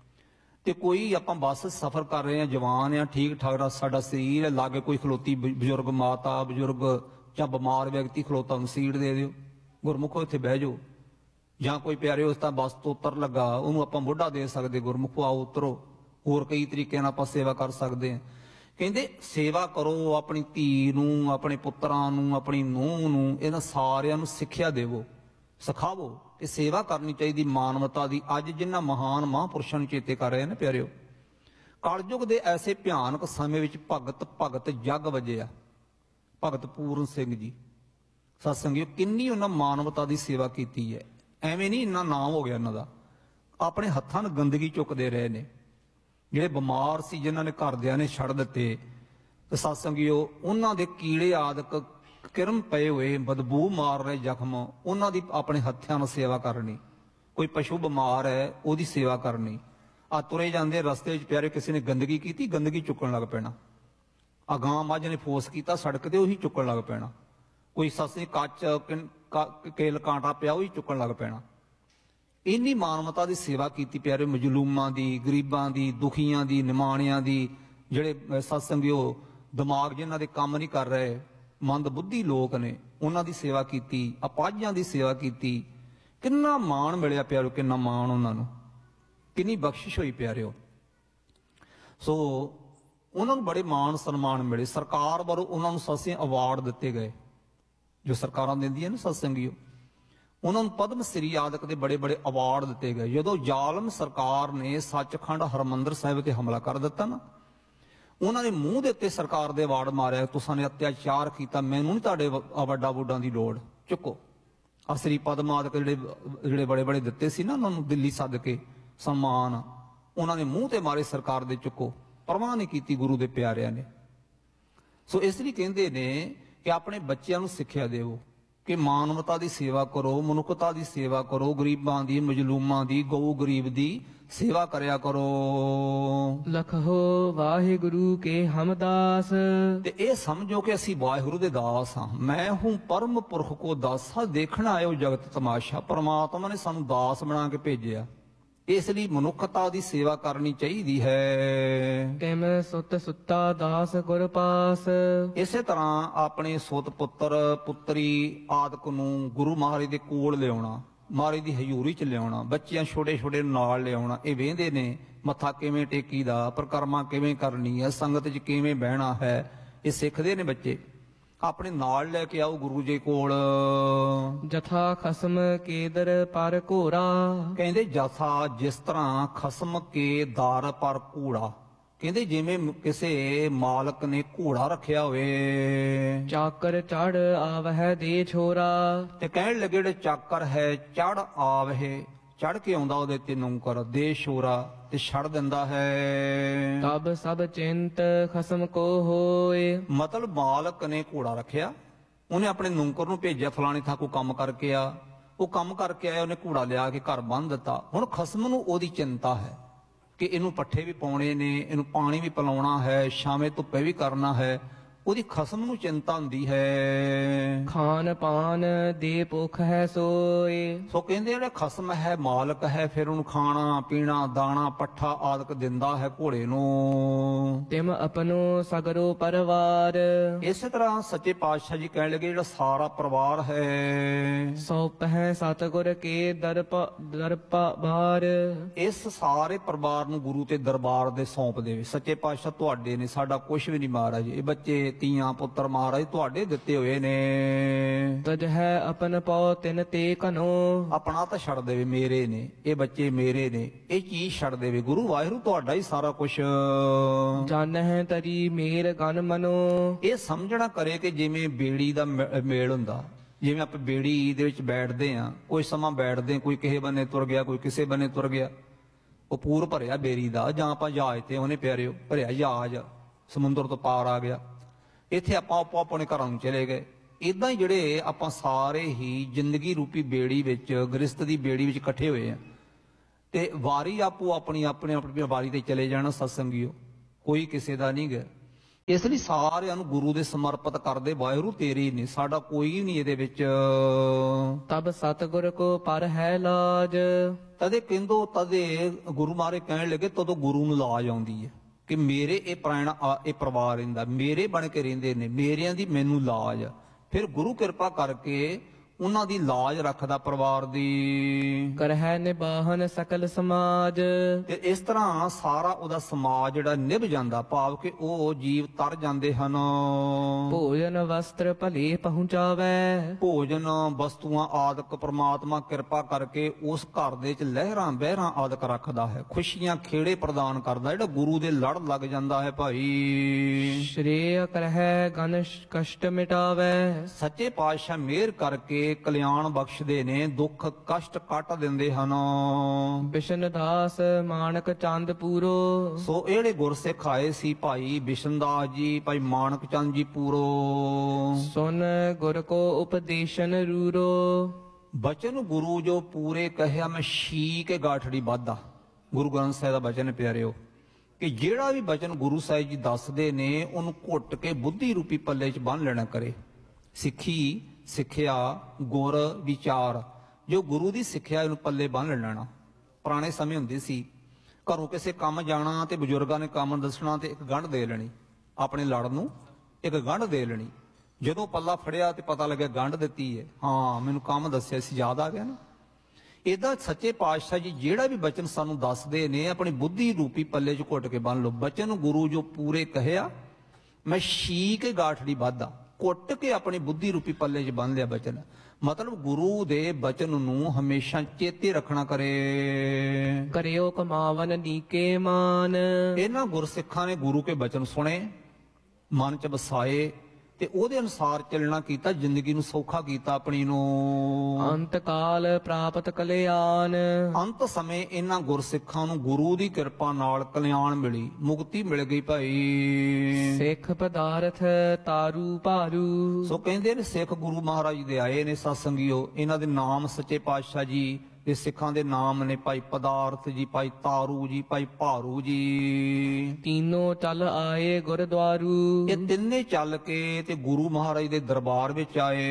ਤੇ ਕੋਈ ਆਪਾਂ ਬੱਸ ਸਫ਼ਰ ਕਰ ਰਹੇ ਹਾਂ, ਜਵਾਨ ਆ, ਠੀਕ ਠਾਕ ਸਾਡਾ ਸਰੀਰ ਹੈ, ਲਾਗੇ ਕੋਈ ਖਲੋਤੀ ਬਜ਼ੁਰਗ ਮਾਤਾ ਬਜ਼ੁਰਗ ਜਾਂ ਬਿਮਾਰ ਵਿਅਕਤੀ ਖਲੋਤਾ ਨੂੰ ਸੀਟ ਦੇ ਦਿਓ, ਗੁਰਮੁਖੋ ਇੱਥੇ ਬਹਿ ਜਾਓ। ਜਾਂ ਕੋਈ ਪਿਆਰਿਓ ਉਸ ਤਾਂ ਬੱਸ ਤੋਂ ਉਤਰ ਲੱਗਾ ਉਹਨੂੰ ਆਪਾਂ ਮੋਢਾ ਦੇ ਸਕਦੇ, ਗੁਰਮੁਖੋ ਆਓ ਉਤਰੋ। ਹੋਰ ਕਈ ਤਰੀਕਿਆਂ ਨਾਲ ਆਪਾਂ ਸੇਵਾ ਕਰ ਸਕਦੇ ਹਾਂ। ਕਹਿੰਦੇ ਸੇਵਾ ਕਰੋ, ਆਪਣੀ ਧੀ ਨੂੰ, ਆਪਣੇ ਪੁੱਤਰਾਂ ਨੂੰ, ਆਪਣੀ ਨੂੰਹ ਨੂੰ, ਇਹਨਾਂ ਸਾਰਿਆਂ ਨੂੰ ਸਿੱਖਿਆ ਦੇਵੋ, ਸਿਖਾਵੋ ਕਿ ਸੇਵਾ ਕਰਨੀ ਚਾਹੀਦੀ ਮਾਨਵਤਾ ਦੀ। ਅੱਜ ਜਿਨ੍ਹਾਂ ਮਹਾਨ ਮਹਾਂਪੁਰਸ਼ਾਂ ਨੂੰ ਚੇਤੇ ਕਰ ਰਹੇ ਨੇ ਪਿਆਰਿਓ, ਕਲਯੁਗ ਦੇ ਐਸੇ ਭਿਆਨਕ ਸਮੇਂ ਵਿੱਚ ਭਗਤ ਜੱਗ ਵਜਿਆ। ਭਗਤ ਪੂਰਨ ਸਿੰਘ ਜੀ ਸਤਸੰਗੀਓ, ਕਿੰਨੀ ਉਹਨਾਂ ਮਾਨਵਤਾ ਦੀ ਸੇਵਾ ਕੀਤੀ ਹੈ। ਐਵੇਂ ਨਹੀਂ ਇੰਨਾ ਨਾਮ ਹੋ ਗਿਆ ਇਹਨਾਂ ਦਾ, ਆਪਣੇ ਹੱਥਾਂ ਨਾਲ ਗੰਦਗੀ ਚੁੱਕਦੇ ਰਹੇ ਨੇ। ਜਿਹੜੇ ਬਿਮਾਰ ਸੀ ਜਿਨ੍ਹਾਂ ਨੇ ਘਰਦਿਆਂ ਨੇ ਛੱਡ ਦਿੱਤੇ, ਤੇ ਸਤਸੰਗੀਓ ਉਹਨਾਂ ਦੇ ਕੀੜੇ ਆਦਿਕ ਕਿਰਮ ਪਏ ਹੋਏ, ਬਦਬੂ ਮਾਰ ਰਹੇ ਜ਼ਖਮ, ਉਹਨਾਂ ਦੀ ਆਪਣੇ ਹੱਥਾਂ ਨਾਲ ਸੇਵਾ ਕਰਨੀ। ਕੋਈ ਪਸ਼ੂ ਬਿਮਾਰ ਹੈ ਉਹਦੀ ਸੇਵਾ ਕਰਨੀ। ਆ ਤੁਰੇ ਜਾਂਦੇ ਰਸਤੇ 'ਚ ਪਿਆਰੇ ਕਿਸੇ ਨੇ ਗੰਦਗੀ ਕੀਤੀ, ਗੰਦਗੀ ਚੁੱਕਣ ਲੱਗ ਪੈਣਾ। ਆ ਗਾਂ ਮੱਝ ਨੇ ਫੋਸ ਕੀਤਾ ਸੜਕ ਤੇ, ਉਹੀ ਚੁੱਕਣ ਲੱਗ ਪੈਣਾ। ਕੋਈ ਸੱਸੇ ਕੱਚ ਕੇਲ ਕਾਂਟਾ ਪਿਆ ਉਹੀ ਚੁੱਕਣ ਲੱਗ ਪੈਣਾ। ਇੰਨੀ ਮਾਨਵਤਾ ਦੀ ਸੇਵਾ ਕੀਤੀ ਪਿਆਰੇ, ਮਜਲੂਮਾਂ ਦੀ, ਗਰੀਬਾਂ ਦੀ, ਦੁਖੀਆਂ ਦੀ, ਨਿਮਾਣਿਆਂ ਦੀ, ਜਿਹੜੇ ਸਤਸੰਗੀਓ ਦਿਮਾਗ ਜਿਨ੍ਹਾਂ ਦੇ ਕੰਮ ਨਹੀਂ ਕਰ ਰਹੇ, ਮੰਦ ਬੁੱਧੀ ਲੋਕ ਨੇ, ਉਹਨਾਂ ਦੀ ਸੇਵਾ ਕੀਤੀ, ਅਪਾਹਜਾਂ ਦੀ ਸੇਵਾ ਕੀਤੀ। ਕਿੰਨਾ ਮਾਣ ਮਿਲਿਆ ਪਿਆਰਿਓ, ਕਿੰਨਾ ਮਾਣ ਉਹਨਾਂ ਨੂੰ, ਕਿੰਨੀ ਬਖਸ਼ਿਸ਼ ਹੋਈ ਪਿਆਰਿਓ। ਸੋ ਉਹਨਾਂ ਨੂੰ ਬੜੇ ਮਾਣ ਸਨਮਾਨ ਮਿਲੇ। ਸਰਕਾਰ ਵੱਲੋਂ ਉਹਨਾਂ ਨੂੰ ਸੱਸੇ ਅਵਾਰਡ ਦਿੱਤੇ ਗਏ, ਜੋ ਸਰਕਾਰਾਂ ਦਿੰਦੀਆਂ ਨੇ ਸਤਸੰਗੀਓ। ਉਹਨਾਂ ਨੂੰ ਪਦਮ ਸ੍ਰੀ ਆਦਿਕ ਦੇ ਬੜੇ ਬੜੇ ਅਵਾਰਡ ਦਿੱਤੇ ਗਏ। ਜਦੋਂ ਜ਼ਾਲਮ ਸਰਕਾਰ ਨੇ ਸੱਚਖੰਡ ਹਰਮੰਦਰ ਸਾਹਿਬ ਤੇ ਹਮਲਾ ਕਰ ਦਿੱਤਾ ਨਾ, ਉਹਨਾਂ ਦੇ ਮੂੰਹ ਦੇ ਉੱਤੇ ਸਰਕਾਰ ਦੇ ਅਵਾਰਡ ਮਾਰਿਆ, ਤੁਸਾਂ ਨੇ ਅਤਿਆਚਾਰ ਕੀਤਾ, ਮੈਨੂੰ ਨਹੀਂ ਤੁਹਾਡੇ ਵੱਡਾ ਬੁੱਢਾਂ ਦੀ ਲੋੜ, ਚੁੱਕੋ। ਅਸਰੀ ਪਦਮ ਆਦਿਕ ਜਿਹੜੇ ਬੜੇ ਬੜੇ ਦਿੱਤੇ ਸੀ ਨਾ ਉਹਨਾਂ ਨੂੰ ਦਿੱਲੀ ਸੱਦ ਕੇ ਸਨਮਾਨ, ਉਹਨਾਂ ਨੇ ਮੂੰਹ ਤੇ ਮਾਰੇ ਸਰਕਾਰ ਦੇ, ਚੁੱਕੋ। ਪਰਵਾਹ ਨਹੀਂ ਕੀਤੀ ਗੁਰੂ ਦੇ ਪਿਆਰਿਆਂ ਨੇ। ਸੋ ਇਸ ਲਈ ਕਹਿੰਦੇ ਨੇ ਕਿ ਆਪਣੇ ਬੱਚਿਆਂ ਨੂੰ ਸਿੱਖਿਆ ਦੇਵੋ ਕਿ ਮਾਨਵਤਾ ਦੀ ਸੇਵਾ ਕਰੋ, ਮਨੁੱਖਤਾ ਦੀ ਸੇਵਾ ਕਰੋ, ਗਰੀਬਾਂ ਦੀ, ਮਜਲੂਮਾਂ ਦੀ, ਗਊ ਗਰੀਬ ਦੀ ਸੇਵਾ ਕਰਿਆ ਕਰੋ। ਲਖੋ ਵਾਹਿਗੁਰੂ ਕੇ ਹਮਦਾਸ। ਤੇ ਇਹ ਸਮਝੋ ਕਿ ਅਸੀਂ ਵਾਹਿਗੁਰੂ ਦੇ ਦਾਸ ਹਾਂ। ਮੈਂ ਹੂੰ ਪਰਮ ਪੁਰਖ ਕੋ ਦਾਸਾ, ਦੇਖਣ ਆਇਓ ਜਗਤ ਤਮਾਸ਼ਾ। ਪਰਮਾਤਮਾ ਨੇ ਸਾਨੂੰ ਦਾਸ ਬਣਾ ਕੇ ਭੇਜਿਆ, ਇਸ ਲਈ ਮਨੁੱਖਤਾ ਦੀ ਸੇਵਾ ਕਰਨੀ ਚਾਹੀਦੀ ਹੈ। ਤਿਮ ਸੁਤ ਸੁੱਤਾ ਦਾਸ ਗੁਰ ਪਾਸ। ਇਸੇ ਤਰ੍ਹਾਂ ਆਪਣੇ ਸੁਤ ਪੁੱਤਰ ਪੁੱਤਰੀ ਆਦਿਕ ਨੂੰ ਗੁਰੂ ਮਹਾਰਾਜ ਦੇ ਕੋਲ ਲਿਆਉਣਾ, ਮਹਾਰਾਜ ਦੀ ਹਜ਼ੂਰੀ 'ਚ ਲਿਆਉਣਾ, ਬੱਚਿਆਂ ਛੋਟੇ ਛੋਟੇ ਨਾਲ ਲਿਆਉਣਾ। ਇਹ ਵੇਂਦੇ ਨੇ ਮੱਥਾ ਕਿਵੇਂ ਟੇਕੀ ਦਾ, ਪਰਿਕਰਮਾ ਕਿਵੇਂ ਕਰਨੀ ਹੈ, ਸੰਗਤ 'ਚ ਕਿਵੇਂ ਬਹਿਣਾ ਹੈ, ਇਹ ਸਿੱਖਦੇ ਨੇ ਬੱਚੇ। ਆਪਣੇ ਨਾਲ ਲੈ ਕੇ ਆਓ ਗੁਰੂ ਜੀ ਕੋਲ। ਜਥਾ ਖਸਮ ਕੇਦਰ ਪਰ ਘੋਰਾ। ਕਹਿੰਦੇ ਜਥਾ ਜਿਸ ਤਰ੍ਹਾਂ ਖਸਮ ਕੇ ਦਰ ਪਰ ਘੋੜਾ, ਕਹਿੰਦੇ ਜਿਵੇਂ ਕਿਸੇ ਮਾਲਕ ਨੇ ਘੋੜਾ ਰੱਖਿਆ ਹੋਵੇ। ਚਾਕਰ ਚੜ ਆਵਹਿ ਦੇ ਛੋਰਾ। ਤੇ ਕਹਿਣ ਲੱਗੇ ਜਿਹੜੇ ਚਾਕਰ ਹੈ ਚੜ ਆਵਹਿ, ਚੜ ਕੇ ਆਉਂਦਾ ਉਹਦੇ ਤੇ ਨੌਕਰ, ਦੇ ਛੋਰਾ, ਤੇ ਛੱਡ ਦਿੰਦਾ ਹੈ। ਤਬ ਸਭ ਚਿੰਤ ਖਸਮ ਕੋ ਹੋਏ। ਮਤਲਬ ਮਾਲਕ ਨੇ ਘੋੜਾ ਰੱਖਿਆ, ਉਹਨੇ ਆਪਣੇ ਨੌਕਰ ਨੂੰ ਭੇਜਿਆ ਫਲਾਣੀ ਥਾਂ ਕੋ ਕੰਮ ਕਰਕੇ ਆ, ਉਹ ਕੰਮ ਕਰਕੇ ਆਇਆ, ਉਹਨੇ ਘੋੜਾ ਲਿਆ ਕੇ ਘਰ ਬੰਨ੍ਹ ਦਿੱਤਾ। ਹੁਣ ਖਸਮ ਨੂੰ ਉਹਦੀ ਚਿੰਤਾ ਹੈ ਕਿ ਇਹਨੂੰ ਪੱਠੇ ਵੀ ਪਾਉਣੇ ਨੇ, ਇਹਨੂੰ ਪਾਣੀ ਵੀ ਪਿਲਾਉਣਾ ਹੈ, ਛਾਵੇਂ ਧੁੱਪੇ ਵੀ ਕਰਨਾ ਹੈ। ਉਹਦੀ ਖਸਮ ਨੂੰ ਚਿੰਤਾ ਹੁੰਦੀ ਹੈ। ਖਾਨ ਪਾਨ ਦੇ ਭੁਖ ਹੈ ਸੋਏ। ਸੋ ਕਹਿੰਦੇ ਜਿਹੜਾ ਖਸਮ ਹੈ, ਮਾਲਕ ਹੈ, ਫਿਰ ਉਹਨੂੰ ਖਾਣਾ ਪੀਣਾ ਦਾਣਾ ਪੱਠਾ ਆਦਿਕ ਦਿੰਦਾ ਹੈ ਘੋੜੇ ਨੂੰ। ਤਿਮ ਆਪਣੋ ਸਗਰੋ ਪਰਵਾਰ। ਇਸੇ ਤਰ੍ਹਾਂ ਸੱਚੇ ਪਾਤਸ਼ਾਹ ਜੀ ਕਹਿਣ ਲੱਗੇ ਜਿਹੜਾ ਸਾਰਾ ਪਰਿਵਾਰ ਹੈ, ਸੌਪ ਹੈ ਸਤਿਗੁਰ ਕੇ ਦਰਪਾ ਭਾਰ। ਇਸ ਸਾਰੇ ਪਰਿਵਾਰ ਨੂੰ ਗੁਰੂ ਤੇ ਦਰਬਾਰ ਦੇ ਸੌਂਪ ਦੇਵੇ। ਸੱਚੇ ਪਾਤਸ਼ਾਹ ਤੁਹਾਡੇ ਨੇ, ਸਾਡਾ ਕੁਝ ਵੀ ਨਹੀਂ ਮਹਾਰਾਜ। ਇਹ ਬੱਚੇ ਧੀਆਂ ਪੁੱਤਰ ਮਹਾਰਾਜ ਤੁਹਾਡੇ ਦਿੱਤੇ ਹੋਏ ਨੇ। ਤਜ ਹੈ ਆਪਨ ਪਉ ਤਿਨ ਤੇ ਕਨੋ। ਆਪਣਾ ਤਾਂ ਛੱਡ ਦੇਵੇ, ਮੇਰੇ ਨੇ ਇਹ ਬੱਚੇ, ਮੇਰੇ ਨੇ ਇਹ ਚੀਜ਼ ਛੱਡ ਦੇਵੇ। ਗੁਰੂ ਵਾਹਿਗੁਰੂ ਤੁਹਾਡਾ ਹੀ ਸਾਰਾ ਕੁਝ। ਜਨ ਹੈ ਤਰੀ ਮੇਰ ਗਨ ਮਨੋ। ਇਹ ਸਮਝਣਾ ਕਰੇ ਕਿ ਜਿਵੇਂ ਬੇੜੀ ਦਾ ਮੇਲ ਹੁੰਦਾ, ਜਿਵੇਂ ਆਪਾਂ ਬੇੜੀ ਦੇ ਵਿੱਚ ਬੈਠਦੇ ਆ, ਕੋਈ ਸਮਾਂ ਬੈਠਦੇ, ਕੋਈ ਕਿਸੇ ਬੰਨੇ ਤੁਰ ਗਿਆ, ਕੋਈ ਕਿਸੇ ਬੰਨੇ ਤੁਰ ਗਿਆ, ਉਹ ਪੂਰ ਭਰਿਆ ਬੇੜੀ ਦਾ। ਜਾਂ ਆਪਾਂ ਜਹਾਜ਼ ਤੇ ਉਹਨੇ ਪਿਆਰਿਓ ਭਰਿਆ ਜਹਾਜ਼, ਸਮੁੰਦਰ ਤੋਂ ਪਾਰ ਆ ਗਿਆ, ਇੱਥੇ ਆਪਾਂ ਆਪੋ ਆਪਣੇ ਘਰਾਂ ਨੂੰ ਚਲੇ ਗਏ। ਇਦਾਂ ਹੀ ਜਿਹੜੇ ਆਪਾਂ ਸਾਰੇ ਹੀ ਜ਼ਿੰਦਗੀ ਰੂਪੀ ਬੇੜੀ ਵਿੱਚ, ਗ੍ਰਸਤ ਦੀ ਬੇੜੀ ਵਿੱਚ ਇਕੱਠੇ ਹੋਏ ਆ, ਤੇ ਵਾਰੀ ਆਪੋ ਆਪਣੀ ਆਪਣੀ ਵਾਰੀ ਤੇ ਚਲੇ ਜਾਣਾ। ਸਤਸੰਗੀਓ ਕੋਈ ਕਿਸੇ ਦਾ ਨਹੀਂ ਗਾ। ਇਸ ਲਈ ਸਾਰਿਆਂ ਨੂੰ ਗੁਰੂ ਦੇ ਸਮਰਪਿਤ ਕਰਦੇ। ਵਾਹਿਗੁਰੂ ਤੇਰੀ ਨਹੀਂ, ਸਾਡਾ ਕੋਈ ਨਹੀਂ ਇਹਦੇ ਵਿੱਚ। ਤਬ ਸਤਿਗੁਰ ਕੋ ਪਰ ਹੈ ਲਾਜ। ਤਦੇ ਕਹਿੰਦੋ, ਤਦੇ ਗੁਰੂ ਮਾਰੇ ਕਹਿਣ ਲੱਗੇ, ਤਦੋਂ ਗੁਰੂ ਨੂੰ ਲਾਜ ਆਉਂਦੀ ਹੈ ਕਿ ਮੇਰੇ ਇਹ ਪ੍ਰਾਣ ਇਹ ਪਰਿਵਾਰ ਰਹਿੰਦਾ, ਮੇਰੇ ਬਣ ਕੇ ਰਹਿੰਦੇ ਨੇ, ਮੇਰਿਆਂ ਦੀ ਮੈਨੂੰ ਲਾਜ। ਫਿਰ ਗੁਰੂ ਕਿਰਪਾ ਕਰਕੇ ਉਹਨਾਂ ਦੀ ਲਾਜ ਰੱਖਦਾ ਪਰਿਵਾਰ ਦੀ। ਕਰਹਿ ਨਿਬਾਹਨ ਸਕਲ ਸਮਾਜ। ਤੇ ਇਸ ਤਰ੍ਹਾਂ ਸਾਰਾ ਉਹਦਾ ਸਮਾਜ ਜਿਹੜਾ ਨਿਭ ਜਾਂਦਾ, ਭਾਵ ਕਿ ਉਹ ਜੀਵ ਤਰ ਜਾਂਦੇ ਹਨ। ਭੋਜਨ ਵਸਤਰ ਭਲੇ ਪਹੁੰਚਾਵੇ। ਭੋਜਨ ਵਸਤੂਆਂ ਆਦਿਕ ਪ੍ਰਮਾਤਮਾ ਕਿਰਪਾ ਕਰਕੇ ਉਸ ਘਰ ਦੇ ਵਿੱਚ ਲਹਿਰਾਂ ਬਹਿਰਾਂ ਆਦਿਕ ਰੱਖਦਾ ਹੈ, ਖੁਸ਼ੀਆਂ ਖੇੜੇ ਪ੍ਰਦਾਨ ਕਰਦਾ। ਜਿਹੜਾ ਗੁਰੂ ਦੇ ਲੜ ਲੱਗ ਜਾਂਦਾ ਹੈ ਭਾਈ, ਸ਼੍ਰੇਯ ਕਰਹਿ ਗਨ ਕਸ਼ਟ ਮਿਟਾਵੇ। ਸੱਚੇ ਪਾਤਸ਼ਾਹ ਮਿਹਰ ਕਰਕੇ ਕਲਿਆਣ ਬਖਸ਼ਦੇ ਨੇ, ਦੁੱਖ ਕਸ਼ਟ ਕੱਟ ਦਿੰਦੇ ਹਨ। ਬਿਸ਼ਨ ਦਾਸ ਮਾਨਕ ਚੰਦ ਪੂਰੋ। ਸੋ ਇਹੜੇ ਗੁਰਸਿੱਖ ਆਏ ਸੀ, ਭਾਈ ਬਿਸ਼ਨ ਦਾਸ ਜੀ, ਭਾਈ ਮਾਨਕ ਚੰਦ ਜੀ ਪੂਰੋ। ਸੁਨ ਗੁਰ ਕੋ ਉਪਦੇਸ਼ਨ ਰੂਰੋ। ਬਚਨ ਗੁਰੂ ਜੋ ਪੂਰੇ ਕਹਿਆ, ਮੈਂ ਸ਼ੀ ਕੇ ਗਾਠੜੀ ਬਾਧਾ। ਗੁਰੂ ਗ੍ਰੰਥ ਸਾਹਿਬ ਦਾ ਬਚਨ ਪਿਆਰਿਓ, ਕਿ ਜਿਹੜਾ ਵੀ ਬਚਨ ਗੁਰੂ ਸਾਹਿਬ ਜੀ ਦੱਸਦੇ ਨੇ, ਉਹਨੂੰ ਘੁੱਟ ਕੇ ਬੁੱਧੀ ਰੂਪੀ ਪੱਲੇ 'ਚ ਬੰਨ੍ਹ ਲੈਣਾ ਕਰੇ। ਸਿੱਖੀ, ਸਿੱਖਿਆ, ਗੁਰ, ਵਿਚਾਰ, ਜੋ ਗੁਰੂ ਦੀ ਸਿੱਖਿਆ ਇਹਨੂੰ ਪੱਲੇ ਬੰਨ੍ਹ ਲੈਣਾ। ਪੁਰਾਣੇ ਸਮੇਂ ਹੁੰਦੇ ਸੀ, ਘਰੋਂ ਕਿਸੇ ਕੰਮ ਜਾਣਾ ਤੇ ਬਜ਼ੁਰਗਾਂ ਨੇ ਕੰਮ ਦੱਸਣਾ ਤੇ ਇੱਕ ਗੰਢ ਦੇ ਲੈਣੀ, ਆਪਣੇ ਲੜ ਨੂੰ ਇੱਕ ਗੰਢ ਦੇ ਲੈਣੀ। ਜਦੋਂ ਪੱਲਾ ਫੜਿਆ ਤੇ ਪਤਾ ਲੱਗਿਆ ਗੰਢ ਦਿੱਤੀ ਹੈ, ਹਾਂ ਮੈਨੂੰ ਕੰਮ ਦੱਸਿਆ ਸੀ, ਯਾਦ ਆ ਗਿਆ ਨਾ। ਏਦਾਂ ਸੱਚੇ ਪਾਤਸ਼ਾਹ ਜੀ ਜਿਹੜਾ ਵੀ ਬਚਨ ਸਾਨੂੰ ਦੱਸਦੇ ਨੇ, ਆਪਣੀ ਬੁੱਧੀ ਰੂਪੀ ਪੱਲੇ 'ਚ ਘੁੱਟ ਕੇ ਬੰਨ ਲਓ। ਬਚਨ ਗੁਰੂ ਜੋ ਪੂਰੇ ਕਹਿਆ, ਮੈਂ ਸ਼ੀ ਕੇ ਗਾਠੜੀ ਬਾਧਾ। ਕੁੱਟ ਕੇ ਆਪਣੀ ਬੁੱਧੀ ਰੂਪੀ ਪੱਲੇ 'ਚ ਬੰਨ ਲਿਆ ਬਚਨ। ਮਤਲਬ ਗੁਰੂ ਦੇ ਬਚਨ ਨੂੰ ਹਮੇਸ਼ਾ ਚੇਤੇ ਰੱਖਣਾ ਕਰੇ। ਕਰਿਓ ਕਮਾਵਨ ਨੀਕੇ ਮਾਨ। ਇਹਨਾਂ ਗੁਰਸਿੱਖਾਂ ਨੇ ਗੁਰੂ ਕੇ ਬਚਨ ਸੁਣੇ, ਮਨ 'ਚ ਵਸਾਏ ਤੇ ਉਹਦੇ ਅਨੁਸਾਰ ਚੱਲਣਾ ਕੀਤਾ, ਜ਼ਿੰਦਗੀ ਨੂੰ ਸੌਖਾ ਕੀਤਾ ਆਪਣੀ ਨੂੰ। ਅੰਤ ਕਾਲ ਪ੍ਰਾਪਤ ਕਲਿਆਣ। ਅੰਤ ਸਮੇਂ ਇਹਨਾਂ ਗੁਰਸਿੱਖਾਂ ਨੂੰ ਗੁਰੂ ਦੀ ਕਿਰਪਾ ਨਾਲ ਕਲਿਆਣ ਮਿਲੀ, ਮੁਕਤੀ ਮਿਲ ਗਈ ਭਾਈ। ਸਿੱਖ ਪਦਾਰਥ ਤਾਰੂ ਭਾਰੂ। ਸੋ ਕਹਿੰਦੇ ਨੇ ਸਿੱਖ ਗੁਰੂ ਮਹਾਰਾਜ ਦੇ ਆਏ ਨੇ ਸਤਸੰਗੀਓ। ਇਹਨਾਂ ਦੇ ਨਾਮ ਸੱਚੇ ਪਾਤਸ਼ਾਹ ਜੀ ਦੇ ਸਿੱਖਾਂ ਦੇ ਨਾਮ ਨੇ ਭਾਈ ਪਦਾਰਥ ਜੀ, ਭਾਈ ਤਾਰੂ ਜੀ, ਭਾਈ ਭਾਰੂ ਜੀ। ਤੀਨੋਂ ਚੱਲ ਆਏ ਗੁਰਦੁਆਰੂ। ਇਹ ਤਿੰਨੇ ਚੱਲ ਕੇ ਤੇ ਗੁਰੂ ਮਹਾਰਾਜ ਦੇ ਦਰਬਾਰ ਵਿੱਚ ਆਏ।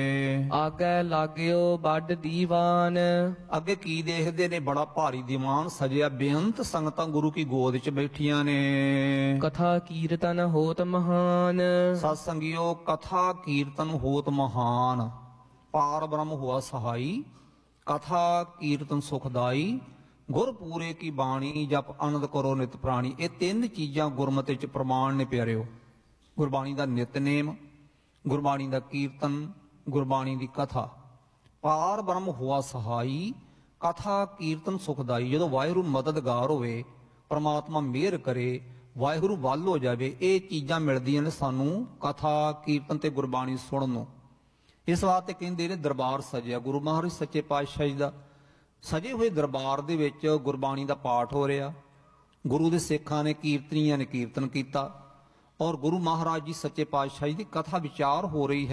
ਆਗੇ ਲਾਗਿਓ ਵੱਡ ਦੀਵਾਨ। ਅੱਗੇ ਕੀ ਦੇਖਦੇ ਨੇ? ਬੜਾ ਭਾਰੀ ਦੀਵਾਨ ਸਜਿਆ, ਬੇਅੰਤ ਸੰਗਤਾਂ ਗੁਰੂ ਕੀ ਗੋਦ 'ਚ ਬੈਠੀਆਂ ਨੇ। ਕਥਾ ਕੀਰਤਨ ਹੋਤ ਮਹਾਨ। ਸਤਸੰਗੀਓ ਕਥਾ ਕੀਰਤਨ ਹੋਤ ਮਹਾਨ। ਪਾਰ ਬ੍ਰਹਮ ਹੁਆ ਸਹਾਈ, ਕਥਾ ਕੀਰਤਨ ਸੁਖਦਾਈ, ਗੁਰ ਪੂਰੇ ਕੀ ਬਾਣੀ, ਜਪ ਆਨੰਦ ਕਰੋ ਨਿਤ ਪ੍ਰਾਣੀ। ਇਹ ਤਿੰਨ ਚੀਜ਼ਾਂ ਗੁਰਮਤਿ 'ਚ ਪ੍ਰਮਾਣ ਨੇ ਪਿਆਰਿਓ। ਗੁਰਬਾਣੀ ਦਾ ਨਿਤਨੇਮ, ਗੁਰਬਾਣੀ ਦਾ ਕੀਰਤਨ, ਗੁਰਬਾਣੀ ਦੀ ਕਥਾ। ਪਾਰ ਬ੍ਰਹਮ ਹੁਆ ਸਹਾਈ, ਕਥਾ ਕੀਰਤਨ ਸੁਖਦਾਈ। ਜਦੋਂ ਵਾਹਿਗੁਰੂ ਮਦਦਗਾਰ ਹੋਵੇ, ਪ੍ਰਮਾਤਮਾ ਮਿਹਰ ਕਰੇ, ਵਾਹਿਗੁਰੂ ਵੱਲ ਹੋ ਜਾਵੇ, ਇਹ ਚੀਜ਼ਾਂ ਮਿਲਦੀਆਂ ਨੇ ਸਾਨੂੰ ਕਥਾ ਕੀਰਤਨ ਤੇ ਗੁਰਬਾਣੀ ਸੁਣਨ ਨੂੰ। ਇਸ ਵਾਸਤੇ ਕਹਿੰਦੇ ਨੇ ਦਰਬਾਰ ਸਜਿਆ। ਗੁਰੂ ਮਹਾਰਾਜ ਸੱਚੇ ਪਾਤਸ਼ਾਹ ਜੀ ਦਾ ਸਜੇ ਹੋਏ ਦਰਬਾਰ ਦੇ ਵਿੱਚ ਗੁਰਬਾਣੀ ਦਾ ਪਾਠ ਹੋ ਰਿਹਾ। ਗੁਰੂ ਦੇ ਸਿੱਖਾਂ ਨੇ, ਕੀਰਤਨੀਆਂ ਨੇ ਕੀਰਤਨ ਕੀਤਾ, ਔਰ ਗੁਰੂ ਮਹਾਰਾਜ ਜੀ ਸੱਚੇ ਪਾਤਸ਼ਾਹ ਜੀ ਦੀ ਕਥਾ ਵਿਚਾਰ ਹੋ ਰਹੀ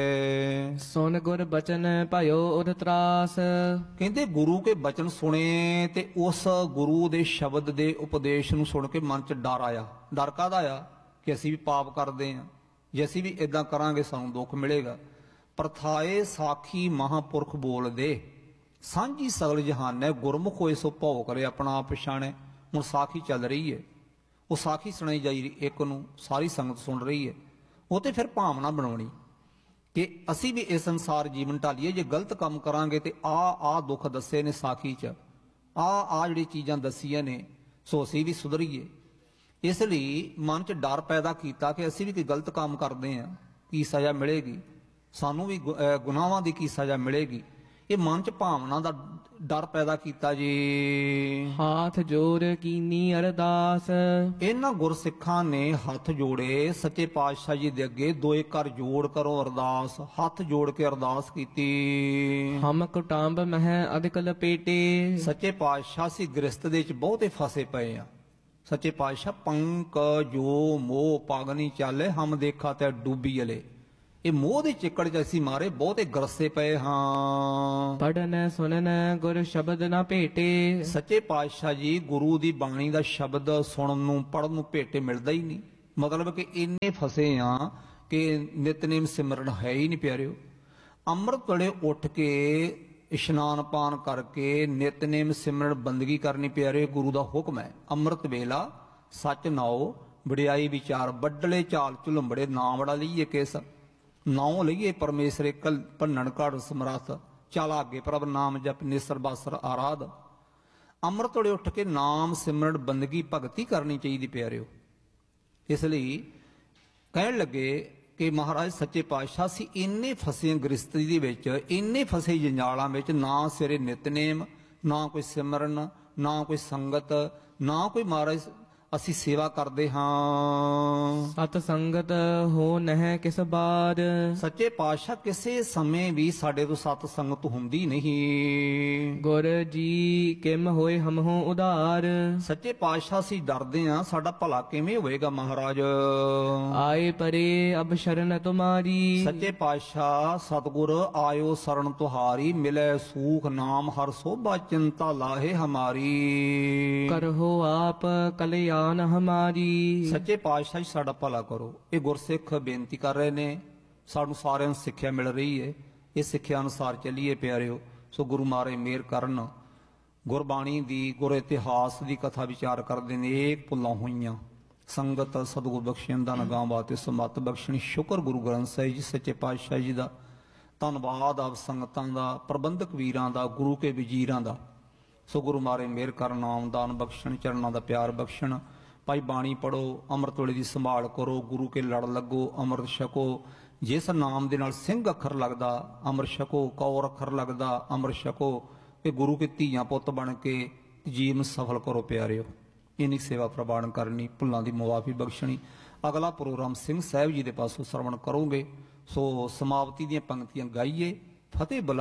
ਹੈ। ਸੁਨ ਗੁਰ ਬਚਨ ਭਇਓ ਉਦ ਤਰਾਸ। ਕਹਿੰਦੇ ਗੁਰੂ ਕੇ ਬਚਨ ਸੁਣੇ ਤੇ ਉਸ ਗੁਰੂ ਦੇ ਸ਼ਬਦ ਦੇ ਉਪਦੇਸ਼ ਨੂੰ ਸੁਣ ਕੇ ਮਨ 'ਚ ਡਰ ਆਇਆ। ਡਰ ਕਾਹਦਾ ਆ? ਕਿ ਅਸੀਂ ਵੀ ਪਾਪ ਕਰਦੇ ਹਾਂ, ਜੇ ਅਸੀਂ ਵੀ ਇਦਾਂ ਕਰਾਂਗੇ ਸਾਨੂੰ ਦੁੱਖ ਮਿਲੇਗਾ। ਪ੍ਰਥਾਏ ਸਾਖੀ ਮਹਾਂਪੁਰਖ ਬੋਲਦੇ, ਸਾਂਝੀ ਸਗਲ ਜਹਾਨੈ, ਗੁਰਮੁਖ ਹੋਏ ਸੋ ਭਉ ਕਰੇ ਆਪਣਾ ਆਪ ਪਛਾਣੈ। ਹੁਣ ਸਾਖੀ ਚੱਲ ਰਹੀ ਹੈ, ਉਹ ਸਾਖੀ ਸੁਣਾਈ ਜਾਈ ਇੱਕ ਨੂੰ, ਸਾਰੀ ਸੰਗਤ ਸੁਣ ਰਹੀ ਹੈ। ਉਹ ਤੇ ਫਿਰ ਭਾਵਨਾ ਬਣਾਉਣੀ ਕਿ ਅਸੀਂ ਵੀ ਇਸ ਸੰਸਾਰ ਜੀਵਨ ਢਾਲੀਏ। ਜੇ ਗਲਤ ਕੰਮ ਕਰਾਂਗੇ ਤੇ ਆ ਦੁੱਖ ਦੱਸੇ ਨੇ ਸਾਖੀ 'ਚ, ਆ ਜਿਹੜੀ ਚੀਜ਼ਾਂ ਦੱਸੀਆਂ ਨੇ, ਸੋ ਅਸੀਂ ਵੀ ਸੁਧਰੀਏ। ਇਸ ਲਈ ਮਨ 'ਚ ਡਰ ਪੈਦਾ ਕੀਤਾ ਕਿ ਅਸੀਂ ਵੀ ਕੋਈ ਗਲਤ ਕੰਮ ਕਰਦੇ ਹਾਂ, ਕੀ ਸਜ਼ਾ ਮਿਲੇਗੀ, ਸਾਨੂੰ ਵੀ ਗੁਨਾਹਾਂ ਦੀ ਕੀ ਸਜ਼ਾ ਮਿਲੇਗੀ। ਇਹ ਮਨ 'ਚ ਭਾਵਨਾ ਦਾ ਡਰ ਪੈਦਾ ਕੀਤਾ ਜੀ। ਹਾਥ ਜੋੜ ਕੀਨੀ ਅਰਦਾਸ, ਇਹਨਾਂ ਗੁਰਸਿੱਖਾਂ ਨੇ ਹੱਥ ਜੋੜੇ ਸੱਚੇ ਪਾਤਸ਼ਾਹ ਜੀ ਦੇ ਅੱਗੇ, ਦੋਏ ਕਰ ਜੋੜ ਕਰੋ ਅਰਦਾਸ। ਹੱਥ ਜੋੜ ਕੇ ਅਰਦਾਸ ਕੀਤੀ। ਹਮ ਕੁਟਾਂਬ ਮਹਿ ਅਧਿਕ ਲਪੇਟੇ, ਸੱਚੇ ਪਾਤਸ਼ਾਹ ਸੀ ਗ੍ਰਸਤ ਦੇ ਵਿੱਚ ਬਹੁਤੇ ਫਸੇ ਪਏ ਆ। ਸੱਚੇ ਪਾਤਸ਼ਾਹ ਪੰਕ ਜੋ ਮੋਹ ਪਗਨੀ ਚਾਲੇ, ਹਮ ਦੇਖਾ ਤੇ ਡੂਬੀ ਅਲੇ। ਇਹ ਮੋਹ ਦੇ ਚਿੱਕੜ 'ਚ ਅਸੀਂ ਮਾਰੇ ਬਹੁਤੇ ਗਰਸੇ ਪਏ ਹਾਂ। ਪੜਨ ਸੁਨਨ ਗੁਰ ਸ਼ਬਦ ਨਾ ਭੇਟੇ, ਸੱਚੇ ਪਾਤਸ਼ਾਹ ਜੀ ਗੁਰੂ ਦੀ ਬਾਣੀ ਦਾ ਸ਼ਬਦ ਸੁਣਨ ਨੂੰ ਪੜਨ ਨੂੰ ਭੇਟੇ ਮਿਲਦਾ ਹੀ ਨਹੀਂ। ਮਤਲਬ ਕਿ ਇੰਨੇ ਫਸੇ ਆ ਕਿ ਨਿਤਨੇਮ ਸਿਮਰਨ ਹੈ ਹੀ ਨਹੀਂ ਪਿਆਰਿਓ। ਅੰਮ੍ਰਿਤ ਵੇਲੇ ਉੱਠ ਕੇ ਇਸ਼ਨਾਨ ਪਾਨ ਕਰਕੇ ਨਿਤਨੇਮ ਸਿਮਰਨ ਬੰਦਗੀ ਕਰਨੀ ਪਿਆਰਿਓ, ਗੁਰੂ ਦਾ ਹੁਕਮ ਹੈ। ਅੰਮ੍ਰਿਤ ਵੇਲਾ ਸੱਚ ਨਾਓ, ਵਡਿਆਈ ਵਿਚਾਰ, ਵੱਡਲੇ ਚਾਲ ਝੁਲੰਬੜੇ, ਨਾਮ ਬੜਾ ਲਈਏ ਕਿਸ, ਨਾਉ ਲਈਏ ਪਰਮੇਸ਼ਰ ਕਲ ਭੰਨਣ ਘੜ ਸਮਰੱਥ, ਚੱਲ ਆਗੇ ਪ੍ਰਭ ਨਾਮ ਜਪ ਨਿਸਰ ਬਾਸਰ ਆਰਾਧ। ਅੰਮ੍ਰਿਤ ਵੇਲੇ ਉੱਠ ਕੇ ਨਾਮ ਸਿਮਰਨ ਬੰਦਗੀ ਭਗਤੀ ਕਰਨੀ ਚਾਹੀਦੀ ਪਿਆਰਿਓ। ਇਸ ਲਈ ਕਹਿਣ ਲੱਗੇ ਕਿ ਮਹਾਰਾਜ ਸੱਚੇ ਪਾਤਸ਼ਾਹ ਸੀ ਇੰਨੇ ਫਸੇ ਗ੍ਰਸਤੀ ਦੇ ਵਿੱਚ, ਇੰਨੇ ਫਸੇ ਜੰਜਾਲਾਂ ਵਿੱਚ, ਨਾ ਸਿਰੇ ਨਿਤਨੇਮ, ਨਾ ਕੋਈ ਸਿਮਰਨ, ਨਾ ਕੋਈ ਸੰਗਤ, ਨਾ ਕੋਈ ਮਹਾਰਾਜ ਅਸੀਂ ਸੇਵਾ ਕਰਦੇ ਹਾਂ। ਸਤ ਸੰਗਤ ਹੋ ਨਹਿ ਕਿਸ ਬਾਰ, ਸੱਚੇ ਪਾਤਸ਼ਾਹ ਕਿਸੇ ਸਮੇਂ ਵੀ ਸਾਡੇ ਤੋਂ ਸਤ ਸੰਗਤ ਹੁੰਦੀ ਨਹੀਂ। ਗੁਰ ਜੀ ਕਿਮ ਹੋਏ ਹਮਹੁ ਉਧਾਰ, ਸੱਚੇ ਪਾਤਸ਼ਾਹ ਅਸੀਂ ਡਰਦੇ ਹਾਂ ਸਾਡਾ ਭਲਾ ਕਿਵੇਂ ਹੋਏਗਾ ਮਹਾਰਾਜ। ਆਏ ਪਰੇ ਅਬ ਸ਼ਰਨ ਤੁਮਾਰੀ, ਸੱਚੇ ਪਾਤਸ਼ਾਹ ਸਤਿਗੁਰ ਆਇਓ ਸਰਣ ਤੁਹਾਰੀ, ਮਿਲੇ ਸੂਖ ਨਾਮ ਹਰ ਸੋਭਾ, ਚਿੰਤਾ ਲਾਹੇ ਹਮਾਰੀ। ਕਰਹੁ ਆਪ ਕਲਿਆਣ ਹਮਾਰੀ। ਸੱਚੇ ਪਾਤਸ਼ਾਹ ਜੀ ਸਾਡਾ ਭਲਾ ਕਰੋ। ਇਹ ਗੁਰਸਿੱਖ ਬੇਨਤੀ ਕਰ ਰਹੇ ਨੇ, ਸਾਨੂੰ ਸਾਰਿਆਂ ਨੂੰ ਸਿੱਖਿਆ ਮਿਲ ਰਹੀ ਹੈ, ਇਹ ਸਿੱਖਿਆ ਅਨੁਸਾਰ ਚੱਲੀਏ ਪਿਆਰਿਓ। ਸੋ ਗੁਰੂ ਮਹਾਰਾਜ ਮਿਹਰ ਕਰਨ। ਗੁਰਬਾਣੀ ਦੀ, ਗੁਰ ਇਤਿਹਾਸ ਦੀ ਕਥਾ ਵਿਚਾਰ ਕਰਦੇ ਨੇ। ਇਹ ਭੁੱਲਾਂ ਹੋਈਆਂ ਸੰਗਤ ਸਤਿਗੁਰ ਬਖਸ਼ਣ ਦਾ ਨਗਾਂ ਬਾਤੇ ਸਮਤ ਬਖਸ਼ਣੀ। ਸ਼ੁਕਰ ਗੁਰੂ ਗ੍ਰੰਥ ਸਾਹਿਬ ਜੀ ਸੱਚੇ ਪਾਤਸ਼ਾਹ ਜੀ ਦਾ, ਧੰਨਵਾਦ ਆਪ ਸੰਗਤਾਂ ਦਾ, ਪ੍ਰਬੰਧਕ ਵੀਰਾਂ ਦਾ, ਗੁਰੂ ਕੇ ਵਜ਼ੀਰਾਂ ਦਾ। ਸੋ ਗੁਰੂ ਮਹਾਰਾਜ ਮਿਹਰ ਕਰਨ, ਨਾਮਦਾਨ ਬਖਸ਼ਣ, ਚਰਨਾਂ ਦਾ ਪਿਆਰ ਬਖਸ਼ਣ। ਭਾਈ ਬਾਣੀ ਪੜੋ, ਅੰਮ੍ਰਿਤ ਵੇਲੇ ਦੀ ਸੰਭਾਲ ਕਰੋ, ਗੁਰੂ ਕੇ ਲੜ ਲੱਗੋ, ਅੰਮ੍ਰਿਤ ਛਕੋ। ਜਿਸ ਨਾਮ ਦੇ ਨਾਲ ਸਿੰਘ ਅੱਖਰ ਲੱਗਦਾ ਅੰਮ੍ਰਿਤ ਛਕੋ, ਕੌਰ ਅੱਖਰ ਲੱਗਦਾ ਅੰਮ੍ਰਿਤ ਛਕੋ। ਇਹ ਗੁਰੂ ਕੇ ਧੀਆਂ ਪੁੱਤ ਬਣ ਕੇ ਜੀਵਨ ਸਫਲ ਕਰੋ ਪਿਆਰਿਓ। ਇੰਨੀ ਸੇਵਾ ਪ੍ਰਵਾਨ ਕਰਨੀ, ਭੁੱਲਾਂ ਦੀ ਮੁਆਫੀ ਬਖਸ਼ਣੀ। ਅਗਲਾ ਪ੍ਰੋਗਰਾਮ ਸਿੰਘ ਸਾਹਿਬ ਜੀ ਦੇ ਪਾਸੋਂ ਸਰਵਣ ਕਰੋਗੇ। ਸੋ ਸਮਾਪਤੀ ਦੀਆਂ ਪੰਕਤੀਆਂ ਗਾਈਏ। ਫਤਿਹ